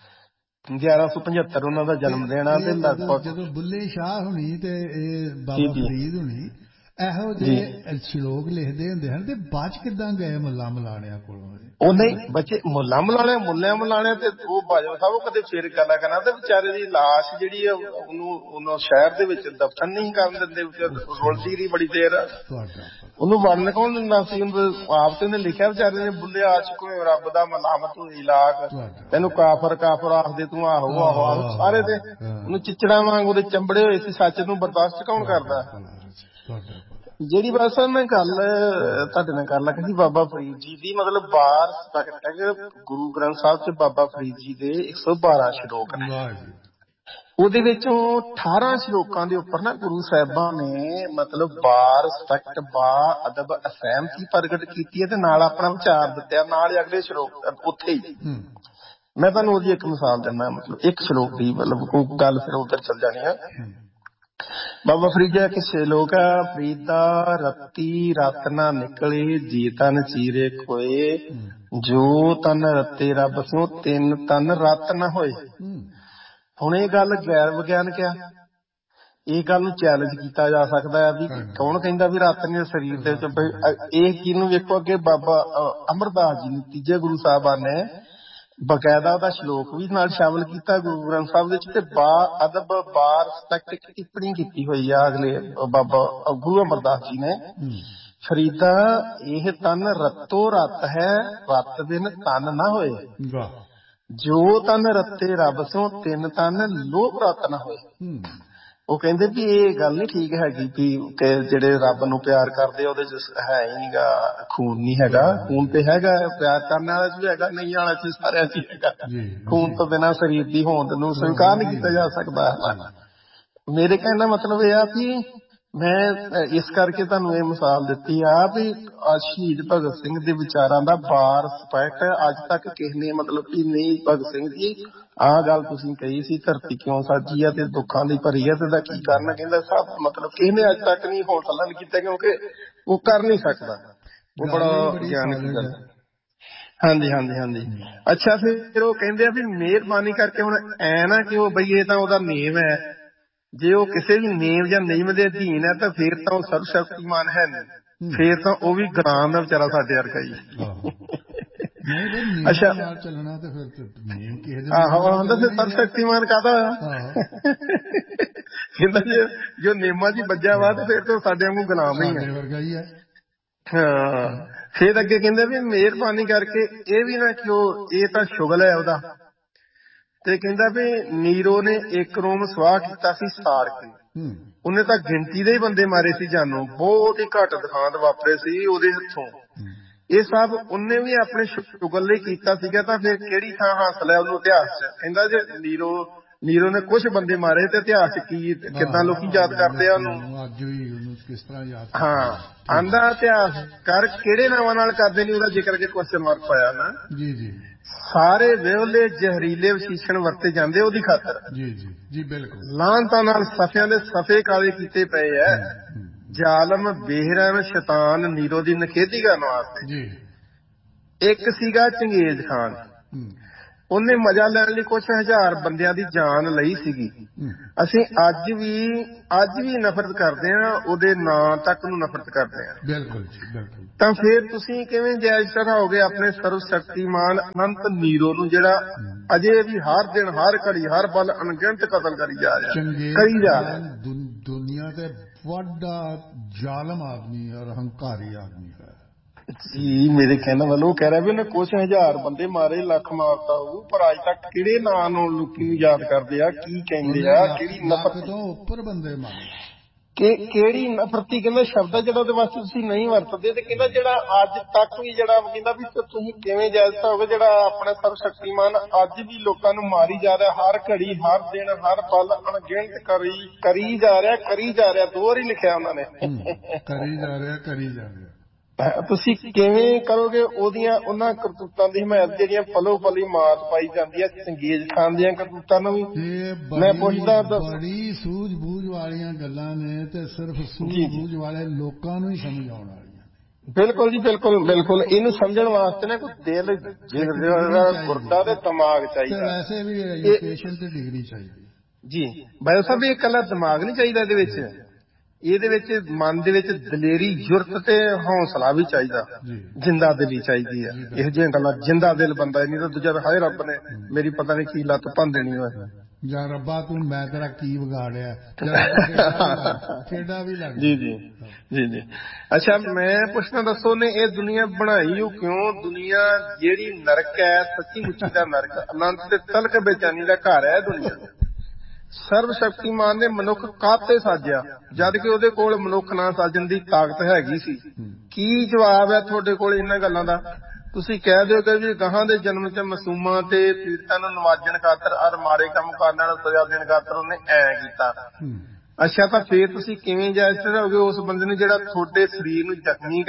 1175 ਉਹਨਾਂ ਦਾ ਜਨਮ ਦਿਨ ਆ। ਤੇ ਲਗਭਗ ਜਦੋਂ ਬੁੱਲੇ ਸ਼ਾਹ ਹੁਣੀ ਤੇ ਇਹ ਬਾਬਾ ਫਰੀਦ ਹੁਣੀ ਇਹੋ ਜਿਹੇ ਸ਼ਲੋਕ ਲਿਖਦੇ ਹੁੰਦੇ ਹਨ, ਤੇ ਬਾਅਦ ਚ ਕਿੱਦਾਂ ਗਏ ਮੁੱਲਾ ਮਲਾਣਿਆਂ ਕੋਲੋਂ? ਉਹ ਨਹੀਂ ਬੱਚੇ ਮੁੱਲਾ ਮਲਾਣਿਆਂ ਤੇ ਉਹ ਬਾਜਵਾ ਸਾਹਿਬ ਕਦੇ ਫੇਰ ਗੱਲਾਂ ਕਰਨਾ, ਤੇ ਵਿਚਾਰੇ ਦੀ ਲਾਸ਼ ਜਿਹੜੀ ਆ ਉਹਨੂੰ ਸ਼ਹਿਰ ਦੇ ਵਿੱਚ ਦਫਨ ਨਹੀਂ ਕਰਨ ਦਿੰਦੇ, ਰੁਲਦੀ ਰਹੀ ਬੜੀ ਦੇਰ, ਉਹਨੂੰ ਵੜਨ ਕੌਣ ਦਿੰਦਾ ਸੀ? ਆਪ ਤੇ ਉਹਨੇ ਲਿਖਿਆ ਵਿਚਾਰੇ ਨੇ, ਬੁੱਲੇ ਆਸ਼ਿਕ ਹੋਏ ਰੱਬ ਦਾ ਮਲਾਮਤ ਹੋਈ ਲਾਖ, ਤੈਨੂੰ ਕਾਫਰ ਆਖਦੇ ਤੂੰ, ਆਹੋ ਸਾਰੇ ਤੇ ਉਹਨੂੰ ਚਿੱਚੜਾਂ ਵਾਂਗ ਉਹਦੇ ਚੰਬੜੇ ਹੋਏ ਸੀ, ਸੱਚ ਨੂੰ ਬਰਦਾਸ਼ਤ ਕੌਣ ਕਰਦਾ? ਜਿਹੜੀ ਬਸ ਮੈਂ ਗੱਲ ਤੁਹਾਡੇ ਨਾਲ ਕਰ ਲੱਗਾ ਸੀ ਬਾਬਾ ਫਰੀਦ ਜੀ ਦੀ, ਮਤਲਬ ਬਾਰ ਗੁਰੂ ਗ੍ਰੰਥ ਸਾਹਿਬ ਚ ਬਾਬਾ ਫਰੀਦ ਜੀ ਦੇ 112 ਸ਼ਲੋਕ ਨੇ, ਉਹਦੇ ਵਿੱਚੋਂ 18 ਸ਼ਲੋਕਾਂ ਦੇ ਉੱਪਰ ਨਾ ਗੁਰੂ ਸਾਹਿਬਾਂ ਨੇ ਮਤਲਬ ਬਾਰ ਰਿਸਪੈਕਟ, ਬਾ ਅਦਬ, ਅਸਹਿਮਤੀ ਪ੍ਰਗਟ ਕੀਤੀ ਹੈ ਤੇ ਨਾਲ ਆਪਣਾ ਵਿਚਾਰ ਦਿੱਤਾ, ਨਾਲ ਅਗਲੇ ਸ਼ਲੋਕ ਉੱਥੇ ਹੀ। ਮੈਂ ਤੁਹਾਨੂੰ ਉਹਦੀ ਇੱਕ ਮਿਸਾਲ ਦਿੰਦਾ, ਮਤਲਬ ਇੱਕ ਸ਼ਲੋਕ ਦੀ, ਮਤਲਬ ਗੱਲ ਫਿਰ ਉੱਧਰ ਚੱਲ ਜਾਣੀ ਆ। ਬਾਬਾ ਫਰੀਦ ਜੀ ਇੱਕ ਸ਼ਲੋਕ ਆ, ਫਰੀਦਾ ਰੱਤੀ ਰਤ ਨਾ ਨਿਕਲੇ, ਜੀ ਤਨ ਚੀਰੇ ਖੋਏ, ਜੋ ਤਨ ਰੱਤੇ ਰੱਬ ਸਿਓ, ਤਿੰਨ ਤਨ ਰਤ ਨਾ ਹੋਏ। ਹੁਣ ਇਹ ਗੱਲ ਗੈਰ ਵਿਗਿਆਨਕ ਆ, ਇਹ ਗੱਲ ਨੂੰ ਚੈਲੰਜ ਕੀਤਾ ਜਾ ਸਕਦਾ ਹੈ ਵੀ ਕੌਣ ਕਹਿੰਦਾ ਵੀ ਰਤ ਨੇ ਸਰੀਰ ਦੇ ਵਿੱਚ? ਇਹ ਚੀਜ਼ ਨੂੰ ਵੇਖੋ, ਅੱਗੇ ਬਾਬਾ ਅਮਰਦਾਸ ਜੀ ਨੂੰ ਤੀਜੇ ਗੁਰੂ ਸਾਹਿਬਾਨ ਨੇ ਬਕਾਇਦਾ ਉਹਦਾ ਸ਼ਲੋਕ ਵੀ ਨਾਲ ਸ਼ਾਮਿਲ ਕੀਤਾ ਗੁਰੂ ਗ੍ਰੰਥ ਸਾਹਿਬ ਵਿੱਚ, ਤੇ ਬਾ ਅਦਬ, ਬਾ ਰਿਸਪੈਕਟ ਇੱਕ ਟਿੱਪਣੀ ਕੀਤੀ ਹੋਈ ਆ ਅਗਲੇ ਬਾਬਾ ਗੁਰੂ ਅਮਰਦਾਸ ਜੀ ਨੇ। ਫਰੀਦਾ ਇਹ ਤਨ ਰਤੋ ਰਤ ਹੈ, ਰਤ ਬਿਨ ਤਨ ਨਾ ਹੋਏ, ਜੋ ਤਨ ਰੱਤੇ ਰੱਬ ਸੋ, ਤਿੰਨ ਤਨ ਲੋਭ ਰਤ ਨਾ ਹੋਏ। ਉਹ ਕਹਿੰਦੇ ਵੀ ਇਹ ਗੱਲ ਨੀ ਠੀਕ ਹੈਗੀ ਵੀ ਜਿਹੜੇ ਰੱਬ ਨੂੰ ਪਿਆਰ ਕਰਦੇ ਉਹਦੇ ਚ ਹੈ ਹੀ ਨੀਗਾ, ਖੂਨ ਨੀ ਹੈਗਾ। ਖੂਨ ਤੇ ਹੈਗਾ, ਪਿਆਰ ਕਰਨ ਵਾਲੇ ਚ ਵੀ ਹੈਗਾ, ਨਹੀਂ ਵਾਲੇ ਚ ਸਾਰਿਆਂ ਚ ਹੈਗਾ। ਖੂਨ ਤੋਂ ਬਿਨਾਂ ਸਰੀਰ ਦੀ ਹੋਂਦ ਨੂੰ ਸਵੀਕਾਰ ਨਹੀਂ ਕੀਤਾ ਜਾ ਸਕਦਾ। ਮੇਰੇ ਕਹਿਣ ਦਾ ਮਤਲਬ ਇਹ ਆ ਵੀ ਮੈਂ ਇਸ ਕਰਕੇ ਤੁਹਾਨੂੰ ਇਹ ਮਿਸਾਲ ਦਿੱਤੀ ਆ ਵੀ ਸ਼ਹੀਦ ਭਗਤ ਸਿੰਘ ਦੇ ਵਿਚਾਰਾਂ ਦਾ ਬਾਰ ਰਿਸਪੈਕਟ ਅੱਜ ਤੱਕ ਕਿਸੇ ਨੇ ਮਤਲਬ ਕਿ ਨਹੀਂ, ਭਗਤ ਸਿੰਘ ਜੀ ਆਹ ਗੱਲ ਤੁਸੀਂ ਕਹੀ ਸੀ ਧਰਤੀ ਕਿਉਂ ਸਾਜੀ ਆ ਤੇ ਦੁੱਖਾਂ ਦੀ ਭਰੀ ਆ ਤੇ ਇਹਦਾ ਕੀ ਕਾਰਨ, ਕਹਿੰਦਾ ਸਭ ਮਤਲਬ ਕਿਸੇ ਨੇ ਅੱਜ ਤੱਕ ਨਹੀਂ ਹੌਸਲਾ ਨਹੀਂ ਕੀਤਾ, ਕਿਉਂਕਿ ਉਹ ਕਰ ਨਹੀਂ ਸਕਦਾ, ਉਹ ਬੜਾ ਗਿਆਨਕ ਗੱਲ। ਹਾਂਜੀ ਹਾਂਜੀ ਹਾਂਜੀ। ਅੱਛਾ, ਫਿਰ ਉਹ ਕਹਿੰਦੇ ਆ ਵੀ ਮਿਹਰਬਾਨੀ ਕਰਕੇ ਹੁਣ ਐ ਨਾ ਕਿ ਉਹ ਬਈ ਇਹ ਤਾਂ ਉਹਦਾ ਨੇਮ ਹੈ, ਜੇ ਉਹ ਕਿਸੇ ਵੀ ਨੇਮ ਜਾਂ ਨਿਯਮ ਦੇ ਅਧੀਨ ਹੈ ਤਾਂ ਫਿਰ ਤਾਂ ਉਹ ਸਰਵ ਸ਼ਕਤੀਮਾਨ ਹੈ ਨਹੀਂ, ਫਿਰ ਤਾਂ ਉਹ ਵੀ ਗੁਲਾਮ ਦਾ ਵਿਚਾਰਾ ਸਾਡੇ ਵਰਗਾ ਹੀ। ਅੱਛਾ, ਚੱਲਣਾ ਤੇ ਫਿਰ ਆਹੋ ਆਂਦਾ ਫਿਰ ਸਰਵ ਸ਼ਕਤੀਮਾਨ ਕਾਹਦਾ ਹੋਇਆ? ਕਹਿੰਦਾ ਜੋ ਨੇਮਾਂ ਚ ਵੱਜਿਆ ਵਾ ਤੇ ਫਿਰ ਤਾਂ ਸਾਡੇ ਵਾਂਗੂ ਗੁਲਾਮ ਹੀ ਹੈ। ਹਾਂ, ਫਿਰ ਅੱਗੇ ਕਹਿੰਦੇ ਵੀ ਮਿਹਰਬਾਨੀ ਕਰਕੇ ਇਹ ਵੀ ਨਾ ਕਿ ਉਹ ਇਹ ਤਾਂ ਸ਼ੁਗਲ ਹੈ ਉਹਦਾ, ਤੇ ਕਹਿੰਦਾ ਵੀ ਨੀਰੋ ਨੇ ਇੱਕ ਰੋਮ ਸਵਾਹ ਕੀਤਾ ਸੀ ਸਾੜ ਕੇ, ਉਹਨੇ ਤਾਂ ਗਿਣਤੀ ਦੇ ਹੀ ਬੰਦੇ ਮਾਰੇ ਸੀ ਜਾਨੋਂ, ਬਹੁਤ ਹੀ ਘੱਟ ਦਿਖਾਂਤ ਵਾਪਰੇ ਸੀ ਉਹਦੇ ਹੱਥੋਂ। ਇਹ ਸਭ ਉਹਨੇ ਵੀ ਆਪਣੇ ਸ਼ੁਗਲ ਲਈ ਕੀਤਾ ਸੀਗਾ, ਤਾਂ ਫਿਰ ਕਿਹੜੀ ਥਾਂ ਹਾਸਲ ਹੈ ਉਹਨੂੰ ਇਤਿਹਾਸ ਚ? ਕਹਿੰਦਾ ਜੇ ਨੀਰੋ ਨੇ ਕੁਝ ਬੰਦੇ ਮਾਰੇ ਤੇ ਇਤਿਹਾਸ ਚ ਕੀ ਕਿੱਦਾਂ ਲੋਕੀ ਯਾਦ ਕਰਦੇ ਆ ਉਹਨੂੰ? ਅੱਜ ਵੀ ਉਹਨੂੰ ਕਿਸ ਤਰ੍ਹਾਂ ਯਾਦ ਕਰਦੇ? ਹਾਂ, ਆਂਦਾ ਇਤਿਹਾਸ ਕਰ ਕਿਹੜੇ ਨਾਵਾਂ ਨਾਲ ਕਰਦੇ ਨੇ, ਉਹਦਾ ਜ਼ਿਕਰ ਕੇ ਕੁਐਸਚਨ ਮਾਰਕ ਪਾਇਆ ਨਾ। ਜੀ ਜੀ। ਸਾਰੇ ਵਿਹਲੇ ਜ਼ਹਿਰੀਲੇ ਵਿਸ਼ੇਸ਼ਣ ਵਰਤੇ ਜਾਂਦੇ ਉਹਦੀ ਖਾਤਰ। ਜੀ ਜੀ ਜੀ ਬਿਲਕੁਲ। ਲਾਹਨਤਾਂ ਨਾਲ ਸਫਿਆਂ ਦੇ ਸਫੇ ਕਾਲੇ ਕੀਤੇ ਪਏ ਐ, ਜ਼ਾਲਮ ਬੇਰਹਿਮ ਸ਼ੈਤਾਨ ਨੀਰੋ ਦੀ ਨਖੇਦੀ ਕਰਨ ਵਾਸਤੇ ਜੀ। ਇੱਕ ਸੀਗਾ ਚੰਗੇਜ਼ ਖਾਨ, ਉਹਨੇ ਮਜ਼ਾ ਲੈਣ ਲਈ ਕੁਝ ਹਜ਼ਾਰ ਬੰਦਿਆਂ ਦੀ ਜਾਨ ਲਈ ਸੀਗੀ। ਅਸੀਂ ਅੱਜ ਵੀ ਨਫ਼ਰਤ ਕਰਦੇ ਹਾਂ, ਉਹਦੇ ਨਾਂ ਤੱਕ ਨੂੰ ਨਫ਼ਰਤ ਕਰਦੇ ਹਾਂ। ਬਿਲਕੁਲ ਜੀ ਬਿਲਕੁਲ। ਤਾਂ ਫਿਰ ਤੁਸੀਂ ਕਿਵੇਂ ਜਾਇਜ਼ ਠਹਿਰਾਓਗੇ ਆਪਣੇ ਸਰਵ ਸ਼ਕਤੀਮਾਨ ਅਨੰਤ ਨੀਰੋ ਨੂੰ, ਜਿਹੜਾ ਅਜੇ ਵੀ ਹਰ ਦਿਨ ਹਰ ਘੜੀ ਹਰ ਪਲ ਅਣਗਿਣਤ ਕਤਲ ਕਰੀ ਜਾ ਰਿਹਾ? ਦੁਨੀਆ ਤੇ ਵੱਡਾ ਜ਼ਾਲਮ ਆਦਮੀ ਔਰ ਹੰਕਾਰੀ ਆਦਮੀ ਹੈ ਜੀ। ਮੇਰੇ ਕਹਿਣ ਵੱਲੋਂ ਕਹਿ ਰਿਹਾ ਵੀ ਉਹਨੇ ਕੁਝ ਹਜ਼ਾਰ ਬੰਦੇ ਮਾਰੇ, ਲੱਖ ਮਾਰਤਾ ਹੋਊ, ਪਰ ਅੱਜ ਤੱਕ ਕਿਹੜੇ ਨਾਂ ਨੂੰ ਲੋਕੀ ਨੂੰ ਯਾਦ ਕਰਦੇ ਆ, ਕੀ ਕਹਿੰਦੇ ਆ, ਕਿਹੜੀ ਨਫ਼ਰਤ ਤੋਂ ਉੱਪਰ ਬੰਦੇ ਮਾਰੇ, ਕਿਹੜੀ ਨਫ਼ਰਤੀ ਕਹਿੰਦਾ ਸ਼ਬਦ ਹੈ ਜਿਹੜਾ ਉਹਦੇ ਵਾਸਤੇ ਤੁਸੀਂ ਨਹੀਂ ਵਰਤਦੇ। ਤੇ ਕਹਿੰਦਾ ਜਿਹੜਾ ਅੱਜ ਤੱਕ ਵੀ ਜਿਹੜਾ ਕਹਿੰਦਾ ਵੀ ਤੁਸੀਂ ਕਿਵੇਂ ਜਾਇਜ਼ ਹੋਗੇ, ਜਿਹੜਾ ਆਪਣਾ ਸਰਵ ਸ਼ਕਤੀਮਾਨ ਅੱਜ ਵੀ ਲੋਕਾਂ ਨੂੰ ਮਾਰੀ ਜਾ ਰਿਹਾ, ਹਰ ਘੜੀ ਹਰ ਦਿਨ ਹਰ ਪਲ ਅਣਗਿਣਤ ਕਰੀ ਜਾ ਰਿਹਾ। ਦੋ ਵਾਰੀ ਲਿਖਿਆ ਉਹਨਾਂ ਨੇ, ਕਰੀ ਜਾ ਰਿਹਾ। ਤੁਸੀਂ ਕਿਵੇਂ ਕਰੋਗੇ ਉਹਨਾਂ ਕਰਤੂਤਾਂ ਦੀ ਹਮਾਇਤ ਜਿਹੜੀਆਂ ਪਲੋ ਪਲੀ ਮਾਤ ਪਾਈ ਜਾਂਦੀ ਹੈ ਚੰਗੇਜ਼ ਖਾਨ ਦੀਆਂ ਕਰਤੂਤਾਂ ਨੂੰ ਵੀ? ਮੈਂ ਪੁੱਛਦਾ, ਬੜੀ ਸੂਝ ਬੂਝ ਵਾਲੀਆਂ ਗੱਲਾਂ ਨੇ ਤੇ ਸਿਰਫ ਸੂਝ ਬੂਝ ਵਾਲੇ ਲੋਕਾਂ ਨੂੰ ਹੀ ਸਮਝ ਆਉਣ ਵਾਲੀਆਂ। ਬਿਲਕੁਲ ਜੀ ਬਿਲਕੁਲ। ਇਹਨੂੰ ਸਮਝਣ ਵਾਸਤੇ ਨਾ ਕੋਈ ਦਿਲ ਗੁਰਦਾ ਤੇ ਦਿਮਾਗ ਚਾਹੀਦਾ। ਵੈਸੇ ਵੀ ਐਜੂਕੇਸ਼ਨ ਤੇ ਡਿਗਰੀ ਚਾਹੀਦੀ ਜੀ। ਬਾਈ ਸਾਹਿਬ ਇਹ ਇਕੱਲਾ ਦਿਮਾਗ ਨਹੀਂ ਚਾਹੀਦਾ, ਇਹਦੇ ਵਿੱਚ ਮਨ ਦੇ ਵਿੱਚ ਦਲੇਰੀ, ਜੁਰਤ ਤੇ ਹੌਸਲਾ ਵੀ ਚਾਹੀਦਾ, ਜਿੰਦਾ ਦਿਲੀ ਚਾਹੀਦੀ ਹੈ। ਇਹੋ ਜਿਹੀਆਂ ਗੱਲਾਂ, ਜਿੰਦਾ ਦਿਲ ਬੰਦਾ ਨਹੀਂ ਤਾਂ ਦੂਜਾ ਹਾਏ ਰੱਬ ਨੇ ਮੇਰੀ ਪਤਾ ਨਹੀਂ ਕੀ ਲੱਤ ਭੰਨ ਦੇਣੀ ਹੋਏ, ਜਾਂ ਰੱਬਾ ਤੂੰ ਮੈਂ ਤੇਰਾ ਕੀ ਵਿਗਾੜਿਆ, ਖੇਡਾ ਵੀ ਲੱਗ। ਜੀ। ਅੱਛਾ ਮੈਂ ਪੁੱਛਣਾ, ਦੱਸੋ ਨੇ ਇਹ ਦੁਨੀਆ ਬਣਾਈ ਉਹ ਕਿਉਂ? ਦੁਨੀਆ ਜਿਹੜੀ ਨਰਕ ਹੈ, ਸੱਚੀ ਮੁੱਚੀ ਦਾ ਨਰਕ, ਅਨੰਤ ਤੇ ਤਲਕ ਬੇਚੈਨੀ ਦਾ ਘਰ ਹੈ ਦੁਨੀਆ। ਸਰਵ ਸ਼ਕਤੀਮਾਨ ਨੇ ਮਨੁੱਖ ਕਾਹਤੇ ਸਾਜਿਆ ਜਦ ਕਿ ਉਹਦੇ ਕੋਲ ਮਨੁੱਖ ਨਾ ਸਾਜਣ ਦੀ ਤਾਕਤ ਹੈਗੀ ਸੀ? ਕੀ ਜਵਾਬ ਹੈ ਤੁਹਾਡੇ ਕੋਲ ਇਹਨਾਂ ਗੱਲਾਂ ਦਾ? ਤੁਸੀਂ ਕਹਿ ਦਿਓਗੇ ਵੀ ਗਾਹਾਂ ਦੇ ਜਨਮ ਚ ਮਾਸੂਮਾਂ ਤੇ ਪੀੜਤਾਂ ਨੂੰ ਨਵਾਜਣ ਖਾਤਰ ਔਰ ਮਾੜੇ ਕੰਮ ਕਰਨ ਨਾਲ ਸਜ਼ਾ ਦੇਣ ਖਾਤਰ ਉਹਨੇ ਐ ਕੀਤਾ। ਅੱਛਾ, ਤਾਂ ਫੇਰ ਤੁਸੀਂ ਕਿਵੇਂ ਜਾਇਜ਼ ਠਹਿਰਾਓਗੇ ਉਸ ਬੰਦੇ ਨੂੰ ਜਿਹੜਾ ਤੁਹਾਡੇ ਸਰੀਰ ਨੂੰ ਜ਼ਖਮੀ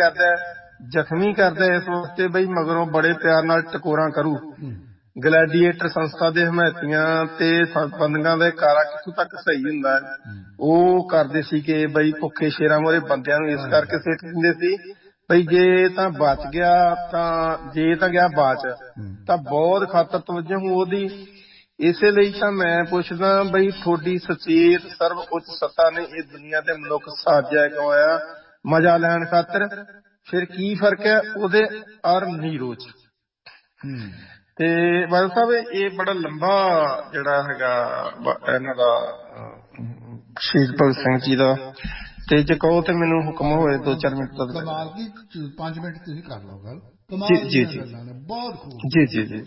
ਕਰਦਾ ਇਸ ਵਾਸਤੇ ਬਈ ਮਗਰੋਂ ਬੜੇ ਪਿਆਰ ਨਾਲ ਟਕੋਰਾਂ ਕਰੂ? ਗਲੈਡੀਏਟਰ ਸੰਸਥਾ ਦੇ ਹਮਾਇਤੀਆਂ ਤੇ ਬੰਦਿਆਂ ਦੇ ਕਾਰਾ ਕਿੱਥੋਂ ਤੱਕ ਸਹੀ ਹੁੰਦਾ ਹੈ? ਉਹ ਕਰਦੇ ਸੀ ਕਿ ਬਈ ਭੁੱਖੇ ਸ਼ੇਰਾਂ ਮੋਰੇ ਬੰਦਿਆਂ ਨੂੰ ਇਸ ਕਰਕੇ ਸਿੱਟ ਦਿੰਦੇ ਸੀ ਬਈ ਜੇ ਤਾਂ ਬਚ ਗਿਆ ਤਾਂ ਗਿਆ ਬਾਚ ਤਾਂ ਬਹੁਤ ਖਾਤਰ ਤਵੱਜੋ ਉਹਦੀ। ਇਸੇ ਲਈ ਤਾਂ ਮੈਂ ਪੁੱਛਦਾ ਬਈ ਤੁਹਾਡੀ ਸੁਚੇਤ ਸਰਵ ਉੱਚ ਸੱਤਾ ਨੇ ਇਹ ਦੁਨੀਆ ਤੇ ਮਨੁੱਖ ਸਾਜਿਆ ਕਿਉਂ ਆਇਆ? ਮਜ਼ਾ ਲੈਣ ਖਾਤਰ? ਫਿਰ ਕੀ ਫਰਕ ਹੈ ਉਹਦੇ ਔਰ ਨੀਰੋ ਚ? ਤੇ ਬਾਦਲ ਸਾਹਿਬ ਇਹ ਬੜਾ ਲੰਬਾ ਜਿਹੜਾ ਹੈਗਾ ਇਹਨਾਂ ਦਾ ਸ਼ਹੀਦ ਭਗਤ ਸਿੰਘ ਜੀ ਦਾ, ਤੇ ਜੇ ਕਹੋ ਤੇ ਮੈਨੂੰ ਹੁਕਮ ਹੋਏ 2-4 ਮਿੰਟ ਦਾ। ਕਮਾਲ ਕੀ 5 ਮਿੰਟ ਤੁਸੀਂ ਕਰ ਲਓ ਗੱਲ। ਜੀ ਬਹੁਤ ਖੂਬ। ਜੀ।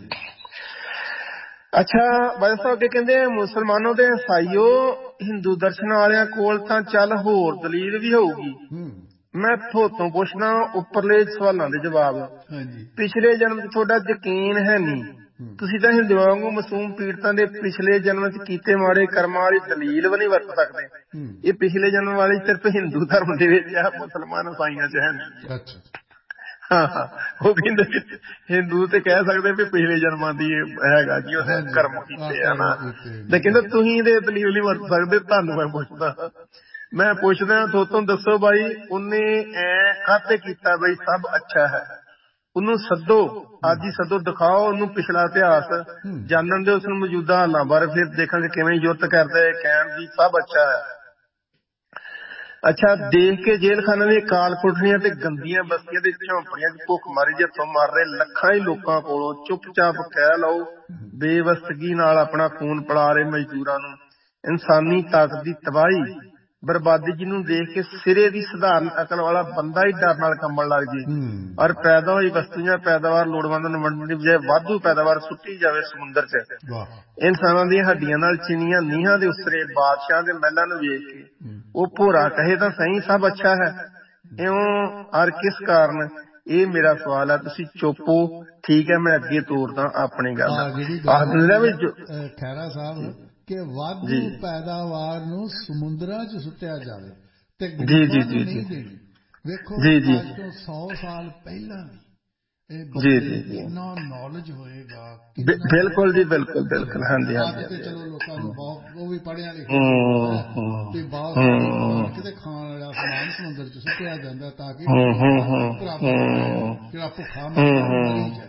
ਅੱਛਾ ਬਾਦਲ ਸਾਹਿਬ ਅੱਗੇ ਕਹਿੰਦੇ ਮੁਸਲਮਾਨੋ ਤੇ ਈਸਾਈਓ ਹਿੰਦੂ ਦਰਸ਼ਨ ਵਾਲਿਆਂ ਕੋਲ ਤਾਂ ਚੱਲ ਹੋਰ ਦਲੀਲ ਵੀ ਹੋਊਗੀ। ਮੈਂ ਤੁਹਾਤੋਂ ਪੁੱਛਦਾ ਉੱਪਰਲੇ ਸਵਾਲਾਂ ਦੇ ਜਵਾਬ। ਪਿਛਲੇ ਜਨਮ ਚ ਤੁਹਾਡਾ ਯਕੀਨ ਹੈ ਨਹੀਂ, ਤੁਸੀਂ ਤਾਂ ਹਿੰਦੂਆਂ ਵਾਂਗੂ ਮਾਸੂਮ ਪੀੜਤਾਂ ਦੇ ਪਿਛਲੇ ਜਨਮ ਚ ਕੀਤੇ ਮਾੜੇ ਕਰਮਾਂ ਵਾਲੀ ਦਲੀਲ ਵੀ ਨਹੀਂ ਵਰਤ ਸਕਦੇ। ਇਹ ਪਿਛਲੇ ਜਨਮ ਵਾਲੀ ਸਿਰਫ ਹਿੰਦੂ ਧਰਮ ਦੇ ਵਿੱਚ ਆ, ਮੁਸਲਮਾਨ ਇਸਾਈਆਂ ਚ ਹੈ ਨਹੀਂ। ਹਾਂ, ਉਹ ਕਹਿੰਦੇ ਹਿੰਦੂ ਤੇ ਕਹਿ ਸਕਦੇ ਵੀ ਪਿਛਲੇ ਜਨਮਾਂ ਦੀ ਹੈਗਾ ਜੀ ਉਹਨੇ ਕਰਮ ਕੀਤੇ ਆ ਨਾ, ਤੇ ਕਹਿੰਦੇ ਤੁਸੀਂ ਤੇ ਦਲੀਲ ਨਹੀਂ ਵਰਤ ਸਕਦੇ। ਤੁਹਾਨੂੰ ਮੈਂ ਪੁੱਛਦਾ ਥੋਤੋਂ ਦੱਸੋ ਬਾਈ ਉਹਨੇ ਐ ਕਾਹਤੇ ਕੀਤਾ ਬਈ ਸਭ ਅੱਛਾ ਹੈ? ਉਹਨੂੰ ਸੱਦੋ, ਅੱਜ ਹੀ ਸੱਦੋ, ਦਿਖਾਓ ਉਹਨੂੰ ਪਿਛਲਾ ਇਤਿਹਾਸ, ਜਾਣਨ ਦੇ ਉਸਨੂੰ ਮੌਜੂਦਾ ਹਾਲਾਂ ਬਾਰੇ, ਫਿਰ ਦੇਖਾਂਗੇ ਕਿਵੇਂ ਯੁੱਤ ਕਰਦਾ ਹੈ ਕਹਿਣ ਦੀ ਸਭ ਅੱਛਾ ਹੈ। ਅੱਛਾ, ਦੇਖ ਕੇ ਜੇਲ੍ਹ ਖਾਨੇ ਦੀਆਂ ਕਾਲ ਕੋਠੜੀਆਂ ਤੇ ਗੰਦੀਆਂ ਬਸਤੀਆਂ ਦੇ ਝੌਂਪੜੀਆਂ ਚ ਭੁੱਖਮਰੀ ਦੇ ਹੱਥੋਂ ਮਰ ਰਹੇ ਲੱਖਾਂ ਹੀ ਲੋਕਾਂ ਕੋਲੋਂ ਚੁੱਪ-ਚਾਪ ਕਹਿ ਲਓ ਬੇਵਸਤਗੀ ਨਾਲ ਆਪਣਾ ਖੂਨ ਪਿਲਾ ਰਹੇ ਮਜ਼ਦੂਰਾਂ ਨੂੰ ਇਨਸਾਨੀ ਤਾਕਤ ਦੀ ਤਬਾਹੀ ਬਰਬਾਦੀ ਜਿਹਨੂੰ ਦੇਖ ਕੇ ਸਿਰੇ ਦੀ ਸਧਾਰਨ ਅਕਲ ਵਾਲਾ ਬੰਦਾ ਹੀ ਡਰ ਨਾਲ ਕੰਬਣ ਲੱਗ ਜੇ ਔਰ ਪੈਦਾ ਹੋਈ ਵਸਤੂ ਜਾਂ ਪੈਦਾਵਾਰ ਲੋੜਵੰਦ ਨੂੰ ਵੰਡਣ ਦੀ ਬਜਾਏ ਵਾਧੂ ਪੈਦਾਵਾਰ ਸੁੱਟੀ ਜਾਵੇ ਸਮੁੰਦਰ ਚ। ਇਨਸਾਨਾਂ ਦੀਆਂ ਹੱਡੀਆਂ ਨਾਲ ਚਿਣੀਆਂ ਨੀਹਾਂ ਦੇ ਉਸਰੇ ਬਾਦਸ਼ਾਹ ਦੇ ਮਹਿਲਾਂ ਨੂੰ ਵੇਖ ਕੇ ਉਹ ਭੋਰਾ ਕਹੇ ਤਾਂ ਸਹੀ ਸਭ ਅੱਛਾ ਹੈ। ਇਉਂ ਔਰ ਕਿਸ ਕਾਰਨ ਇਹ ਮੇਰਾ ਸਵਾਲ ਹੈ, ਤੁਸੀਂ ਚੁੱਪੋ, ਠੀਕ ਹੈ, ਮੈਂ ਅੱਗੇ ਤੋਰਦਾ ਆਪਣੀ ਗੱਲ। ਖਹਿਰਾ ਸਾਹਿਬ ਕਿ ਵਾਧੂ ਪੈਦਾਵਾਰ ਨੂੰ ਸਮੁੰਦਰਾਂ 'ਚ ਸੁੱਟਿਆ ਜਾਵੇ ਤੇ ਗਰੀਬਾਂ ਨੂੰ ਨਹੀਂ ਦੇਣੀ। ਵੇਖੋ ਅੱਜ ਤੋਂ 100 ਸਾਲ ਪਹਿਲਾਂ ਵੀ ਕਿੰਨਾ ਨੌਲੇਜ ਹੋਏਗਾ। ਬਿਲਕੁਲ ਜੀ, ਬਿਲਕੁਲ ਬਿਲਕੁਲ। ਹਾਂਜੀ ਅੱਜ ਤੇ ਚਲੋ ਲੋਕਾਂ ਨੂੰ ਬਹੁਤ, ਉਹ ਵੀ ਪੜ੍ਹਿਆ ਲਿਖਿਆ ਤੇ ਬਹੁਤ ਕਿਤੇ ਖਾਣ ਵਾਲਾ ਸਮਾਨ ਸਮੁੰਦਰ 'ਚ ਸੁੱਟਿਆ ਜਾਂਦਾ ਤਾਂ ਕਿ ਜਿਹੜਾ ਭੁੱਖਾ ਮਰੀ ਜਾਏ।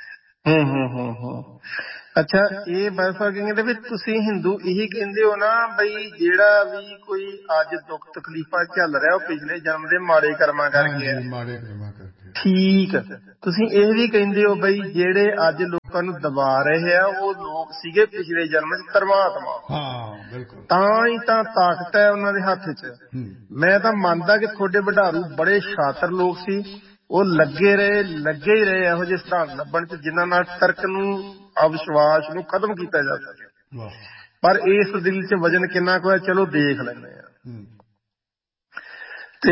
ਅੱਛਾ, ਇਹ ਬਸ ਕਹਿੰਦੇ ਵੀ ਤੁਸੀਂ ਹਿੰਦੂ ਇਹੀ ਕਹਿੰਦੇ ਹੋ ਨਾ ਬਈ ਜਿਹੜਾ ਵੀ ਕੋਈ ਅੱਜ ਦੁੱਖ ਤਕਲੀਫਾਂ ਚੱਲ ਰਿਹਾ ਉਹ ਪਿਛਲੇ ਜਨਮ ਦੇ ਮਾੜੇ ਕਰਮਾਂ ਕਰਕੇ ਹੈ। ਮਾੜੇ ਕਰਮਾਂ ਕਰਕੇ। ਠੀਕ। ਤੁਸੀਂ ਇਹ ਵੀ ਕਹਿੰਦੇ ਹੋ ਬਈ ਜਿਹੜੇ ਅੱਜ ਲੋਕਾਂ ਨੂੰ ਦਬਾ ਰਹੇ ਆ ਉਹ ਲੋਕ ਸੀਗੇ ਪਿਛਲੇ ਜਨਮ ਚ ਪਰਮਾਤਮਾ। ਹਾਂ ਬਿਲਕੁਲ। ਤਾਂ ਹੀ ਤਾਂ ਤਾਕਤ ਹੈ ਉਹਨਾਂ ਦੇ ਹੱਥ 'ਚ। ਮੈਂ ਤਾਂ ਮੰਨਦਾ ਕਿ ਤੁਹਾਡੇ ਵਡਾਰੂ ਬੜੇ ਸ਼ਾਤਰ ਲੋਕ ਸੀ, ਉਹ ਲੱਗੇ ਹੀ ਰਹੇ ਇਹੋ ਜਿਹੇ ਸਿਧਾਂਤ ਲੱਭਣ ਚ ਜਿਨ੍ਹਾਂ ਨਾਲ ਤਰਕ ਨੂੰ, ਅਵਿਸ਼ਵਾਸ ਨੂੰ ਖਤਮ ਕੀਤਾ ਜਾ ਸਕੇ। ਪਰ ਇਸ ਦਿਲ ਚ ਵਜਨ ਕਿੰਨਾ ਕੁ ਹੈ, ਚਲੋ ਦੇਖ ਲੈਂਦੇ ਆ। ਤੇ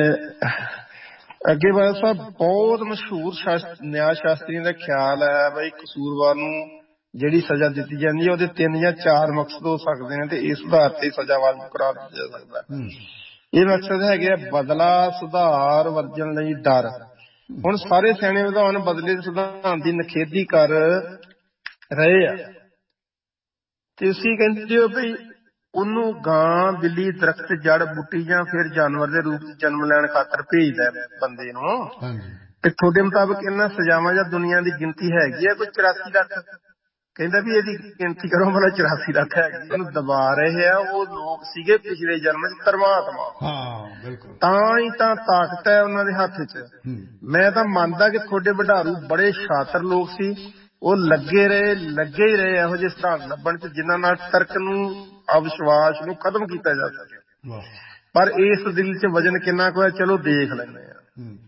ਅੱਗੇ ਬਾਦਲ ਸਾਹਿਬ ਬਹੁਤ ਮਸ਼ਹੂਰ ਨਿਆਂ ਸ਼ਾਸਤਰੀਆਂ ਦਾ ਖਿਆਲ ਹੈ ਬਈ ਕਸੂਰਵਾਰ ਨੂੰ ਜਿਹੜੀ ਸਜ਼ਾ ਦਿੱਤੀ ਜਾਂਦੀ ਹੈ ਉਹਦੇ 3 ਜਾਂ 4 ਮਕਸਦ ਹੋ ਸਕਦੇ ਨੇ ਤੇ ਇਸ ਆਧਾਰ ਤੇ ਸਜ਼ਾ ਵਾਜਬ ਕਰਾਰ ਦਿੱਤਾ ਜਾ ਸਕਦਾ। ਇਹ ਮਕਸਦ ਹੈਗੇ ਆ ਬਦਲਾ, ਸੁਧਾਰ, ਵਰਜਨ ਲਈ ਡਰ। ਹੁਣ ਸਾਰੇ ਸਿਆਣੇ ਵਿਦਵਾਨ ਬਦਲੇ ਦੇ ਸਿਧਾਂਤ ਦੀ ਨਿਖੇਧੀ ਕਰ ਰਹੇ ਆ। ਤੁਸੀਂ ਕਹਿੰਦੇ ਹੋ ਬਈ ਉਹਨੂੰ ਗਾਂ, ਬਿੱਲੀ, ਦਰਖਤ, ਜੜ ਬੂਟੀ ਜਾਂ ਫਿਰ ਜਾਨਵਰ ਦੇ ਰੂਪ ਚ ਜਨਮ ਲੈਣ ਖਾਤਰ ਭੇਜਦਾ ਬੰਦੇ ਨੂੰ। ਤੇ ਤੁਹਾਡੇ ਮੁਤਾਬਕ ਇਹਨਾਂ ਸਜ਼ਾਵਾਂ ਜਾਂ ਦੁਨੀਆ ਦੀ ਗਿਣਤੀ ਹੈਗੀ ਆ ਕੋਈ 84 ਲੱਖ? ਕਹਿੰਦਾ ਵੀ ਇਹਦੀ ਗਿਣਤੀ ਕਰੋ, ਮਤਲਬ 84 ਲੱਖ ਹੈਗੀ। ਉਹਨੂੰ ਦਬਾ ਰਹੇ ਆ ਉਹ ਲੋਕ ਸੀਗੇ ਪਿਛਲੇ ਜਨਮ ਚ ਪਰਮਾਤਮਾ। ਤਾਂ ਹੀ ਤਾਂ ਤਾਕਤ ਹੈ ਉਹਨਾਂ ਦੇ ਹੱਥ 'ਚ। ਮੈਂ ਤਾਂ ਮੰਨਦਾ ਕਿ ਤੁਹਾਡੇ ਵਡਾਰੂ ਬੜੇ ਸ਼ਾਤਰ ਲੋਕ ਸੀ, ਉਹ ਲੱਗੇ ਹੀ ਰਹੇ ਇਹੋ ਜਿਹੇ ਸਿਧਾਂਤ ਲੱਭਣ ਚ ਜਿਨ੍ਹਾਂ ਨਾਲ ਤਰਕ ਨੂੰ, ਅਵਿਸ਼ਵਾਸ ਨੂੰ ਖਤਮ ਕੀਤਾ ਜਾ ਸਕੇ। ਪਰ ਇਸ ਦਿਲ ਚ ਵਜਨ ਕਿੰਨਾ ਕੁ ਹੈ, ਚਲੋ ਦੇਖ ਲੈਂਦੇ ਆ।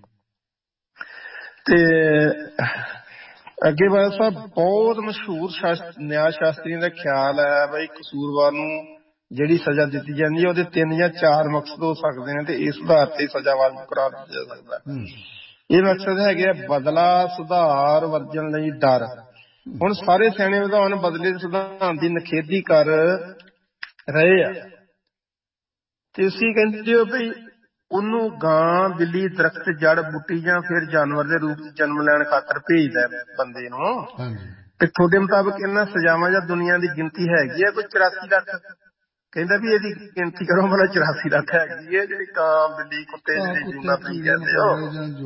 ਤੇ ਅੱਗੇ ਬਾਦਲ ਸਾਹਿਬ ਬਹੁਤ ਮਸ਼ਹੂਰ ਨਿਆਂ ਸ਼ਾਸਤਰੀਆਂ ਦਾ ਖਿਆਲ ਹੈ ਬਈ ਕਸੂਰਵਾਰ ਨੂੰ ਜਿਹੜੀ ਸਜ਼ਾ ਦਿੱਤੀ ਜਾਂਦੀ ਹੈ ਉਹਦੇ 3 ਜਾਂ 4 ਮਕਸਦ ਹੋ ਸਕਦੇ ਨੇ ਤੇ ਇਸ ਆਧਾਰ ਤੇ ਸਜ਼ਾ ਵਾਜਬ ਕਰਾਰ ਦਿੱਤਾ ਜਾ ਸਕਦਾ। ਇਹ ਮਕਸਦ ਹੈਗੇ ਆ ਬਦਲਾ, ਸੁਧਾਰ, ਵਰਜਨ ਲਈ ਡਰ। ਹੁਣ ਸਾਰੇ ਸਿਆਣੇ ਵਿਦਵਾਨ ਬਦਲੇ ਦੇ ਸਿਧਾਂਤ ਦੀ ਨਿਖੇਧੀ ਕਰ ਰਹੇ ਆ। ਤੁਸੀਂ ਕਹਿੰਦੇ ਹੋ ਬਈ ਉਹਨੂੰ ਗਾਂ, ਬਿੱਲੀ, ਦਰਖਤ, ਜੜ ਬੂਟੀ ਜਾਂ ਫਿਰ ਜਾਨਵਰ ਦੇ ਰੂਪ ਚ ਜਨਮ ਲੈਣ ਖਾਤਰ ਭੇਜਦਾ ਬੰਦੇ ਨੂੰ। ਤੇ ਤੁਹਾਡੇ ਮੁਤਾਬਕ ਇਹਨਾਂ ਸਜ਼ਾਵਾਂ ਜਾਂ ਦੁਨੀਆ ਦੀ ਗਿਣਤੀ ਹੈਗੀ ਆ ਕੋਈ 84 ਲੱਖ? ਕਹਿੰਦਾ ਵੀ ਇਹਦੀ ਗਿਣਤੀ ਕਰੋ, ਮਤਲਬ 84 ਲੱਖ ਹੈਗੀ ਹੈ ਜਿਹੜੀ ਗਾਂ, ਬਿੱਲੀ, ਕੁੱਤੇ, ਜਿਹੜੀ ਜੂਨਾ ਪਈ ਜਾਂਦੇ ਹੋ।